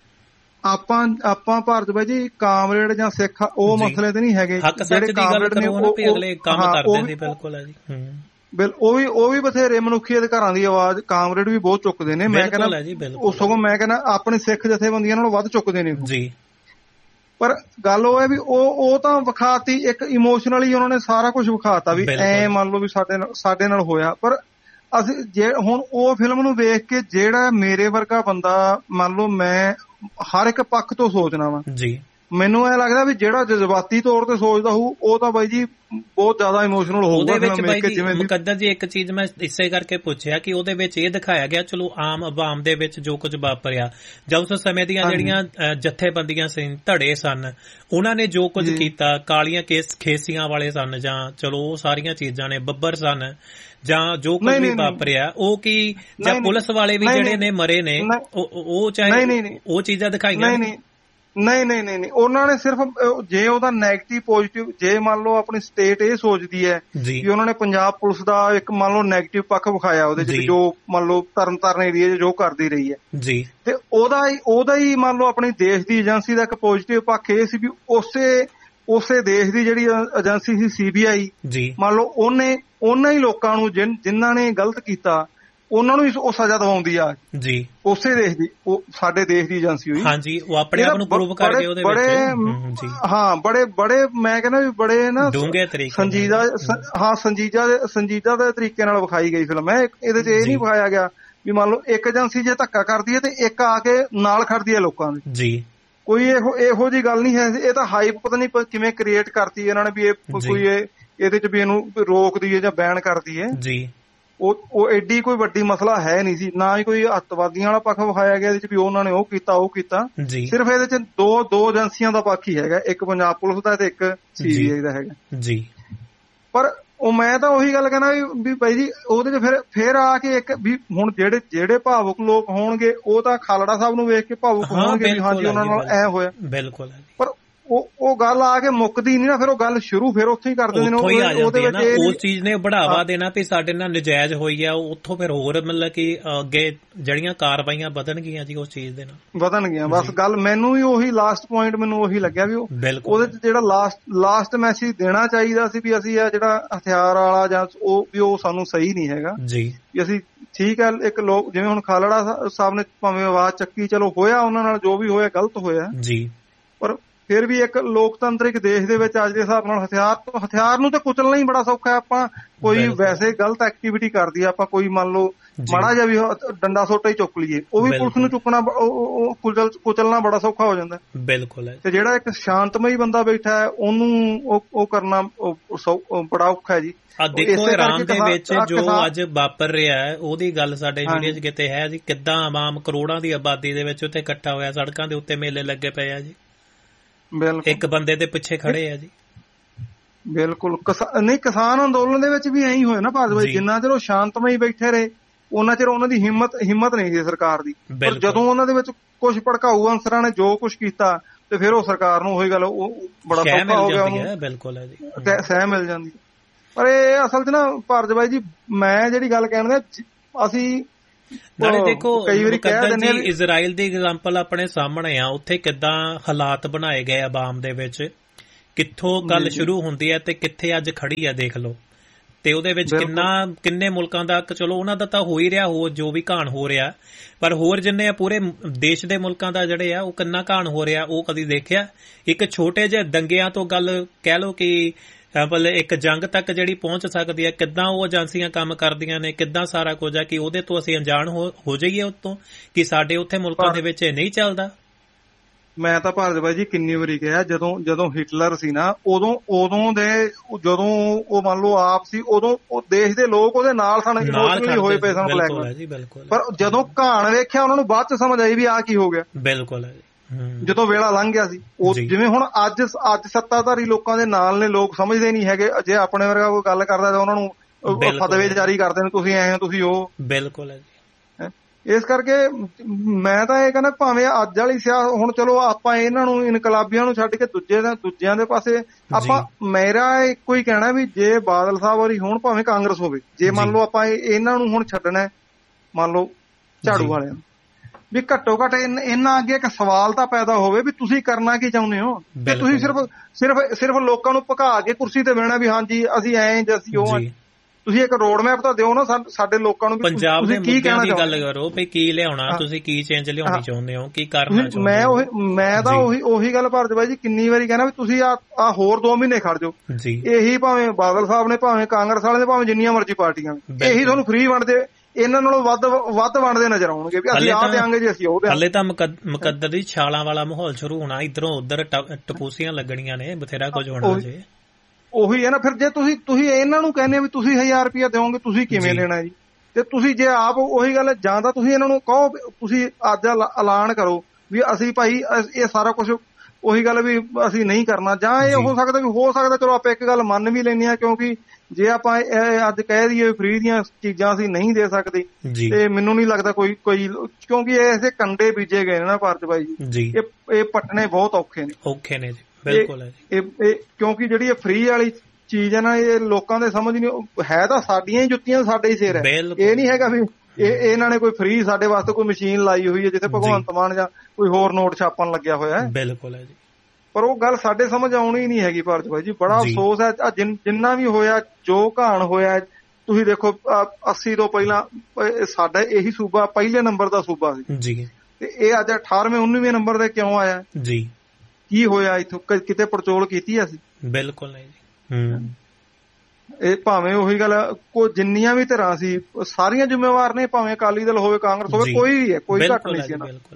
ਆਪਾਂ ਭਾਰਤ ਬਾਈ ਜੀ ਕਾਮਰੇਡ ਜਾਂ ਸਿੱਖ ਉਹ ਮਸਲੇ ਤੇ ਨਹੀਂ ਹੈਗੇ। ਹੱਕ ਸੱਚ ਦੀ ਗੱਲ ਕਰੋ ਨਾ ਵੀ ਅਗਲੇ ਕੰਮ ਕਰਦੇ ਨੇ। ਬਿਲਕੁਲ ਹੈ ਜੀ। ਉਹ ਵੀ ਬਥੇਰੇ ਮਨੁੱਖੀ ਅਧਿਕਾਰਾਂ ਦੀ ਆਵਾਜ਼ ਕਾਮਰੇਡ ਵੀ ਬਹੁਤ ਚੁੱਕਦੇ ਨੇ। ਮੈਂ ਕਹਿੰਦਾ ਉਹ ਸਗੋਂ ਮੈਂ ਕਹਿੰਦਾ ਆਪਣੇ ਸਿੱਖ ਜਥੇਬੰਦੀਆਂ ਨਾਲੋਂ ਵੱਧ ਚੁੱਕਦੇ ਨੇ ਜੀ। ਪਰ ਗੱਲ ਉਹ ਹੈ ਵੀ ਉਹ ਤਾਂ ਵਿਖਾਤੀ ਇੱਕ ਇਮੋਸ਼ਨਲੀ ਉਹਨਾਂ ਨੇ ਸਾਰਾ ਕੁਝ ਵਿਖਾਤਾ ਵੀ ਐ ਮੰਨ ਲਓ ਵੀ ਸਾਡੇ ਨਾਲ ਹੋਇਆ। ਪਰ ਅਸੀਂ ਹੁਣ ਉਹ ਫਿਲਮ ਨੂੰ ਵੇਖ ਕੇ ਜਿਹੜਾ ਮੇਰੇ ਵਰਗਾ ਬੰਦਾ ਮੰਨ ਲਓ ਮੈਂ ਹਰ ਇੱਕ ਪੱਖ ਤੋਂ ਸੋਚਣਾ ਵਾ ਜੀ, ਮੈਨੂੰ ਐ ਲੱਗਦਾ ਵੀ ਜਿਹੜਾ ਜਜ਼ਬਾਤੀ ਤੌਰ ਤੇ ਸੋਚਦਾ ਹੋਊ ਉਹ ਤਾਂ ਬਾਈ ਜੀ ਬਹੁਤ ਜ਼ਿਆਦਾ ਇਮੋਸ਼ਨਲ ਹੋਊਗਾ। ਉਹਦੇ ਵਿੱਚ ਬਾਈ ਜੀ ਮੁਕੱਦਰ ਜੀ ਇੱਕ ਚੀਜ਼ ਮੈਂ ਇਸੇ ਕਰਕੇ ਪੁੱਛਿਆ ਕਿ ਉਹਦੇ ਵਿੱਚ ਇਹ ਦਿਖਾਇਆ ਗਿਆ, ਚਲੋ ਆਮ ਆਵਾਮ ਦੇ ਵਿੱਚ ਜੋ ਕੁਝ ਵਾਪਰਿਆ ਜਾਂ ਉਸ ਸਮੇਂ ਦੀਆਂ ਜਿਹੜੀਆਂ ਜਥੇਬੰਦੀਆਂ ਸੀ, ਧੜੇ ਸਨ, ਉਹਨਾਂ ਨੇ ਜੋ ਕੁਝ ਕੀਤਾ, ਕਾਲੀਆਂ ਖੇਸੀਆਂ ਵਾਲੇ ਸਨ ਜਾਂ ਚਲੋ ਉਹ ਸਾਰੀਆਂ ਚੀਜ਼ਾਂ ਨੇ, ਬੱਬਰ ਸਨ ਜਾਂ ਜੋ ਕੁਝ ਵੀ ਵਾਪਰਿਆ ਉਹ ਕੀ, ਜਾਂ ਪੁਲਿਸ ਵਾਲੇ ਵੀ ਜਿਹੜੇ ਨੇ ਮਰੇ ਨੇ, ਉਹ ਚਾਹੇ ਉਹ ਚੀਜ਼ਾਂ ਦਿਖਾਈਆਂ ਨਹੀਂ ਉਹਨਾਂ ਨੇ ਸਿਰਫ ਜੇ ਉਹਦਾ ਨੈਗੇਟਿਵ ਪੋਜ਼ਿਟਿਵ, ਜੇ ਮੰਨ ਲਓ ਆਪਣੀ ਸਟੇਟ ਇਹ ਸੋਚਦੀ ਹੈ ਕਿ ਉਹਨਾਂ ਨੇ ਪੰਜਾਬ ਪੁਲਿਸ ਦਾ ਇੱਕ ਮੰਨ ਲਓ ਨੈਗੇਟਿਵ ਪੱਖ ਵਿਖਾਇਆ ਉਹਦੇ ਚ, ਜੋ ਮੰਨ ਲਓ ਤਰਨਤਾਰਨ ਏਰੀਆ ਜੋ ਕਰਦੀ ਰਹੀ ਹੈ ਜੀ, ਤੇ ਉਹਦਾ ਹੀ ਮੰਨ ਲਓ ਆਪਣੀ ਦੇਸ਼ ਦੀ ਏਜੰਸੀ ਦਾ ਇੱਕ ਪੋਜ਼ਿਟਿਵ ਪੱਖ ਇਹ ਸੀ ਵੀ ਉਸੇ ਦੇਸ਼ ਦੀ ਜਿਹੜੀ ਏਜੰਸੀ ਸੀ CBI ਜੀ, ਮੰਨ ਲਓ ਉਹਨਾਂ ਹੀ ਲੋਕਾਂ ਨੂੰ ਜਿਨ੍ਹਾਂ ਨੇ ਗਲਤ ਕੀਤਾ ਉਹਨਾਂ ਨੂੰ ਉਹ ਸਜ਼ਾ ਦਵਾਉਂਦੀ ਆ ਜੀ। ਉਸੇ ਦੇਸ਼ ਦੀ, ਉਹ ਸਾਡੇ ਦੇਸ਼ ਦੀ ਏਜੰਸੀ ਹੋਈ ਹਾਂਜੀ, ਉਹ ਆਪਣੇ ਆਪ ਨੂੰ ਪ੍ਰੂਵ ਕਰਕੇ ਉਹਦੇ ਵਿੱਚ ਹਾਂ ਬੜੇ ਮੈਂ ਕਹਿੰਦਾ ਵੀ ਬੜੇ ਨਾ ਡੂੰਘੇ ਤਰੀਕੇ ਸੰਜੀਦਾ ਦੇ ਤਰੀਕੇ ਨਾਲ ਵਿਖਾਈ ਗਈ ਫਿਲਮ ਹੈ। ਇਹਦੇ ਚ ਇਹ ਨਹੀਂ ਵਿਖਾਇਆ ਗਿਆ ਵੀ ਮੰਨ ਲਓ ਇੱਕ ਏਜੰਸੀ ਜੇ ਧੱਕਾ ਕਰਦੀ ਹੈ ਤੇ ਇੱਕ ਆ ਕੇ ਨਾਲ ਖੜਦੀ ਹੈ ਲੋਕਾਂ ਦੇ ਜੀ। ਕੋਈ ਇਹੋ ਜਿਹੀ ਗੱਲ ਨਹੀਂ ਹੈ। ਇਹ ਤਾਂ ਹਾਈਪ ਪਤਾ ਨਹੀਂ ਕਿਵੇਂ ਕ੍ਰੀਏਟ ਕਰਤੀ ਇਹਨਾਂ ਨੇ ਵੀ ਇਹ ਕੋਈ ਇਹਦੇ ਚ ਵੀ ਇਹਨੂੰ ਰੋਕਦੀ ਹੈ ਜਾਂ ਬੈਨ ਕਰਦੀ ਹੈ ਜੀ। ਉਹ ਐਡੀ ਕੋਈ ਵੱਡੀ ਮਸਲਾ ਹੈ ਨਹੀਂ ਸੀ, ਨਾ ਹੀ ਕੋਈ ਅੱਤਵਾਦੀਆਂ ਵਾਲਾ ਪੱਖ ਵਿਖਾਇਆ ਗਿਆ ਇਹਦੇ ਚ ਵੀ ਉਹਨਾਂ ਨੇ ਉਹ ਕੀਤਾ ਸਿਰਫ ਇਹਦੇ ਚ ਦੋ ਏਜੰਸੀਆਂ ਦਾ ਪੱਖ ਹੀ ਹੈਗਾ, ਇੱਕ ਪੰਜਾਬ ਪੁਲਿਸ ਦਾ ਤੇ ਇੱਕ CBI ਦਾ ਹੈਗਾ ਜੀ। ਪਰ ਉਹ ਮੈਂ ਤਾਂ ਉਹੀ ਗੱਲ ਕਹਿਣਾ ਵੀ ਭਾਈ ਜੀ ਉਹਦੇ ਚ ਫਿਰ ਆ ਕੇ ਇੱਕ ਵੀ ਹੁਣ ਜਿਹੜੇ ਭਾਵੁਕ ਲੋਕ ਹੋਣਗੇ ਉਹ ਤਾਂ ਖਾਲੜਾ ਸਾਹਿਬ ਨੂੰ ਵੇਖ ਕੇ ਭਾਵੁਕ ਹੋਣਗੇ ਵੀ ਹਾਂਜੀ ਉਹਨਾਂ ਨਾਲ ਐ ਹੋਇਆ। ਬਿਲਕੁਲ। ਪਰ ਉਹ ਗੱਲ ਆ ਕੇ ਮੁੱਕਦੀ ਨਹੀਂ ਨਾ, ਫਿਰ ਉਹ ਗੱਲ ਸ਼ੁਰੂ ਫਿਰ ਉੱਥੇ ਹੀ ਕਰ ਦਿੰਦੇ ਨੇ। ਉਹਦੇ ਵਿੱਚ ਉਸ ਚੀਜ਼ ਨੇ ਬੜਾਵਾ ਦੇਣਾ ਵੀ ਸਾਡੇ ਨਾਲ ਨਜਾਇਜ਼ ਹੋਈ ਆ, ਉੱਥੋਂ ਫਿਰ ਹੋਰ ਮਤਲਬ ਕਿ ਅੱਗੇ ਜਿਹੜੀਆਂ ਕਾਰਵਾਈਆਂ ਵਧਣਗੀਆਂ ਜੀ ਉਸ ਚੀਜ਼ ਦੇ ਨਾਲ ਵਧਣਗੀਆਂ। ਬਸ ਗੱਲ ਮੈਨੂੰ ਵੀ ਉਹੀ ਲਾਸਟ ਪੁਆਇੰਟ ਮੈਨੂੰ ਉਹੀ ਲੱਗਿਆ ਵੀ ਉਹਦੇ ਚ ਜਿਹੜਾ ਲਾਸਟ ਮੈਸੇਜ ਦੇਣਾ ਚਾਹੀਦਾ ਸੀ ਵੀ ਅਸੀਂ ਆ ਜਿਹੜਾ ਹਥਿਆਰ ਵਾਲਾ ਜਾਂ ਉਹ ਸਾਨੂੰ ਸਹੀ ਨਹੀਂ ਹੈਗਾ ਜੀ, ਵੀ ਅਸੀਂ ਠੀਕ ਹੈ ਇੱਕ ਲੋਕ ਜਿਵੇਂ ਹੁਣ ਖਾਲੜਾ ਸਾਹਿਬ ਨੇ ਭਾਵੇਂ ਆਵਾਜ਼ ਚੱਕੀ, ਚਲੋ ਹੋਇਆ ਉਹਨਾਂ ਨਾਲ ਜੋ ਵੀ ਹੋਇਆ ਗਲਤ ਹੋਇਆ ਜੀ, ਪਰ ਫਿਰ ਵੀ ਇੱਕ ਲੋਕਤੰਤਰਿਕ ਦੇਸ਼ ਦੇ ਵਿੱਚ ਅੱਜ ਦੇ ਹਿਸਾਬ ਨਾਲ ਹਥਿਆਰ ਨੂੰ ਤਾਂ ਕੁਚਲਣਾ ਹੀ ਬੜਾ ਸੌਖਾ ਹੈ। ਆਪਾਂ ਕੋਈ ਵੈਸੇ ਗਲਤ ਐਕਟੀਵਿਟੀ ਕਰਦੀ ਆ, ਆਪਾਂ ਕੋਈ ਮੰਨ ਲਓ ਮਾੜਾ ਜਿਹਾ ਵੀ ਡੰਡਾ ਸੋਟਾ ਹੀ ਚੁੱਕ ਲਈਏ, ਉਹ ਵੀ ਪੁਲਿਸ ਨੂੰ ਚੁੱਕਣਾ, ਕੁਚਲਣਾ ਬੜਾ ਸੌਖਾ ਹੋ ਜਾਂਦਾ। ਬਿਲਕੁਲ। ਤੇ ਜਿਹੜਾ ਇੱਕ ਸ਼ਾਂਤਮਈ ਬੰਦਾ ਬੈਠਾ ਹੈ ਉਹਨੂੰ ਉਹ ਕਰਨਾ ਬੜਾ ਔਖਾ ਹੈ ਜੀ। ਦੇਖੋ ਇਰਾਨ ਦੇ ਵਿੱਚ ਜੋ ਅੱਜ ਵਾਪਰ ਰਿਹਾ ਹੈ ਉਹਦੀ ਗੱਲ ਸਾਡੇ ਮੀਡੀਆ 'ਚ ਕਿਤੇ ਹੈ ਜੀ, ਕਿੱਦਾਂ ਆਵਾਮ ਕਰੋੜਾਂ ਦੀ ਆਬਾਦੀ ਦੇ ਵਿੱਚ ਉੱਥੇ ਇਕੱਠਾ ਹੋਇਆ, ਸੜਕਾਂ ਦੇ ਉੱਤੇ ਮੇਲੇ ਲੱਗੇ ਪਏ ਆ ਜੀ, ਇੱਕ ਬੰਦੇ ਦੇ ਪਿੱਛੇ ਖੜੇ ਆ ਜੀ। ਬਿਲਕੁਲ। ਨਹੀਂ, ਕਿਸਾਨ ਅੰਦੋਲਨ ਦੇ ਵਿੱਚ ਵੀ ਐਂ ਹੀ ਹੋਇਆ ਨਾ ਭਾਰਤ ਭਾਈ, ਜਿੰਨਾ ਚਿਰ ਉਹ ਸ਼ਾਂਤਮਈ ਬੈਠੇ ਰਹੇ ਉਹਨਾਂ ਚਿਰ ਉਹਨਾਂ ਦੀ ਹਿੰਮਤ ਨਹੀਂ ਸੀ ਸਰਕਾਰ ਦੀ, ਪਰ ਜਦੋਂ ਉਹਨਾਂ ਦੇ ਵਿੱਚ ਕੁਝ ਭੜਕਾਊ ਅਨਸਰਾਂ ਨੇ ਜੋ ਕੁਝ ਕੀਤਾ ਤੇ ਫਿਰ ਉਹ ਸਰਕਾਰ ਨੂੰ ਉਹੀ ਗੱਲ ਉਹ ਬੜਾ ਸੌਖਾ ਹੋ ਗਿਆ, ਉਹਨੂੰ ਬਿਲਕੁਲ ਸਹਿ ਮਿਲ ਜਾਂਦੀ। ਪਰ ਇਹ ਅਸਲ 'ਚ ਨਾ ਭਾਰਤ ਭਾਈ ਜੀ, ਮੈਂ ਜਿਹੜੀ ਗੱਲ ਕਹਿਣ ਅਸੀਂ ਨਾਲੇ ਦੇਖੋ ਕਈ ਵਾਰੀ ਕਹਿ ਦਿੰਦੇ ਜੀ, ਇਜ਼ਰਾਈਲ ਦੀ ਐਗਜ਼ਾਮਪਲ ਆਪਣੇ ਸਾਹਮਣੇ ਆ, ਉੱਥੇ ਕਿੱਦਾਂ ਹਾਲਾਤ ਬਣਾਏ ਗਏ ਆਵਾਮ ਦੇ ਵਿੱਚ, ਕਿੱਥੋਂ ਗੱਲ ਸ਼ੁਰੂ ਹੁੰਦੀ ਹੈ ਤੇ ਕਿੱਥੇ ਅੱਜ ਖੜੀ ਆ ਦੇਖ ਲਓ। ਤੇ ਉਹਦੇ ਵਿੱਚ ਕਿੰਨੇ ਮੁਲਕਾਂ ਦਾ, ਚਲੋ ਉਹਨਾਂ ਦਾ ਤਾਂ ਹੋ ਹੀ ਰਿਹਾ, ਹੋਰ ਜੋ ਵੀ ਘਾਣ ਹੋ ਰਿਹਾ, ਪਰ ਹੋਰ ਜਿੰਨੇ ਆ ਪੂਰੇ ਦੇਸ਼ ਦੇ ਮੁਲਕਾਂ ਦਾ ਜਿਹੜੇ ਆ ਉਹ ਕਿੰਨਾ ਘਾਣ ਹੋ ਰਿਹਾ ਉਹ ਕਦੀ ਦੇਖਿਆ? ਇੱਕ ਛੋਟੇ ਜਿਹੇ ਦੰਗਿਆਂ ਤੋਂ ਗੱਲ ਕਹਿ ਲਓ ਕਿ ਇੱਕ ਜੰਗ ਤੱਕ ਜਿਹੜੀ ਪਹੁੰਚ ਸਕਦੀ ਹੈ, ਕਿੱਦਾਂ ਉਹ ਏਜੰਸੀਆਂ ਕੰਮ ਕਰਦੀਆਂ ਨੇ, ਕਿੱਦਾਂ ਸਾਰਾ ਕੁਝ ਆ, ਕਿ ਉਹਦੇ ਤੋਂ ਅਸੀਂ ਅਣਜਾਣ ਹੋ ਜਾਈਏ ਉਤੋਂ ਕਿ ਸਾਡੇ ਉੱਥੇ ਮੁਲਕਾਂ ਦੇ ਵਿੱਚ ਇਹ ਨਹੀਂ ਚੱਲਦਾ। ਮੈਂ ਤਾਂ ਭਾਰਤ ਭਾਈ ਜੀ ਕਿੰਨੀ ਵਾਰੀ ਕਿਹਾ, ਜਦੋਂ ਹਿਟਲਰ ਸੀ ਨਾ ਉਦੋਂ ਦੇ ਜਦੋਂ ਉਹ ਮੰਨ ਲਓ ਆਪ ਸੀ, ਉਦੋਂ ਉਹ ਦੇਸ਼ ਦੇ ਲੋਕ ਉਹਦੇ ਨਾਲ ਸਨ, ਇਮੋਸ਼ਨਲੀ ਹੋਏ ਪਏ ਸਨ ਬਲੈਕ। ਪਰ ਜਦੋਂ ਘਾਣ ਵੇਖਿਆ ਉਹਨਾਂ ਨੂੰ ਬਾਅਦ ਚ ਸਮਝ ਆਈ ਵੀ ਆਹ ਕੀ ਹੋ ਗਿਆ। ਬਿਲਕੁਲ। ਜਦੋਂ ਵੇਲਾ ਲੰਘ ਗਿਆ ਸੀ, ਉਹ ਜਿਵੇਂ ਹੁਣ ਅੱਜ ਸੱਤਾਧਾਰੀ ਲੋਕਾਂ ਦੇ ਨਾਲ ਨੇ, ਲੋਕ ਸਮਝਦੇ ਨਹੀਂ ਹੈਗੇ। ਜੇ ਆਪਣੇ ਵਰਗਾ ਕੋਈ ਗੱਲ ਕਰਦਾ ਤਾਂ ਉਹਨਾਂ ਨੂੰ ਫਤਵੇ ਜਾਰੀ ਕਰਦੇ ਨੇ, ਤੁਸੀਂ ਐ ਹੋ, ਤੁਸੀਂ ਉਹ। ਬਿਲਕੁਲ ਹੈ ਜੀ। ਇਸ ਕਰਕੇ ਮੈਂ ਤਾਂ ਇਹ ਕਹਿੰਦਾ, ਭਾਵੇਂ ਅੱਜ ਵਾਲੀ ਸਿਆਸਤ, ਹੁਣ ਚਲੋ ਆਪਾਂ ਇਹਨਾਂ ਨੂੰ ਇਨਕਲਾਬੀਆਂ ਨੂੰ ਛੱਡ ਕੇ ਦੂਜਿਆਂ ਦੇ ਪਾਸੇ ਆਪਾਂ, ਮੇਰਾ ਇੱਕੋ ਹੀ ਕਹਿਣਾ ਵੀ ਜੇ ਬਾਦਲ ਸਾਹਿਬ ਵਾਲੀ ਹੋਣ ਭਾਵੇਂ ਕਾਂਗਰਸ ਹੋਵੇ, ਜੇ ਮੰਨ ਲਓ ਆਪਾਂ ਇਹਨਾਂ ਨੂੰ ਹੁਣ ਛੱਡਣਾ, ਮੰਨ ਲਓ ਝਾੜੂ ਵਾਲਿਆਂ ਨੂੰ, ਵੀ ਘੱਟੋ ਘੱਟ ਇਹਨਾਂ ਅੱਗੇ ਇੱਕ ਸਵਾਲ ਤਾਂ ਪੈਦਾ ਹੋਵੇ ਵੀ ਤੁਸੀਂ ਕਰਨਾ ਕੀ ਚਾਹੁੰਦੇ ਹੋ। ਤੇ ਤੁਸੀਂ ਸਿਰਫ ਲੋਕਾਂ ਨੂੰ ਭਗਾ ਕੇ ਕੁਰਸੀ ਤੇ ਬਹਿਣਾ ਵੀ ਹਾਂਜੀ ਅਸੀਂ ਐਂ ਜਾਂ ਅਸੀਂ ਉਹ। ਤੁਸੀਂ ਇੱਕ ਰੋਡ ਮੈਪ ਤਾਂ ਦਿਓ ਨਾ ਸਾਡੇ ਲੋਕਾਂ ਨੂੰ, ਪੰਜਾਬ ਦੇ ਮੁੱਦਿਆਂ ਦੀ ਗੱਲ ਕਰੋ ਵੀ ਕੀ ਲਿਆਉਣਾ, ਤੁਸੀਂ ਕੀ ਚੇਂਜ ਲਿਆਉਣੀ ਚਾਹੁੰਦੇ ਹੋ, ਕੀ ਕਰਨਾ ਚਾਹੁੰਦੇ ਹੋ। ਮੈਂ ਤਾਂ ਉਹੀ ਗੱਲ ਭਾਰਤ ਭਾਈ ਜੀ ਕਿੰਨੀ ਵਾਰੀ ਕਹਿਣਾ ਵੀ ਤੁਸੀਂ ਆ ਹੋਰ 2 ਮਹੀਨੇ ਖੜ ਜਾਓ, ਇਹੀ ਭਾਵੇਂ ਬਾਦਲ ਸਾਹਿਬ ਨੇ, ਭਾਵੇਂ ਕਾਂਗਰਸ ਵਾਲੇ ਨੇ, ਭਾਵੇਂ ਜਿੰਨੀਆਂ ਮਰਜ਼ੀ ਪਾਰਟੀਆਂ ਨੇ, ਇਹੀ ਤੁਹਾਨੂੰ ਫ੍ਰੀ ਵੰਡਦੇ, ਇਹਨਾਂ ਨਾਲੋਂ ਵੱਧ ਵੰਡਦੇ ਨਜ਼ਰ ਆਉਣਗੇ ਵੀ ਅਸੀਂ ਆਹ ਦਿਆਂਗੇ ਜੀ, ਅਸੀਂ ਉਹ ਦਿਆਂਗੇ। ਹਲੇ ਤਾਂ ਮੁਕੱਦਰ ਦੀ ਛਾਲਾਂ ਵਾਲਾ ਮਾਹੌਲ ਸ਼ੁਰੂ ਹੋਣਾ, ਇੱਧਰੋਂ ਉੱਧਰ ਟਪੂਸੀਆਂ ਲੱਗਣੀਆਂ ਨੇ, ਬਥੇਰਾ ਕੁਝ ਹੋਣਾ ਜੇ। ਉਹੀ ਹੈ ਨਾ, ਫਿਰ ਜੇ ਤੁਸੀਂ ਇਹਨਾਂ ਨੂੰ ਕਹਿੰਦੇ ਵੀ ਤੁਸੀਂ 1000 ਰੁਪਇਆ ਦਿਓਗੇ, ਤੁਸੀਂ ਕਿਵੇਂ ਦੇਣਾ ਜੀ? ਤੇ ਤੁਸੀਂ ਜੇ ਆਪ ਉਹੀ ਗੱਲ, ਜਾਂ ਤਾਂ ਤੁਸੀਂ ਇਹਨਾਂ ਨੂੰ ਕਹੋ, ਤੁਸੀਂ ਅੱਜ ਐਲਾਨ ਕਰੋ ਵੀ ਅਸੀਂ ਭਾਈ ਇਹ ਸਾਰਾ ਕੁਝ, ਉਹੀ ਗੱਲ ਵੀ ਅਸੀਂ ਨਹੀਂ ਕਰਨਾ, ਜਾਂ ਇਹ ਹੋ ਸਕਦਾ ਚਲੋ ਆਪਾਂ ਇੱਕ ਗੱਲ ਮੰਨ ਵੀ ਲੈਂਦੇ ਹਾਂ, ਕਿਉਂਕਿ ਜੇ ਆਪਾਂ ਅੱਜ ਕਹਿ ਦਈਏ ਫ੍ਰੀ ਦੀਆਂ ਚੀਜ਼ਾਂ ਅਸੀਂ ਨਹੀਂ ਦੇ ਸਕਦੇ, ਤੇ ਮੈਨੂੰ ਨਹੀਂ ਲੱਗਦਾ ਕੋਈ ਕਿਉਂਕਿ ਇਹ ਕੰਡੇ ਬੀਜੇ ਗਏ ਨੇ ਨਾ ਭਾਰਤ ਭਾਈ ਜੀ, ਇਹ ਪੱਟਣੇ ਬਹੁਤ ਔਖੇ ਨੇ ਜੀ। ਬਿਲਕੁਲ ਹੈ ਜੀ। ਕਿਉਂਕਿ ਜਿਹੜੀ ਇਹ ਫ੍ਰੀ ਵਾਲੀ ਚੀਜ਼ ਹੈ ਨਾ, ਇਹ ਲੋਕਾਂ ਦੇ ਸਮਝ ਨਹੀਂ ਹੈ, ਤਾਂ ਸਾਡੀਆਂ ਹੀ ਜੁੱਤੀਆਂ ਸਾਡੇ ਹੀ ਸਿਰ ਹੈ। ਇਹ ਨਹੀਂ ਹੈਗਾ ਵੀ ਇਹਨਾਂ ਨੇ ਕੋਈ ਫ੍ਰੀ ਸਾਡੇ ਵਾਸਤੇ ਕੋਈ ਮਸ਼ੀਨ ਲਾਈ ਹੋਈ ਹੈ ਜਿੱਥੇ ਭਗਵੰਤ ਮਾਨ ਜਾਂ ਕੋਈ ਹੋਰ ਨੋਟ ਛਾਪਣ ਲੱਗਿਆ ਹੋਇਆ ਹੈ। ਬਿਲਕੁਲ ਹੈ ਜੀ। ਪਰ ਉਹ ਗੱਲ ਸਾਡੇ ਸਮਝ ਆਉਣੀ ਨਹੀਂ ਹੈਗੀ ਭਾਰਤ ਭਾਈ ਜੀ। ਬੜਾ ਅਫਸੋਸ ਹੈ, ਜਿੰਨਾ ਵੀ ਹੋਇਆ, ਜੋ ਘਾਣ ਹੋਇਆ, ਤੁਸੀਂ ਦੇਖੋ 80 ਤੋਂ ਪਹਿਲਾਂ ਸਾਡਾ ਇਹੀ ਸੂਬਾ ਪਹਿਲੇ ਨੰਬਰ ਦਾ ਸੂਬਾ ਸੀ, ਤੇ ਇਹ ਅੱਜ 18ਵੇਂ 19ਵੇਂ ਨੰਬਰ ਤੇ ਕਿਉਂ ਆਇਆ ਜੀ? ਕੀ ਹੋਇਆ ਇੱਥੋਂ? ਕਿਤੇ ਪੜਚੋਲ ਕੀਤੀ ਅਸੀਂ? ਬਿਲਕੁਲ ਨਹੀਂ ਜੀ। ਇਹ ਭਾਵੇਂ ਉਹੀ ਗੱਲ, ਜਿੰਨੀਆਂ ਵੀ ਧਿਰਾਂ ਸੀ ਸਾਰੀਆਂ ਜ਼ਿੰਮੇਵਾਰ ਨੇ, ਭਾਵੇਂ ਅਕਾਲੀ ਦਲ ਹੋਵੇ, ਕਾਂਗਰਸ ਹੋਵੇ, ਕੋਈ ਵੀ ਹੈ, ਕੋਈ ਘੱਟ ਨਹੀਂ ਸੀ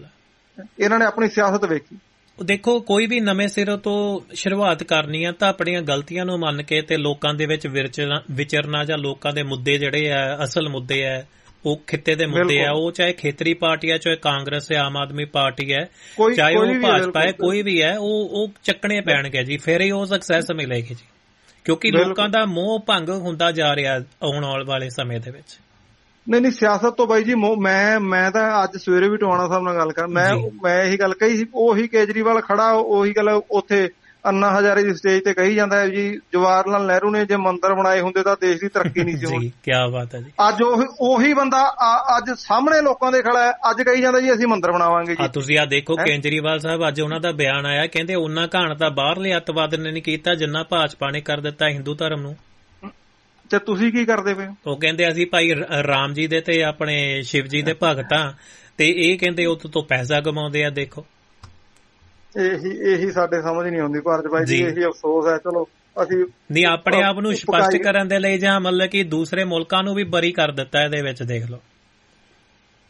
ਇਹਨਾਂ ਨੇ ਆਪਣੀ ਸਿਆਸਤ ਵੇਖੀ। ਦੇਖੋ, ਕੋਈ ਵੀ ਨਵੇਂ ਸਿਰੋਂ ਤੋਂ ਸ਼ੁਰੂਆਤ ਕਰਨੀ ਆ ਤਾਂ ਆਪਣੀਆਂ ਗਲਤੀਆਂ ਨੂੰ ਮੰਨ ਕੇ ਤੇ ਲੋਕਾਂ ਦੇ ਵਿੱਚ ਵਿਚਰਨਾ, ਜਾਂ ਲੋਕਾਂ ਦੇ ਮੁੱਦੇ ਜਿਹੜੇ ਆ, ਅਸਲ ਮੁੱਦੇ ਆ, ਉਹ ਖਿੱਤੇ ਦੇ ਮੁੱਦੇ ਆ, ਉਹ ਚਾਹੇ ਖੇਤਰੀ ਪਾਰਟੀ ਹੈ, ਚਾਹੇ ਕਾਂਗਰਸ ਹੈ, ਆਮ ਆਦਮੀ ਪਾਰਟੀ ਹੈ, ਚਾਹੇ ਉਹ ਭਾਜਪਾ ਹੈ, ਕੋਈ ਵੀ ਹੈ, ਉਹ ਚੱਕਣੇ ਪੈਣਗੇ ਜੀ, ਫਿਰ ਹੀ ਉਹ ਸਕਸੈਸ ਮਿਲੇਗੀ ਜੀ। ਕਿਉਂਕਿ ਲੋਕਾਂ ਦਾ ਮੋਹ ਭੰਗ ਹੁੰਦਾ ਜਾ ਰਿਹਾ ਆਉਣ ਵਾਲੇ ਸਮੇਂ ਦੇ ਵਿੱਚ। ਨਹੀਂ ਸਿਆਸਤ ਤੋਂ ਬਾਈ ਜੀ ਮੈਂ ਤਾਂ ਅੱਜ ਸਵੇਰੇ ਵੀ ਟਵਾਣਾ ਸਾਹਿਬ ਨਾਲ ਗੱਲ ਕਰ, ਮੈਂ ਇਹੀ ਗੱਲ ਕਹੀ ਸੀ, ਉਹੀ ਕੇਜਰੀਵਾਲ ਖੜਾ, ਉਹੀ ਗੱਲ ਉੱਥੇ ਅੰਨਾ ਹਜ਼ਾਰੇ ਦੀ ਸਟੇਜ ਤੇ ਕਹੀ ਜਾਂਦਾ ਹੈ ਜੀ, ਜਵਾਹਰ ਲਾਲ ਨਹਿਰੂ ਨੇ ਜੇ ਮੰਦਿਰ ਬਣਾਏ ਹੁੰਦੇ ਤਾਂ ਦੇਸ਼ ਦੀ ਤਰੱਕੀ ਨਹੀਂ ਸੀ ਹੋਣੀ। ਕੀ ਬਾਤ ਹੈ ਜੀ। ਅੱਜ ਉਹੀ ਬੰਦਾ ਅੱਜ ਸਾਹਮਣੇ ਲੋਕਾਂ ਦੇ ਖੜਾ ਹੈ, ਅੱਜ ਕਹੀ ਜਾਂਦਾ ਜੀ ਅਸੀਂ ਮੰਦਿਰ ਬਣਾਵਾਂਗੇ ਜੀ। ਤੁਸੀਂ ਆ ਦੇਖੋ ਕੇਜਰੀਵਾਲ ਸਾਹਿਬ, ਅੱਜ ਉਹਨਾਂ ਦਾ ਬਿਆਨ ਆਇਆ, ਕਹਿੰਦੇ ਉਹਨਾਂ ਘਾਣ ਤਾਂ ਬਾਹਰਲੇ ਅੱਤਵਾਦ ਨੇ ਨਹੀਂ ਕੀਤਾ ਜਿੰਨਾ ਭਾਜਪਾ ਨੇ ਕਰ ਦਿੱਤਾ ਹਿੰਦੂ ਧਰਮ ਨੂੰ। ਤੇ ਤੁਸੀਂ ਕੀ ਕਰਦੇ ਪਏ? ਉਹ ਕਹਿੰਦੇ ਅਸੀਂ ਭਾਈ ਰਾਮ ਜੀ ਦੇ ਤੇ ਆਪਣੇ ਸ਼ਿਵ ਜੀ ਦੇ ਭਗਤ ਆ, ਤੇ ਇਹ ਕਹਿੰਦੇ ਉਹ ਤੋਂ ਪੈਸਾ ਕਮਾਉਂਦੇ ਆ। ਦੇਖੋ ਇਹੀ ਸਾਡੇ ਸਮਝ ਨਹੀਂ ਆਉਂਦੀ ਭਾਰਤ ਭਾਈ ਜੀ, ਇਹੀ ਅਫਸੋਸ ਹੈ। ਚਲੋ ਅਸੀਂ ਨਹੀਂ, ਆਪਣੇ ਆਪ ਨੂੰ ਸਪਸ਼ਟ ਕਰਨ ਦੇ ਲਈ ਜਾਂ ਮਤਲਬ ਕਿ ਦੂਸਰੇ ਮੁਲਕਾਂ ਨੂੰ ਵੀ ਬਰੀ ਕਰ ਦਿੱਤਾ ਇਹਦੇ ਵਿੱਚ, ਦੇਖ ਲਓ।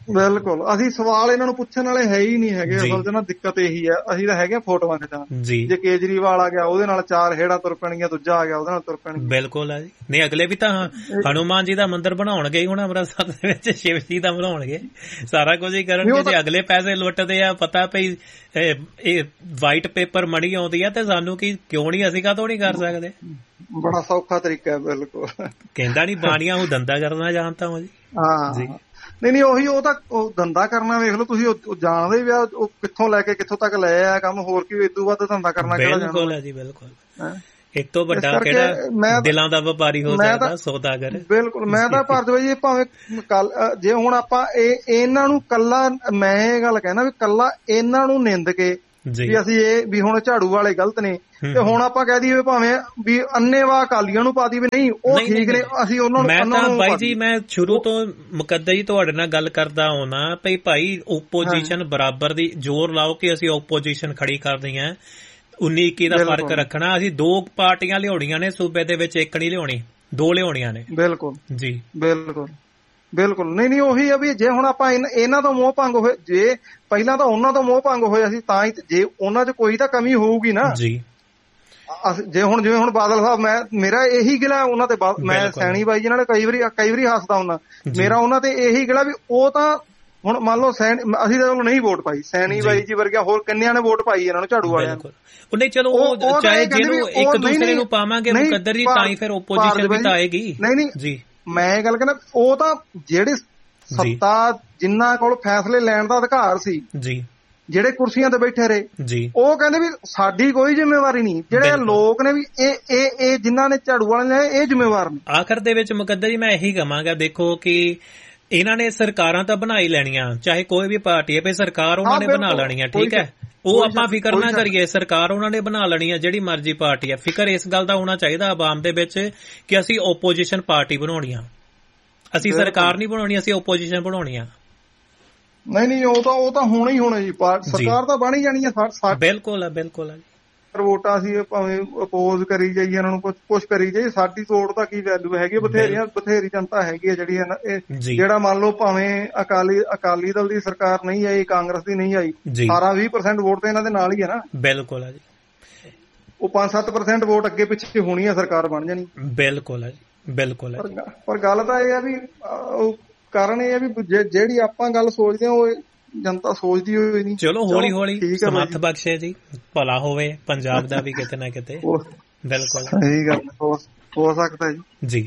ਬਿਲਕੁਲ। ਅਸੀਂ ਸਵਾਲ ਇਹਨਾਂ ਨੂੰ ਪੁੱਛਣ ਵਾਲੇ ਹੈ ਹੀ ਨਹੀਂ ਹੈਗੇ। ਅਸਲ 'ਚ ਨਾ ਦਿੱਕਤ ਇਹੀ ਹੈ, ਅਸੀਂ ਤਾਂ ਹੈਗੇ ਫੋਟੋਆਂ ਖਿਚਾਉਣ। ਜੇ ਕੇਜਰੀਵਾਲ ਆ ਗਿਆ ਉਹਦੇ ਨਾਲ 4 ਹੇੜਾ ਤੁਰ ਪੈਣਗੀਆਂ, ਦੂਜਾ ਆ ਗਿਆ ਉਹਦੇ ਨਾਲ ਤੁਰ ਪੈਣਗੀਆਂ। ਬਿਲਕੁਲ ਆ ਜੀ। ਨਹੀਂ ਅਗਲੇ ਵੀ ਤਾਂ ਹਨੂਮਾਨ ਜੀ ਦਾ ਮੰਦਿਰ ਬਣਾਉਣਗੇ ਹੁਣ ਅੰਮ੍ਰਿਤਸਰ ਦੇ ਵਿੱਚ, ਸ਼ਿਵ ਜੀ ਦਾ ਬਣਾਉਣਗੇ, ਸਾਰਾ ਕੁਝ ਹੀ ਕਰਨਗੇ। ਜੇ ਅਗਲੇ ਪੈਸੇ ਲੁੱਟਦੇ ਆ, ਪਤਾ ਪਈ ਇਹ ਵਾਈਟ ਪੇਪਰ ਮਣੀ ਆਉਂਦੀ ਆ ਤੇ ਸਾਨੂੰ ਕਿਉਂ ਨਹੀਂ, ਅਸੀਂ ਕਾਹਤੋਂ ਨਹੀਂ ਕਰ ਸਕਦੇ? ਬੜਾ ਸੌਖਾ ਤਰੀਕਾ ਹੈ। ਬਿਲਕੁਲ। ਕਹਿੰਦਾ ਨੀ ਬਾਣੀਆਂ ਉਹ ਧੰਦਾ ਕਰਨਾ ਜਾਣਦਾ ਹਾਂ ਜੀ। ਹਾਂ ਨਹੀਂ ਉਹੀ, ਉਹ ਤਾਂ ਉਹ ਧੰਦਾ ਕਰਨਾ ਵੇਖ ਲਓ ਤੁਸੀਂ, ਉਹ ਜਾਣਦੇ ਵੀ ਆ ਉਹ ਕਿੱਥੋਂ ਲੈ ਕੇ ਕਿੱਥੋਂ ਤੱਕ ਲੈ ਆ ਕੰਮ। ਹੋਰ ਕੀ ਇਦੋਂ ਵੱਧ ਧੰਦਾ ਕਰਨਾ ਕਿਹੜਾ ਜਾਣਦਾ? ਬਿਲਕੁਲ ਹੈ ਜੀ, ਬਿਲਕੁਲ। ਇੱਕ ਤੋਂ ਵੱਡਾ ਕਿਹੜਾ ਦਿਲਾਂ ਦਾ ਵਪਾਰੀ ਹੋ ਸਕਦਾ, ਸੌਦਾਗਰ। ਬਿਲਕੁਲ। ਮੈਂ ਤਾਂ ਭਾਰਤ ਜੀ ਭਾਵੇਂ ਜੇ ਹੁਣ ਆਪਾਂ ਇਹਨਾਂ ਨੂੰ ਕੱਲਾ, ਮੈਂ ਇਹ ਗੱਲ ਕਹਿਣਾ ਵੀ ਕੱਲਾ ਇਹਨਾਂ ਨੂੰ ਨਿੰਦ ਕੇ ਵੀ ਅਸੀਂ ਇਹ ਵੀ ਹੁਣ ਝਾੜੂ ਵਾਲੇ ਗਲਤ ਨੇ, ਤੇ ਹੁਣ ਆਪਾਂ ਕਹਿ ਦਈਏ ਭਾਵੇਂ ਵੀ ਅੰਨੇਵਾਹ ਅਕਾਲੀਆਂ ਨੂੰ ਪਾ ਦੀ ਵੀ ਨਹੀਂ ਉਹ ਠੀਕ ਨੇ, ਅਸੀਂ ਉਹਨਾਂ ਨੂੰ। ਮੈਂ ਤਾਂ ਬਾਈ ਜੀ ਮੈਂ ਸ਼ੁਰੂ ਤੋਂ ਮੁਕੱਦਰ ਜੀ ਤੁਹਾਡੇ ਨਾਲ ਗੱਲ ਕਰਦਾ ਹੋਣਾ ਭਈ ਭਾਈ ਓਪੋਜੀਸ਼ਨ ਬਰਾਬਰ ਦੀ ਜ਼ੋਰ ਲਾਓ ਕਿ ਅਸੀਂ ਓਪੋਜੀਸ਼ਨ ਖੜੀ ਕਰਦੇ ਹਾਂ। 19-21 ਦਾ ਫਰਕ ਰੱਖਣਾ। ਅਸੀਂ 2 ਪਾਰਟੀਆਂ ਲਿਆਉਣੀਆਂ ਨੇ ਸੂਬੇ ਦੇ ਵਿੱਚ, ਇੱਕ ਨਹੀਂ ਲਿਆਉਣੀ, 2 ਲਿਆਉਣੀਆਂ ਨੇ। ਬਿਲਕੁਲ ਜੀ, ਬਿਲਕੁਲ। ਨਹੀਂ ਉਹੀ ਆ ਵੀ ਜੇ ਹੁਣ ਆਪਾਂ ਇਹਨਾਂ ਤੋਂ ਮੋਹ ਭੰਗ ਹੋਏ, ਜੇ ਪਹਿਲਾਂ ਤਾਂ ਉਹਨਾਂ ਤੋਂ ਮੋਹ ਭੰਗ ਹੋਇਆ ਸੀ ਤਾਂ ਹੀ, ਜੇ ਉਹਨਾਂ 'ਚ ਕੋਈ ਤਾਂ ਕਮੀ ਹੋਊਗੀ ਨਾ ਜੀ। ਜੇ ਹੁਣ ਜਿਵੇਂ ਹੁਣ ਬਾਦਲ ਸਾਹਿਬ, ਮੇਰਾ ਇਹੀ ਗਿਲਾ ਉਹਨਾਂ ਤੇ, ਮੈਂ ਸੈਣੀ ਬਾਈ ਜੀ ਨਾਲ ਕਈ ਵਾਰੀ ਹੱਸਦਾ ਹੁੰਦਾ, ਮੇਰਾ ਉਹਨਾਂ ਤੇ ਇਹੀ ਗਿਲਾ ਵੀ ਉਹ ਤਾਂ ਹੁਣ ਮੰਨ ਲਓ ਅਸੀਂ ਤਾਂ ਉਹਨੂੰ ਨਹੀਂ ਵੋਟ ਪਾਈ, ਸੈਣੀ ਬਾਈ ਜੀ ਵਰਗਿਆ ਹੋਰ ਕਿੰਨਿਆਂ ਨੇ ਵੋਟ ਪਾਈ ਇਹਨਾਂ ਨੂੰ, ਝਾੜੂ ਵਾਲਿਆਂ ਨੂੰ। ਨਹੀਂ ਚਲੋ ਉਹ ਚਾਹੇ ਜਿਹਨੂੰ ਇੱਕ ਦੂਸਰੇ ਨੂੰ ਪਾਵਾਂਗੇ ਮੁਕੱਦਰ ਜੀ ਤਾਂ ਹੀ ਫਿਰ ਓਪੋਜੀਸ਼ਨ ਵੀ ਤਾਂ ਆਏਗੀ। ਨਹੀਂ ਜੀ, ਮੈਂ ਇਹ ਗੱਲ ਕਹਿੰਦਾ ਉਹ ਤਾਂ ਜਿਹੜੇ ਸੱਤਾ ਜਿਨ੍ਹਾਂ ਕੋਲ ਫੈਸਲੇ ਲੈਣ ਦਾ ਅਧਿਕਾਰ ਸੀ ਜੀ, ਜਿਹੜੇ ਕੁਰਸੀਆਂ ਤੇ ਬੈਠੇ ਰਹੇ ਜੀ, ਉਹ ਕਹਿੰਦੇ ਵੀ ਸਾਡੀ ਕੋਈ ਜ਼ਿੰਮੇਵਾਰੀ ਨਹੀਂ। ਜਿਹੜੇ ਲੋਕ ਨੇ ਵੀ ਇਹ ਜਿਨ੍ਹਾਂ ਨੇ ਝਾੜੂ ਵਾਲੇ ਨੇ ਇਹ ਜ਼ਿੰਮੇਵਾਰ ਨੇ। ਆਖਰ ਦੇ ਵਿੱਚ ਮੁਕੱਦਰ ਜੀ ਮੈਂ ਇਹੀ ਕਹਾਂਗਾ, ਦੇਖੋ ਕਿ ਇਹਨਾਂ ਨੇ ਸਰਕਾਰਾਂ ਤਾਂ ਬਣਾ ਹੀ ਲੈਣੀਆਂ, ਚਾਹੇ ਕੋਈ ਵੀ ਪਾਰਟੀ ਹੈ, ਸਰਕਾਰ ਉਹਨਾਂ ਨੇ ਬਣਾ ਲੈਣੀ ਹੈ, ਠੀਕ ਹੈ। ਉਹ ਆਪਾਂ ਫਿਕਰ ਨਾ ਕਰੀਏ, ਸਰਕਾਰ ਉਹਨਾਂ ਨੇ ਬਣਾ ਲੈਣੀ ਹੈ, ਜਿਹੜੀ ਮਰਜ਼ੀ ਪਾਰਟੀ ਹੈ। ਫਿਕਰ ਇਸ ਗੱਲ ਦਾ ਹੋਣਾ ਚਾਹੀਦਾ ਆਵਾਮ ਦੇ ਵਿੱਚ ਕਿ ਅਸੀਂ ਓਪੋਜੀਸ਼ਨ ਪਾਰਟੀ ਬਣਾਉਣੀ ਆ, ਅਸੀਂ ਸਰਕਾਰ ਨਹੀਂ ਬਣਾਉਣੀ, ਅਸੀਂ ਓਪੋਜੀਸ਼ਨ ਬਣਾਉਣੀ ਆ। ਨਹੀਂ ਉਹ ਤਾਂ ਹੋਣਾ ਹੀ ਹੋਣਾ ਜੀ, ਸਰਕਾਰ ਤਾਂ ਬਣ ਹੀ ਜਾਣੀ ਹੈ। ਬਿਲਕੁਲ ਹੈ। ਵੋਟਾਂ ਅਸੀਂ ਭਾਵੇਂ ਅਪੋਜ਼ ਕਰੀ ਜਾਈਏ, ਇਹਨਾਂ ਨੂੰ ਕੁਛ ਕਰੀ ਜਾਈਏ, ਸਾਡੀ ਤੋੜ ਤਾਂ ਕੀ ਵੈਲਿਊ ਹੈਗੀ? ਬਥੇਰੀ ਜਨਤਾ ਹੈਗੀ ਹੈ ਜਿਹੜੀ ਜਿਹੜਾ ਮੰਨ ਲਓ ਭਾਵੇਂ ਅਕਾਲੀ ਦਲ ਦੀ ਸਰਕਾਰ ਨਹੀਂ ਆਈ, ਕਾਂਗਰਸ ਦੀ ਨਹੀਂ ਆਈ, 18-20% ਵੋਟ ਤਾਂ ਇਹਨਾਂ ਦੇ ਨਾਲ ਹੀ ਹੈ ਨਾ। ਬਿਲਕੁਲ ਹੈ ਜੀ। ਉਹ 5-7% ਵੋਟ ਅੱਗੇ ਪਿੱਛੇ ਹੋਣੀ ਹੈ, ਸਰਕਾਰ ਬਣ ਜਾਣੀ। ਬਿਲਕੁਲ ਹੈ ਜੀ, ਬਿਲਕੁਲ ਹੈ। ਪਰ ਗੱਲ ਤਾਂ ਇਹ ਆ ਵੀ ਕਾਰਨ ਇਹ ਆ ਵੀ ਜਿਹੜੀ ਆਪਾਂ ਗੱਲ ਸੋਚਦੇ ਹਾਂ ਉਹ ਜਨਤਾ ਸੋਚਦੀ ਹੋਈ ਨਹੀਂ। ਚਲੋ ਹੌਲੀ ਸਮਰਥ ਬਖਸ਼ੇ ਜੀ, ਭਲਾ ਹੋਵੇ ਪੰਜਾਬ ਦਾ ਵੀ ਕਿਤੇ ਨਾ ਕਿਤੇ। ਬਿਲਕੁਲ ਸਹੀ ਗੱਲ ਹੋ ਸਕਦਾ ਜੀ।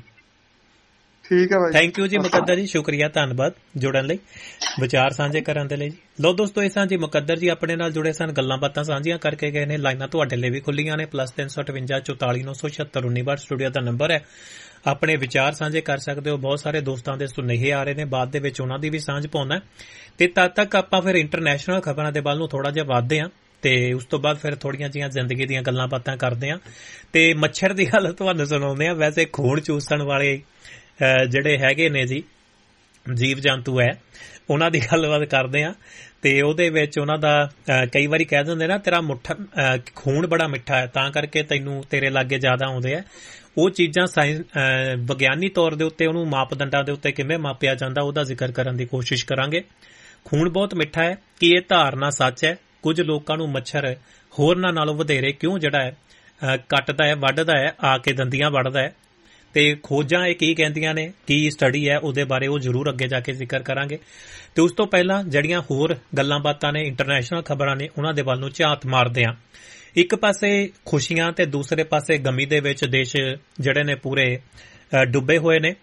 ਠੀਕ ਹੈ ਭਾਈ, ਥੈਂਕ ਯੂ ਜੀ ਮੁਕੱਦਰ ਜੀ, ਸ਼ੁਕਰੀਆ, ਧੰਨਵਾਦ ਜੁੜਨ ਲਈ, ਵਿਚਾਰ ਸਾਂਝੇ ਕਰਨ ਦੇ ਲਈ ਜੀ। ਲੋ ਦੋਸਤੋ, ਇਹ ਸਾਂ ਜੀ ਮੁਕੱਦਰ ਜੀ ਆਪਣੇ ਨਾਲ ਜੁੜੇ ਸਨ, ਗੱਲਾਂ ਬਾਤਾਂ ਸਾਂਝੀਆਂ ਕਰਕੇ ਗਏ ਨੇ। ਲਾਈਨਾਂ ਤੁਹਾਡੇ ਲਈ ਵੀ ਖੁੱਲੀਆਂ ਨੇ, +358 44 976 19 ਸਟੂਡੀਓ ਦਾ ਨੰਬਰ ਹੈ, ਆਪਣੇ ਵਿਚਾਰ ਸਾਂਝੇ ਕਰ ਸਕਦੇ ਹੋ। ਬਹੁਤ ਸਾਰੇ ਦੋਸਤਾਂ ਦੇ ਸੁਨੇਹੇ ਆ ਰਹੇ ਨੇ, ਬਾਅਦ ਦੇ ਵਿੱਚ ਉਹਨਾਂ ਦੀ ਵੀ ਸਾਂਝ ਪਾਉਣਾ ਤੇ ਤਦ ਤੱਕ ਆਪਾਂ ਫਿਰ ਇੰਟਰਨੈਸ਼ਨਲ ਖਬਰਾਂ ਦੇ ਵੱਲ ਨੂੰ ਥੋੜਾ ਜਿਹਾ ਵਧਦੇ ਹਾਂ ਤੇ ਉਸ ਤੋਂ ਬਾਅਦ ਫਿਰ ਥੋੜੀਆਂ ਜਿਹੀਆਂ ਜ਼ਿੰਦਗੀ ਦੀਆਂ ਗੱਲਾਂ ਬਾਤਾਂ ਕਰਦੇ ਹਾਂ ਤੇ ਮੱਛਰ ਦੀ ਗੱਲ ਤੁਹਾਨੂੰ ਸੁਣਾਉਂਦੇ ਹਾਂ। ਵੈਸੇ ਖੂਨ ਚੂਸਣ ਵਾਲੇ ਜਿਹੜੇ ਹੈਗੇ ਨੇ ਜੀ ਜੀਵ ਜੰਤੂ ਹੈ, ਉਹਨਾਂ ਦੀ ਗੱਲਬਾਤ ਕਰਦੇ ਹਾਂ ਤੇ ਉਹਦੇ ਵਿੱਚ ਉਹਨਾਂ ਦਾ ਕਈ ਵਾਰੀ ਕਹਿ ਦਿੰਦੇ ਨਾ ਤੇਰਾ ਖੂਨ ਬੜਾ ਮਿੱਠਾ ਹੈ ਤਾਂ ਕਰਕੇ ਤੈਨੂੰ ਤੇਰੇ ਲਾਗੇ ਜ਼ਿਆਦਾ ਆਉਂਦੇ ਆ। ਉਹ ਚੀਜ਼ਾਂ ਵਿਗਿਆਨੀ ਤੌਰ ਦੇ ਉੱਤੇ ਉਹਨੂੰ ਮਾਪਦੰਡਾਂ ਦੇ ਉੱਤੇ ਕਿਵੇਂ ਮਾਪਿਆ ਜਾਂਦਾ ਉਹਦਾ ਜ਼ਿਕਰ ਕਰਨ ਦੀ ਕੋਸ਼ਿਸ਼ ਕਰਾਂਗੇ। ਖੂਨ ਬਹੁਤ ਮਿੱਠਾ ਹੈ, ਕੀ ਇਹ ਧਾਰਨਾ ਸੱਚ ਹੈ? ਕੁਝ ਲੋਕਾਂ ਨੂੰ ਮੱਛਰ ਹੋਰਨਾਂ ਨਾਲੋਂ ਵਧੇਰੇ ਕਿਉਂ ਜਿਹੜਾ ਹੈ ਕੱਟਦਾ ਹੈ, ਵੱਢਦਾ ਹੈ, ਆ ਕੇ ਦੰਦੀਆਂ ਵੱਢਦਾ ਹੈ ਤੇ ਖੋਜਾਂ ਇਹ ਕੀ ਕਹਿੰਦੀਆਂ ਨੇ, ਕੀ ਸਟੱਡੀ ਹੈ, ਉਹਦੇ ਬਾਰੇ ਉਹ ਜ਼ਰੂਰ ਅੱਗੇ ਜਾ ਕੇ ਜ਼ਿਕਰ ਕਰਾਂਗੇ। ਤੇ ਉਸ ਤੋਂ ਪਹਿਲਾਂ ਜਿਹੜੀਆਂ ਹੋਰ ਗੱਲਾਂ ਬਾਤਾਂ ਨੇ, ਇੰਟਰਨੈਸ਼ਨਲ ਖਬਰਾਂ ਨੇ, ਉਹਨਾਂ ਦੇ ਵੱਲ ਨੂੰ ਝਾਤ ਮਾਰਦੇ ਹਾਂ। ਇੱਕ ਪਾਸੇ ਖੁਸ਼ੀਆਂ ਤੇ ਦੂਸਰੇ ਪਾਸੇ ਗਮੀ ਦੇ ਵਿੱਚ ਦੇਸ਼ ਜਿਹੜੇ ਨੇ ਪੂਰੇ ਡੁੱਬੇ ਹੋਏ ਨੇ।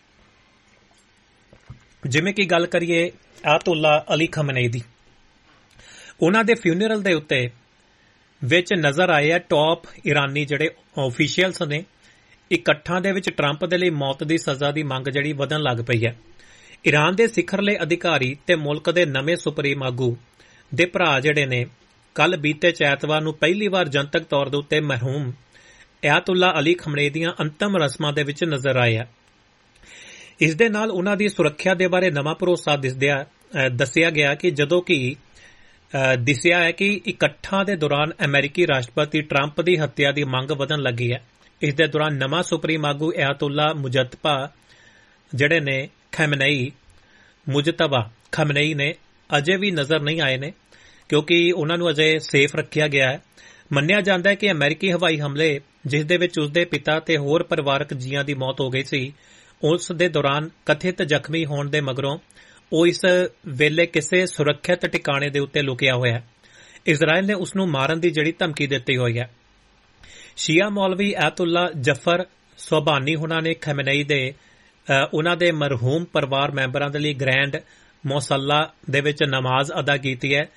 ਜਿਵੇਂ ਕਿ ਗੱਲ ਕਰੀਏ ਆਇਤੁੱਲਾ ਅਲੀ ਖਮਨਈ ਦੀ, ਉਹਨਾਂ ਦੇ ਫਿਊਨਰਲ ਦੇ ਉੱਤੇ ਵਿੱਚ ਨਜ਼ਰ ਆਏ ਆ ਟੌਪ ਇਰਾਨੀ ਜਿਹੜੇ ਆਫੀਸ਼ੀਅਲਸ ਨੇ ਇਕੱਠਾਂ ਦੇ ਵਿੱਚ ਟਰੰਪ ਦੇ ਲਈ ਮੌਤ ਦੀ ਸਜ਼ਾ ਦੀ ਮੰਗ ਜਿਹੜੀ ਵਧਣ ਲੱਗ ਪਈ ਹੈ। ਇਰਾਨ ਦੇ ਸਿਖਰਲੇ ਅਧਿਕਾਰੀ ਤੇ ਮੁਲਕ ਦੇ ਨਵੇਂ ਸੁਪਰੀਮ ਆਗੂ ਦੇ ਭਰਾ ਜਿਹੜੇ ਨੇ ਕੱਲ ਬੀਤੇ ਐਤਵਾਰ ਨੂੰ ਪਹਿਲੀ ਵਾਰ ਜਨਤਕ ਤੌਰ ਦੇ ਉੱਤੇ ਮਰਹੂਮ ਆਇਤੁੱਲਾ ਅਲੀ ਖਮਨਈ ਦੀਆਂ ਅੰਤਮ ਰਸਮਾਂ ਦੇ ਵਿੱਚ ਨਜ਼ਰ ਆਏ ਆ। ਇਸ ਦੇ ਨਾਲ ਉਹਨਾਂ ਦੀ ਸੁਰੱਖਿਆ ਦੇ ਬਾਰੇ ਨਵਾਂ ਭਰੋਸਾ ਦੱਸਿਆ ਗਿਆ ਕਿ ਜਦੋਂ ਕਿ ਦਿਸਿਆ ਹੈ ਕਿ ਇਕੱਠਾਂ ਦੇ ਦੌਰਾਨ ਅਮਰੀਕੀ ਰਾਸ਼ਟਰਪਤੀ ਟਰੰਪ ਦੀ ਹੱਤਿਆ ਦੀ ਮੰਗ ਵਧਣ ਲੱਗੀ ਹੈ। ਇਸ ਦੇ ਦੌਰਾਨ ਨਵਾਂ ਸੁਪਰੀਮ ਆਗੂ ਆਇਤੁੱਲਾ ਮੁਜਤਬਾ ਜਿਹੜੇ ਨੇ ਖਮਨਈ ਮੁਜਤਬਾ ਖਮਨੇਈ ਨੇ ਅਜੇ ਵੀ ਨਜ਼ਰ ਨਹੀਂ ਆਏ ਨੇ, ਕਿਉਂਕਿ ਉਹਨਾਂ ਨੂੰ ਅਜੇ ਸੇਫ ਰੱਖਿਆ ਗਿਆ ਹੈ। ਮੰਨਿਆ ਜਾਂਦਾ ਹੈ ਕਿ ਅਮਰੀਕੀ ਹਵਾਈ ਹਮਲੇ, ਜਿਸ ਦੇ ਵਿੱਚ ਉਸਦੇ ਪਿਤਾ ਤੇ ਹੋਰ ਪਰਿਵਾਰਕ ਜੀਆਂ ਦੀ ਮੌਤ ਹੋ ਗਈ ਸੀ, ਉਸ ਦੇ ਦੌਰਾਨ ਕਥਿਤ ਜ਼ਖਮੀ ਹੋਣ ਦੇ ਮਗਰੋਂ ਉਹ ਇਸ ਵੇਲੇ ਕਿਸੇ ਸੁਰੱਖਿਅਤ ਟਿਕਾਣੇ ਦੇ ਉੱਤੇ ਲੁਕਿਆ ਹੋਇਆ ਹੈ। ਇਜ਼ਰਾਈਲ ਨੇ ਉਸ ਨੂੰ ਮਾਰਨ ਦੀ ਜਿਹੜੀ ਧਮਕੀ ਦਿੱਤੀ ਹੋਈ ਹੈ। ਸ਼ੀਆ ਮੌਲਵੀ ਆਇਤੁੱਲਾ ਜਫਰ ਸੋਬਾਨੀ ਹੁਣਾਂ ਨੇ ਖਮਨੇਈ ਦੇ ਉਹਨਾਂ ਦੇ ਮਰਹੂਮ ਪਰਿਵਾਰ ਮੈਂਬਰਾਂ ਦੇ ਲਈ ਗ੍ਰੈਂਡ ਮੌਸੱਲਾ ਦੇ ਵਿੱਚ ਨਮਾਜ਼ ਅਦਾ ਕੀਤੀ ਹੈ,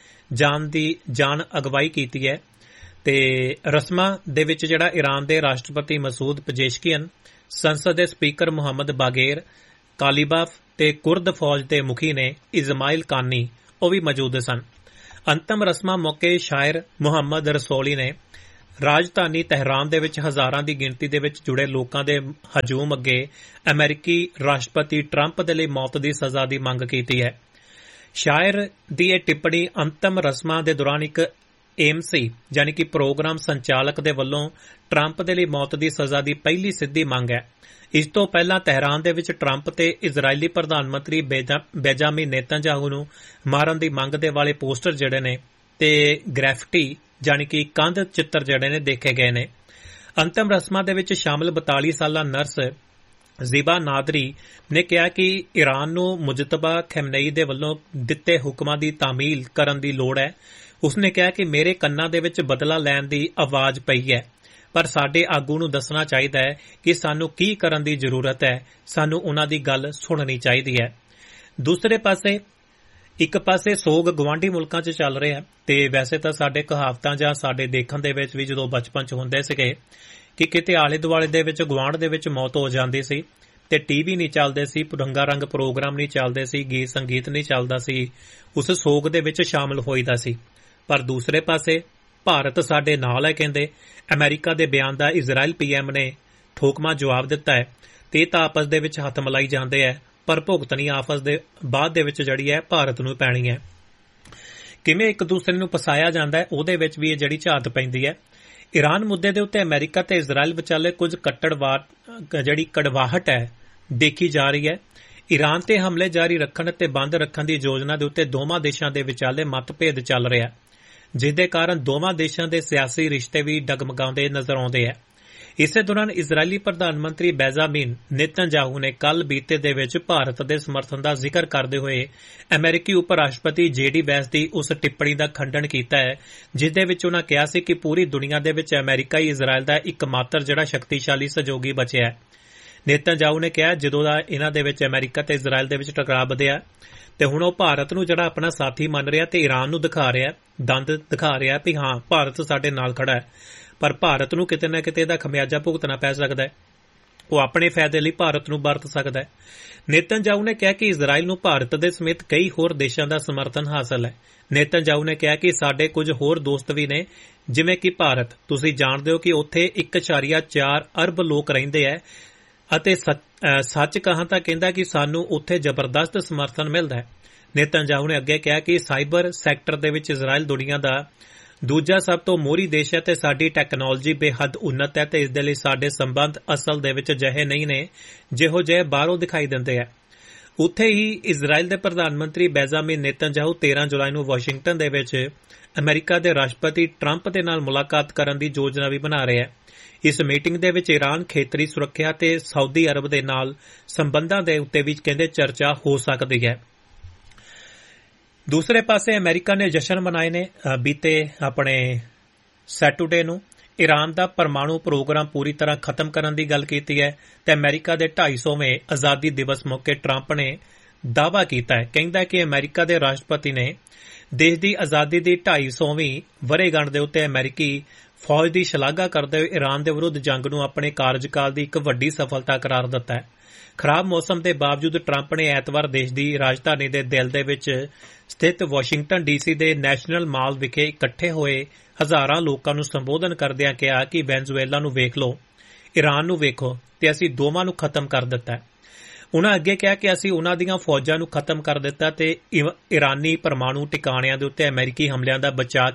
ਜਾਨ ਅਗਵਾਈ ਕੀਤੀ ਹੈ। ਤੇ ਰਸਮਾਂ ਦੇ ਵਿੱਚ ਜਿਹੜਾ ਈਰਾਨ ਦੇ ਰਾਸ਼ਟਰਪਤੀ ਮਸੂਦ ਪਜੇਸ਼ਕੀਅਨ, ਸੰਸਦ ਦੇ ਸਪੀਕਰ ਮੁਹੰਮਦ ਬਾਗੇਰ ਕਾਲੀਬਾਫ ਤੇ ਕੁਰਦ ਫੌਜ ਦੇ ਮੁਖੀ ਨੇ ਇਜ਼ਮਾਇਲ ਕਾਨੀ ਉਹ ਵੀ ਮੌਜੂਦ ਸਨ। ਅੰਤਮ ਰਸਮਾਂ ਮੌਕੇ ਸ਼ਾਇਰ ਮੁਹੰਮਦ ਰਸੋਲੀ ਨੇ ਰਾਜਧਾਨੀ ਤਹਿਰਾਨ ਦੇ ਵਿੱਚ ਹਜ਼ਾਰਾਂ ਦੀ ਗਿਣਤੀ ਦੇ ਵਿੱਚ ਜੁੜੇ ਲੋਕਾਂ ਦੇ ਹਜੂਮ ਅੱਗੇ ਅਮਰੀਕੀ ਰਾਸ਼ਟਰਪਤੀ ਟਰੰਪ ਦੇ ਲਈ ਮੌਤ ਦੀ ਸਜ਼ਾ ਦੀ ਮੰਗ ਕੀਤੀ ਹੈ। ਸ਼ਾਇਰ ਦੀ ਇਹ ਟਿੱਪਣੀ ਅੰਤਮ ਰਸਮਾਂ ਦੇ ਦੌਰਾਨ ਇੱਕ ਏਮਸੀ ਯਾਨੀ ਕਿ ਪ੍ਰੋਗਰਾਮ ਸੰਚਾਲਕ ਦੇ ਵੱਲੋਂ ਟਰੰਪ ਦੇ ਲਈ ਮੌਤ ਦੀ ਸਜ਼ਾ ਦੀ ਪਹਿਲੀ ਸਿੱਧੀ ਮੰਗ ਹੈ। ਇਸ ਤੋਂ ਪਹਿਲਾਂ ਤਹਿਰਾਨ ਦੇ ਵਿੱਚ ਟਰੰਪ ਤੇ ਇਜ਼ਰਾਈਲੀ ਪ੍ਰਧਾਨ ਮੰਤਰੀ ਬੈਂਜਾਮਿਨ ਨੇਤਨਯਾਹੂ ਨੂੰ ਮਾਰਨ ਦੀ ਮੰਗ ਦੇ ਵਾਲੇ ਪੋਸਟਰ ਜਿਹੜੇ ਨੇ ਤੇ ਗ੍ਰੈਫਿਟੀ ਯਾਨੀ ਕਿ ਕੰਧ ਚਿੱਤਰ ਜਿਹੜੇ ਨੇ ਦੇਖੇ ਗਏ ਨੇ। ਅੰਤਮ ਰਸਮਾਂ ਦੇ ਵਿੱਚ ਸ਼ਾਮਲ 42 ਸਾਲਾ ਨਰਸ ਜ਼ਿਬਾ ਨਾਦਰੀ ਨੇ ਕਿਹਾ ਕਿ ਈਰਾਨ ਨੂੰ ਮੁਜਤਬਾ ਖਮਨੇਈ ਦੇ ਵੱਲੋਂ ਦਿੱਤੇ ਹੁਕਮਾਂ ਦੀ ਤਾਮੀਲ ਕਰਨ ਦੀ ਲੋੜ ਹੈ। ਉਸਨੇ ਕਿਹਾ ਕਿ ਮੇਰੇ ਕੰਨਾਂ ਦੇ ਵਿੱਚ ਬਦਲਾ ਲੈਣ ਦੀ ਆਵਾਜ਼ ਪਈ ਹੈ, ਪਰ ਸਾਡੇ ਆਗੂ ਨੂੰ ਦੱਸਣਾ ਚਾਹੀਦਾ ਹੈ ਕਿ ਸਾਨੂੰ ਕੀ ਕਰਨ ਦੀ ਜ਼ਰੂਰਤ ਹੈ, ਸਾਨੂੰ ਉਹਨਾਂ ਦੀ ਗੱਲ ਸੁਣਨੀ ਚਾਹੀਦੀ ਹੈ। ਦੂਸਰੇ ਪਾਸੇ ਇੱਕ ਪਾਸੇ ਸੋਗ ਗਵਾਂਢੀ ਮੁਲਕਾਂ 'ਚ ਚੱਲ ਰਿਹਾ ਹੈ ਤੇ ਵੈਸੇ ਤਾਂ ਸਾਡੇ ਕਹਾਵਤਾਂ ਜਾਂ ਸਾਡੇ ਦੇਖਣ ਦੇ ਵਿੱਚ ਵੀ ਜਦੋਂ ਬਚਪਨ 'ਚ ਹੁੰਦੇ ਸੀਗੇ ਕਿ ਕਿਤੇ ਆਲੇ ਦੁਆਲੇ ਦੇ ਵਿੱਚ ਗੁਆਂਢ ਦੇ ਵਿੱਚ ਮੌਤ ਹੋ ਜਾਂਦੀ ਸੀ ਤੇ ਟੀਵੀ ਨਹੀਂ ਚੱਲਦੇ ਸੀ, ਰੰਗ ਪ੍ਰੋਗਰਾਮ ਨਹੀਂ ਚੱਲਦੇ ਸੀ, ਗੀਤ ਸੰਗੀਤ ਨਹੀਂ ਚੱਲਦਾ ਸੀ, ਉਸ ਸੋਗ ਦੇ ਵਿੱਚ ਸ਼ਾਮਲ ਹੋਈਦਾ ਸੀ। ਪਰ ਦੂਸਰੇ ਪਾਸੇ ਭਾਰਤ ਸਾਡੇ ਨਾਲ ਹੈ ਕਹਿੰਦੇ ਅਮਰੀਕਾ ਦੇ ਬਿਆਨ ਦਾ ਇਜ਼ਰਾਈਲ ਪੀਐਮ ਨੇ ਠੋਕਵਾਂ ਜਵਾਬ ਦਿੱਤਾ ਹੈ ਤੇ ਤਾਂ ਆਪਸ ਦੇ ਵਿੱਚ ਹੱਥ ਮਿਲਾਈ ਜਾਂਦੇ ਹੈ, ਪਰ ਭੁਗਤਣੀ ਆਪਸ ਦੇ ਬਾਅਦ ਦੇ ਵਿੱਚ ਜਿਹੜੀ ਹੈ ਭਾਰਤ ਨੂੰ ਪੈਣੀ ਹੈ। ਕਿਵੇਂ ਇੱਕ ਦੂਸਰੇ ਨੂੰ ਫਸਾਇਆ ਜਾਂਦਾ ਹੈ ਉਹਦੇ ਵਿੱਚ ਵੀ ਇਹ ਜਿਹੜੀ ਝਾਤ ਪੈਂਦੀ ਹੈ। ਈਰਾਨ ਮੁੱਦੇ ਦੇ ਉੱਤੇ ਅਮਰੀਕਾ ਤੇ ਇਜ਼ਰਾਈਲ ਵਿਚਾਲੇ ਕੁਝ ਜਿਹੜੀ ਕੜਵਾਹਟ ਹੈ ਦੇਖੀ ਜਾ ਰਹੀ ਹੈ। ਈਰਾਨ ਤੇ ਹਮਲੇ ਜਾਰੀ ਰੱਖਣ ਅਤੇ ਬੰਦ ਰੱਖਣ ਦੀ ਯੋਜਨਾ ਦੇ ਉੱਤੇ ਦੋਵਾਂ ਦੇਸ਼ਾਂ ਦੇ ਵਿਚਾਲੇ ਮਤਭੇਦ ਚੱਲ ਰਿਹਾ, ਜਿਸ ਦੇ ਕਾਰਨ ਦੋਵਾਂ ਦੇਸ਼ਾਂ ਦੇ ਸਿਆਸੀ ਰਿਸ਼ਤੇ ਵੀ ਡਗਮਗਾਉਂਦੇ ਨਜ਼ਰ ਆਉਂਦੇ ਹੈ। ਇਸੇ ਦੌਰਾਨ ਇਜ਼ਰਾਈਲੀ ਪ੍ਰਧਾਨ ਮੰਤਰੀ ਬੈਂਜਾਮਿਨ ਨੇਤਨਯਾਹੂ ਨੇ ਕੱਲ ਬੀਤੇ ਦੇ ਵਿੱਚ ਭਾਰਤ ਦੇ ਸਮਰਥਨ ਦਾ ਜ਼ਿਕਰ ਕਰਦੇ ਹੋਏ ਅਮਰੀਕੀ ਉਪ ਰਾਸ਼ਟਰਪਤੀ JD ਵੈਂਸ ਦੀ ਉਸ ਟਿੱਪਣੀ ਦਾ ਖੰਡਨ ਕੀਤਾ ਹੈ, ਜਿਸ ਦੇ ਵਿੱਚ ਉਹਨਾਂ ਕਿਹਾ ਸੀ ਕਿ ਪੂਰੀ ਦੁਨੀਆ ਦੇ ਵਿੱਚ ਅਮਰੀਕਾ ਹੀ ਇਜ਼ਰਾਈਲ ਦਾ ਇੱਕਮਾਤਰ ਜਿਹੜਾ ਸ਼ਕਤੀਸ਼ਾਲੀ ਸਹਿਯੋਗੀ ਬਚਿਆ ਹੈ। ਨੇਤਨਯਾਹੂ ਨੇ ਕਿਹਾ ਜਦੋਂ ਦਾ ਇਹਨਾਂ ਦੇ ਵਿੱਚ ਅਮਰੀਕਾ ਤੇ ਇਜ਼ਰਾਈਲ ਦੇ ਵਿੱਚ ਟਕਰਾਅ ਵਧਿਆ ਤੇ ਹੁਣ ਉਹ ਭਾਰਤ ਨੂੰ ਜਿਹੜਾ ਆਪਣਾ ਸਾਥੀ ਮੰਨ ਰਿਹਾ ਤੇ ਈਰਾਨ ਨੂੰ ਦਿਖਾ ਰਿਹਾ, ਦੰਦ ਦਿਖਾ ਰਿਹਾ ਕਿ ਹਾਂ ਭਾਰਤ ਸਾਡੇ ਨਾਲ ਖੜਾ ਹੈ। ਪਰ ਭਾਰਤ ਨੂੰ ਕਿਤੇ ਨਾ ਕਿਤੇ ਦਾ ਖਮਿਆਜਾ ਭੁਗਤਣਾ ਪੈ ਸਕਦਾ ਹੈ, ਉਹ ਆਪਣੇ ਫਾਇਦੇ ਲਈ ਭਾਰਤ ਨੂੰ ਵਰਤ ਸਕਦਾ ਹੈ। ਨੇਤਨਯਾਹੂ ਨੇ ਕਿਹਾ ਕਿ ਇਜ਼ਰਾਈਲ ਨੂੰ ਭਾਰਤ ਦੇ ਸਮੇਤ ਕਈ ਹੋਰ ਦੇਸ਼ਾਂ ਦਾ ਸਮਰਥਨ ਹਾਸਲ ਹੈ। ਨੇਤਨਯਾਹੂ ਨੇ ਕਿਹਾ ਕਿ ਸਾਡੇ ਕੁਝ ਹੋਰ ਦੋਸਤ ਵੀ ਨੇ ਜਿਵੇਂ ਕਿ ਭਾਰਤ। ਤੁਸੀਂ ਜਾਣਦੇ ਹੋ ਕਿ ਉੱਥੇ 1.4 ਅਰਬ ਲੋਕ ਰਹਿੰਦੇ ਹੈ ਅਤੇ ਸੱਚ ਕਹਾਂ ਤਾਂ ਕਹਿੰਦਾ ਕਿ ਸਾਨੂੰ ਉੱਥੇ ਜ਼ਬਰਦਸਤ ਸਮਰਥਨ ਮਿਲਦਾ ਹੈ। ਨੇਤਨਯਾਹੂ ਨੇ ਅੱਗੇ ਕਿਹਾ ਕਿ ਸਾਈਬਰ ਸੈਕਟਰ ਦੇ ਵਿੱਚ ਇਜ਼ਰਾਈਲ ਦੁਨੀਆ ਦਾ ਦੂਜਾ ਸਭ ਤੋਂ ਮੋਹਰੀ ਦੇਸ਼ ਹੈ ਤੇ ਸਾਡੀ ਟੈਕਨੋਲੋਜੀ ਬੇਹੱਦ ਉੱਨਤ ਹੈ ਤੇ ਇਸ ਦੇ ਲਈ ਸਾਡੇ ਸੰਬੰਧ ਅਸਲ ਦੇ ਵਿੱਚ ਅਜਿਹੇ ਨਹੀਂ ਨੇ ਜਿਹੋ ਜਿਹੇ ਬਾਹਰੋਂ ਦਿਖਾਈ ਦਿੰਦੇ ਹੈ। ਉੱਥੇ ਹੀ ਇਜ਼ਰਾਈਲ ਦੇ ਪ੍ਰਧਾਨ ਮੰਤਰੀ ਬੈਂਜਾਮਿਨ ਨੇਤਨਯਾਹੂ 13 ਜੁਲਾਈ ਨੂੰ ਵਾਸ਼ਿੰਗਟਨ ਦੇ ਵਿੱਚ ਅਮਰੀਕਾ ਦੇ ਰਾਸ਼ਟਰਪਤੀ ਟਰੰਪ ਦੇ ਨਾਲ ਮੁਲਾਕਾਤ ਕਰਨ ਦੀ ਯੋਜਨਾ ਵੀ ਬਣਾ ਰਿਹਾ ਹੈ। ਇਸ ਮੀਟਿੰਗ ਦੇ ਵਿੱਚ ਈਰਾਨ, ਖੇਤਰੀ ਸੁਰੱਖਿਆ ਤੇ ਸਾਊਦੀ ਅਰਬ ਦੇ ਨਾਲ ਸੰਬੰਧਾਂ ਦੇ ਉੱਤੇ ਵੀ ਕਹਿੰਦੇ ਚਰਚਾ ਹੋ ਸਕਦੀ ਹੈ। ਦੂਸਰੇ ਪਾਸੇ ਅਮਰੀਕਾ ਨੇ ਜਸ਼ਨ ਮਨਾਏ ਨੇ ਬੀਤੇ ਆਪਣੇ ਸੈਟਰਡੇ ਨੂੰ। ਈਰਾਨ ਦਾ ਪਰਮਾਣੂ ਪ੍ਰੋਗਰਾਮ ਪੂਰੀ ਤਰ੍ਹਾਂ ਖਤਮ ਕਰਨ ਦੀ ਗੱਲ ਕੀਤੀ ਹੈ ਤੇ ਅਮਰੀਕਾ ਦੇ 250ਵੇਂ ਆਜ਼ਾਦੀ ਦਿਵਸ ਮੌਕੇ ਟਰੰਪ ਨੇ ਦਾਅਵਾ ਕੀਤਾ ਹੈ, ਕਹਿੰਦਾ ਕਿ ਅਮਰੀਕਾ ਦੇ ਰਾਸ਼ਟਰਪਤੀ ਨੇ ਦੇਸ਼ ਦੀ ਆਜ਼ਾਦੀ ਦੀ 250ਵੀਂ ਵਰ੍ਹੇਗੰਢ ਦੇ ਉੱਤੇ ਅਮਰੀਕੀ ਫੌਜ ਦੀ ਸ਼ਲਾਘਾ ਕਰਦੇ ਹੋਏ ਈਰਾਨ ਦੇ ਵਿਰੁੱਧ ਜੰਗ ਨੂੰ ਆਪਣੇ ਕਾਰਜਕਾਲ ਦੀ ਇੱਕ ਵੱਡੀ ਸਫਲਤਾ ਕਰਾਰ ਦਿੱਤਾ ਹੈ। ਖਰਾਬ ਮੌਸਮ ਦੇ ਬਾਵਜੂਦ ਟਰੰਪ ਨੇ ਐਤਵਾਰ ਦੇਸ਼ ਦੀ ਰਾਜਧਾਨੀ ਦੇ ਦਿਲ ਦੇ ਵਿੱਚ ਸਥਿਤ ਵਾਸ਼ਿੰਗਟਨ DC ਦੇ ਨੈਸ਼ਨਲ ਮਾਲ ਵਿਖੇ ਇਕੱਠੇ ਹੋਏ ਹਜ਼ਾਰਾਂ ਲੋਕਾਂ ਨੂੰ ਸੰਬੋਧਨ ਕਰਦਿਆਂ ਕਿਹਾ ਕਿ ਵੈਨਜ਼ੂਏਲਾ ਨੂੰ ਵੇਖ ਲਓ, ਈਰਾਨ ਨੂੰ ਵੇਖੋ ਤੇ ਅਸੀਂ ਦੋਵਾਂ ਨੂੰ ਖਤਮ ਕਰ ਦਿੱਤਾ ਹੈ। ਉਨ੍ਹਾਂ ਅੱਗੇ ਕਿਹਾ ਕਿ ਅਸੀਂ ਉਨ੍ਹਾਂ ਦੀਆਂ ਫੌਜਾਂ ਨੂੰ ਖਤਮ ਕਰ ਦਿੱਤਾ ਤੇ ਈਰਾਨੀ ਪਰਮਾਣੂ ਟਿਕਾਣਿਆਂ ਦੇ ਉੱਤੇ ਅਮਰੀਕੀ ਹਮਲਿਆਂ ਦਾ ਬਚਾਅ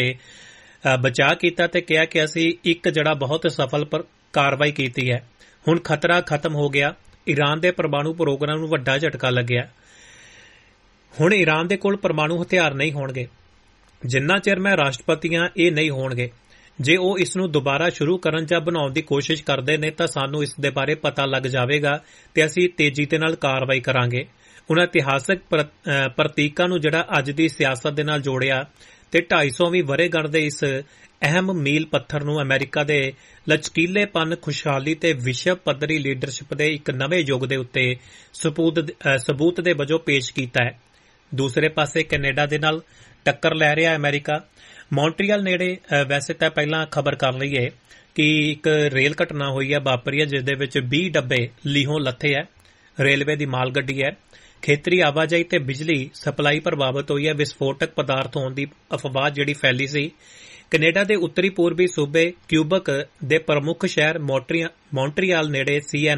ਕੀਤਾ ਤੇ ਕਿਹਾ ਕਿ ਅਸੀਂ ਇੱਕ ਜਿਹੜਾ ਬਹੁਤ ਸਫਲ ਕਾਰਵਾਈ ਕੀਤੀ ਹੈ। ਹੁਣ ਖਤਰਾ ਖਤਮ ਹੋ ਗਿਆ। ਈਰਾਨ ਦੇ ਪਰਮਾਣੂ ਪ੍ਰੋਗਰਾਮ ਨੂੰ ਵੱਡਾ ਝਟਕਾ ਲੱਗਿਆ। ਹੁਣ ਈਰਾਨ ਦੇ ਕੋਲ ਪਰਮਾਣੂ ਹਥਿਆਰ ਨਹੀਂ ਹੋਣਗੇ। ਜਿੰਨਾ ਚਿਰ ਮੈਂ ਰਾਸ਼ਟਰਪਤੀ ਹਾਂ ਇਹ ਨਹੀਂ ਹੋਣਗੇ। ਜੇ ਉਹ ਇਸ ਨੂੰ ਦੁਬਾਰਾ ਸ਼ੁਰੂ ਕਰਨ ਜਾਂ ਬਣਾਉਣ ਦੀ ਕੋਸ਼ਿਸ਼ ਕਰਦੇ ਨੇ ਤਾਂ ਸਾਨੂੰ ਇਸ ਦੇ ਬਾਰੇ ਪਤਾ ਲੱਗ ਜਾਵੇਗਾ ਤੇ ਅਸੀਂ ਤੇਜ਼ੀ ਦੇ ਨਾਲ ਕਾਰਵਾਈ ਕਰਾਂਗੇ। ਉਹਨਾਂ ਇਤਿਹਾਸਕ ਪ੍ਰਤੀਕਾਂ ਨੂੰ ਜਿਹੜਾ ਅੱਜ ਦੀ ਸਿਆਸਤ ਦੇ ਨਾਲ ਜੋੜਿਆ ਤੇ 250ਵੀਂ ਵਰ੍ਹੇਗੰਢ ਦੇ ਇਸ ਅਹਿਮ ਮੀਲ ਪੱਥਰ ਨੂੰ ਅਮਰੀਕਾ ਦੇ ਲਚਕੀਲੇਪਨ, ਖੁਸ਼ਹਾਲੀ ਤੇ ਵਿਸ਼ਵ ਪੱਧਰੀ ਲੀਡਰਸ਼ਿਪ ਦੇ ਇੱਕ ਨਵੇਂ ਯੁੱਗ ਦੇ ਉੱਤੇ ਸਬੂਤ ਦੇ ਵਜੋਂ ਪੇਸ਼ ਕੀਤਾ ਹੈ। ਦੂਸਰੇ ਪਾਸੇ ਕੈਨੇਡਾ ਦੇ ਨਾਲ ਟੱਕਰ ਲੈ ਰਿਹਾ ਅਮਰੀਕਾ। ਮੌਂਟਰੀਅਲ ਨੇੜੇ ਵੈਸੇ ਤਾਂ ਪਹਿਲਾਂ ਖਬਰ ਕਰ ਲਈਏ ਕਿ ਇੱਕ ਰੇਲ ਘਟਨਾ ਹੋਈ ਹੈ, ਵਾਪਰੀ ਹੈ, ਜਿਸ ਦੇ ਵਿੱਚ 20 ਡੱਬੇ ਲੀਹੋਂ ਲੱਥੇ ਹੈ। ਰੇਲਵੇ ਦੀ ਮਾਲ ਗੱਡੀ ਹੈ। ਖੇਤਰੀ ਆਵਾਜਾਈ ਤੇ ਬਿਜਲੀ ਸਪਲਾਈ ਪ੍ਰਭਾਵਿਤ ਹੋਈ ਹੈ। ਵਿਸਫੋਟਕ ਪਦਾਰਥ ਹੋਣ ਦੀ ਅਫਵਾਹ ਜਿਹੜੀ ਫੈਲੀ ਸੀ। ਕੈਨੇਡਾ ਦੇ ਉੱਤਰੀ ਪੂਰਬੀ ਸੂਬੇ ਕਿਊਬਕ ਦੇ ਪ੍ਰਮੁੱਖ ਸ਼ਹਿਰ ਮੌਂਟਰੀਅਲ ਨੇੜੇ CNN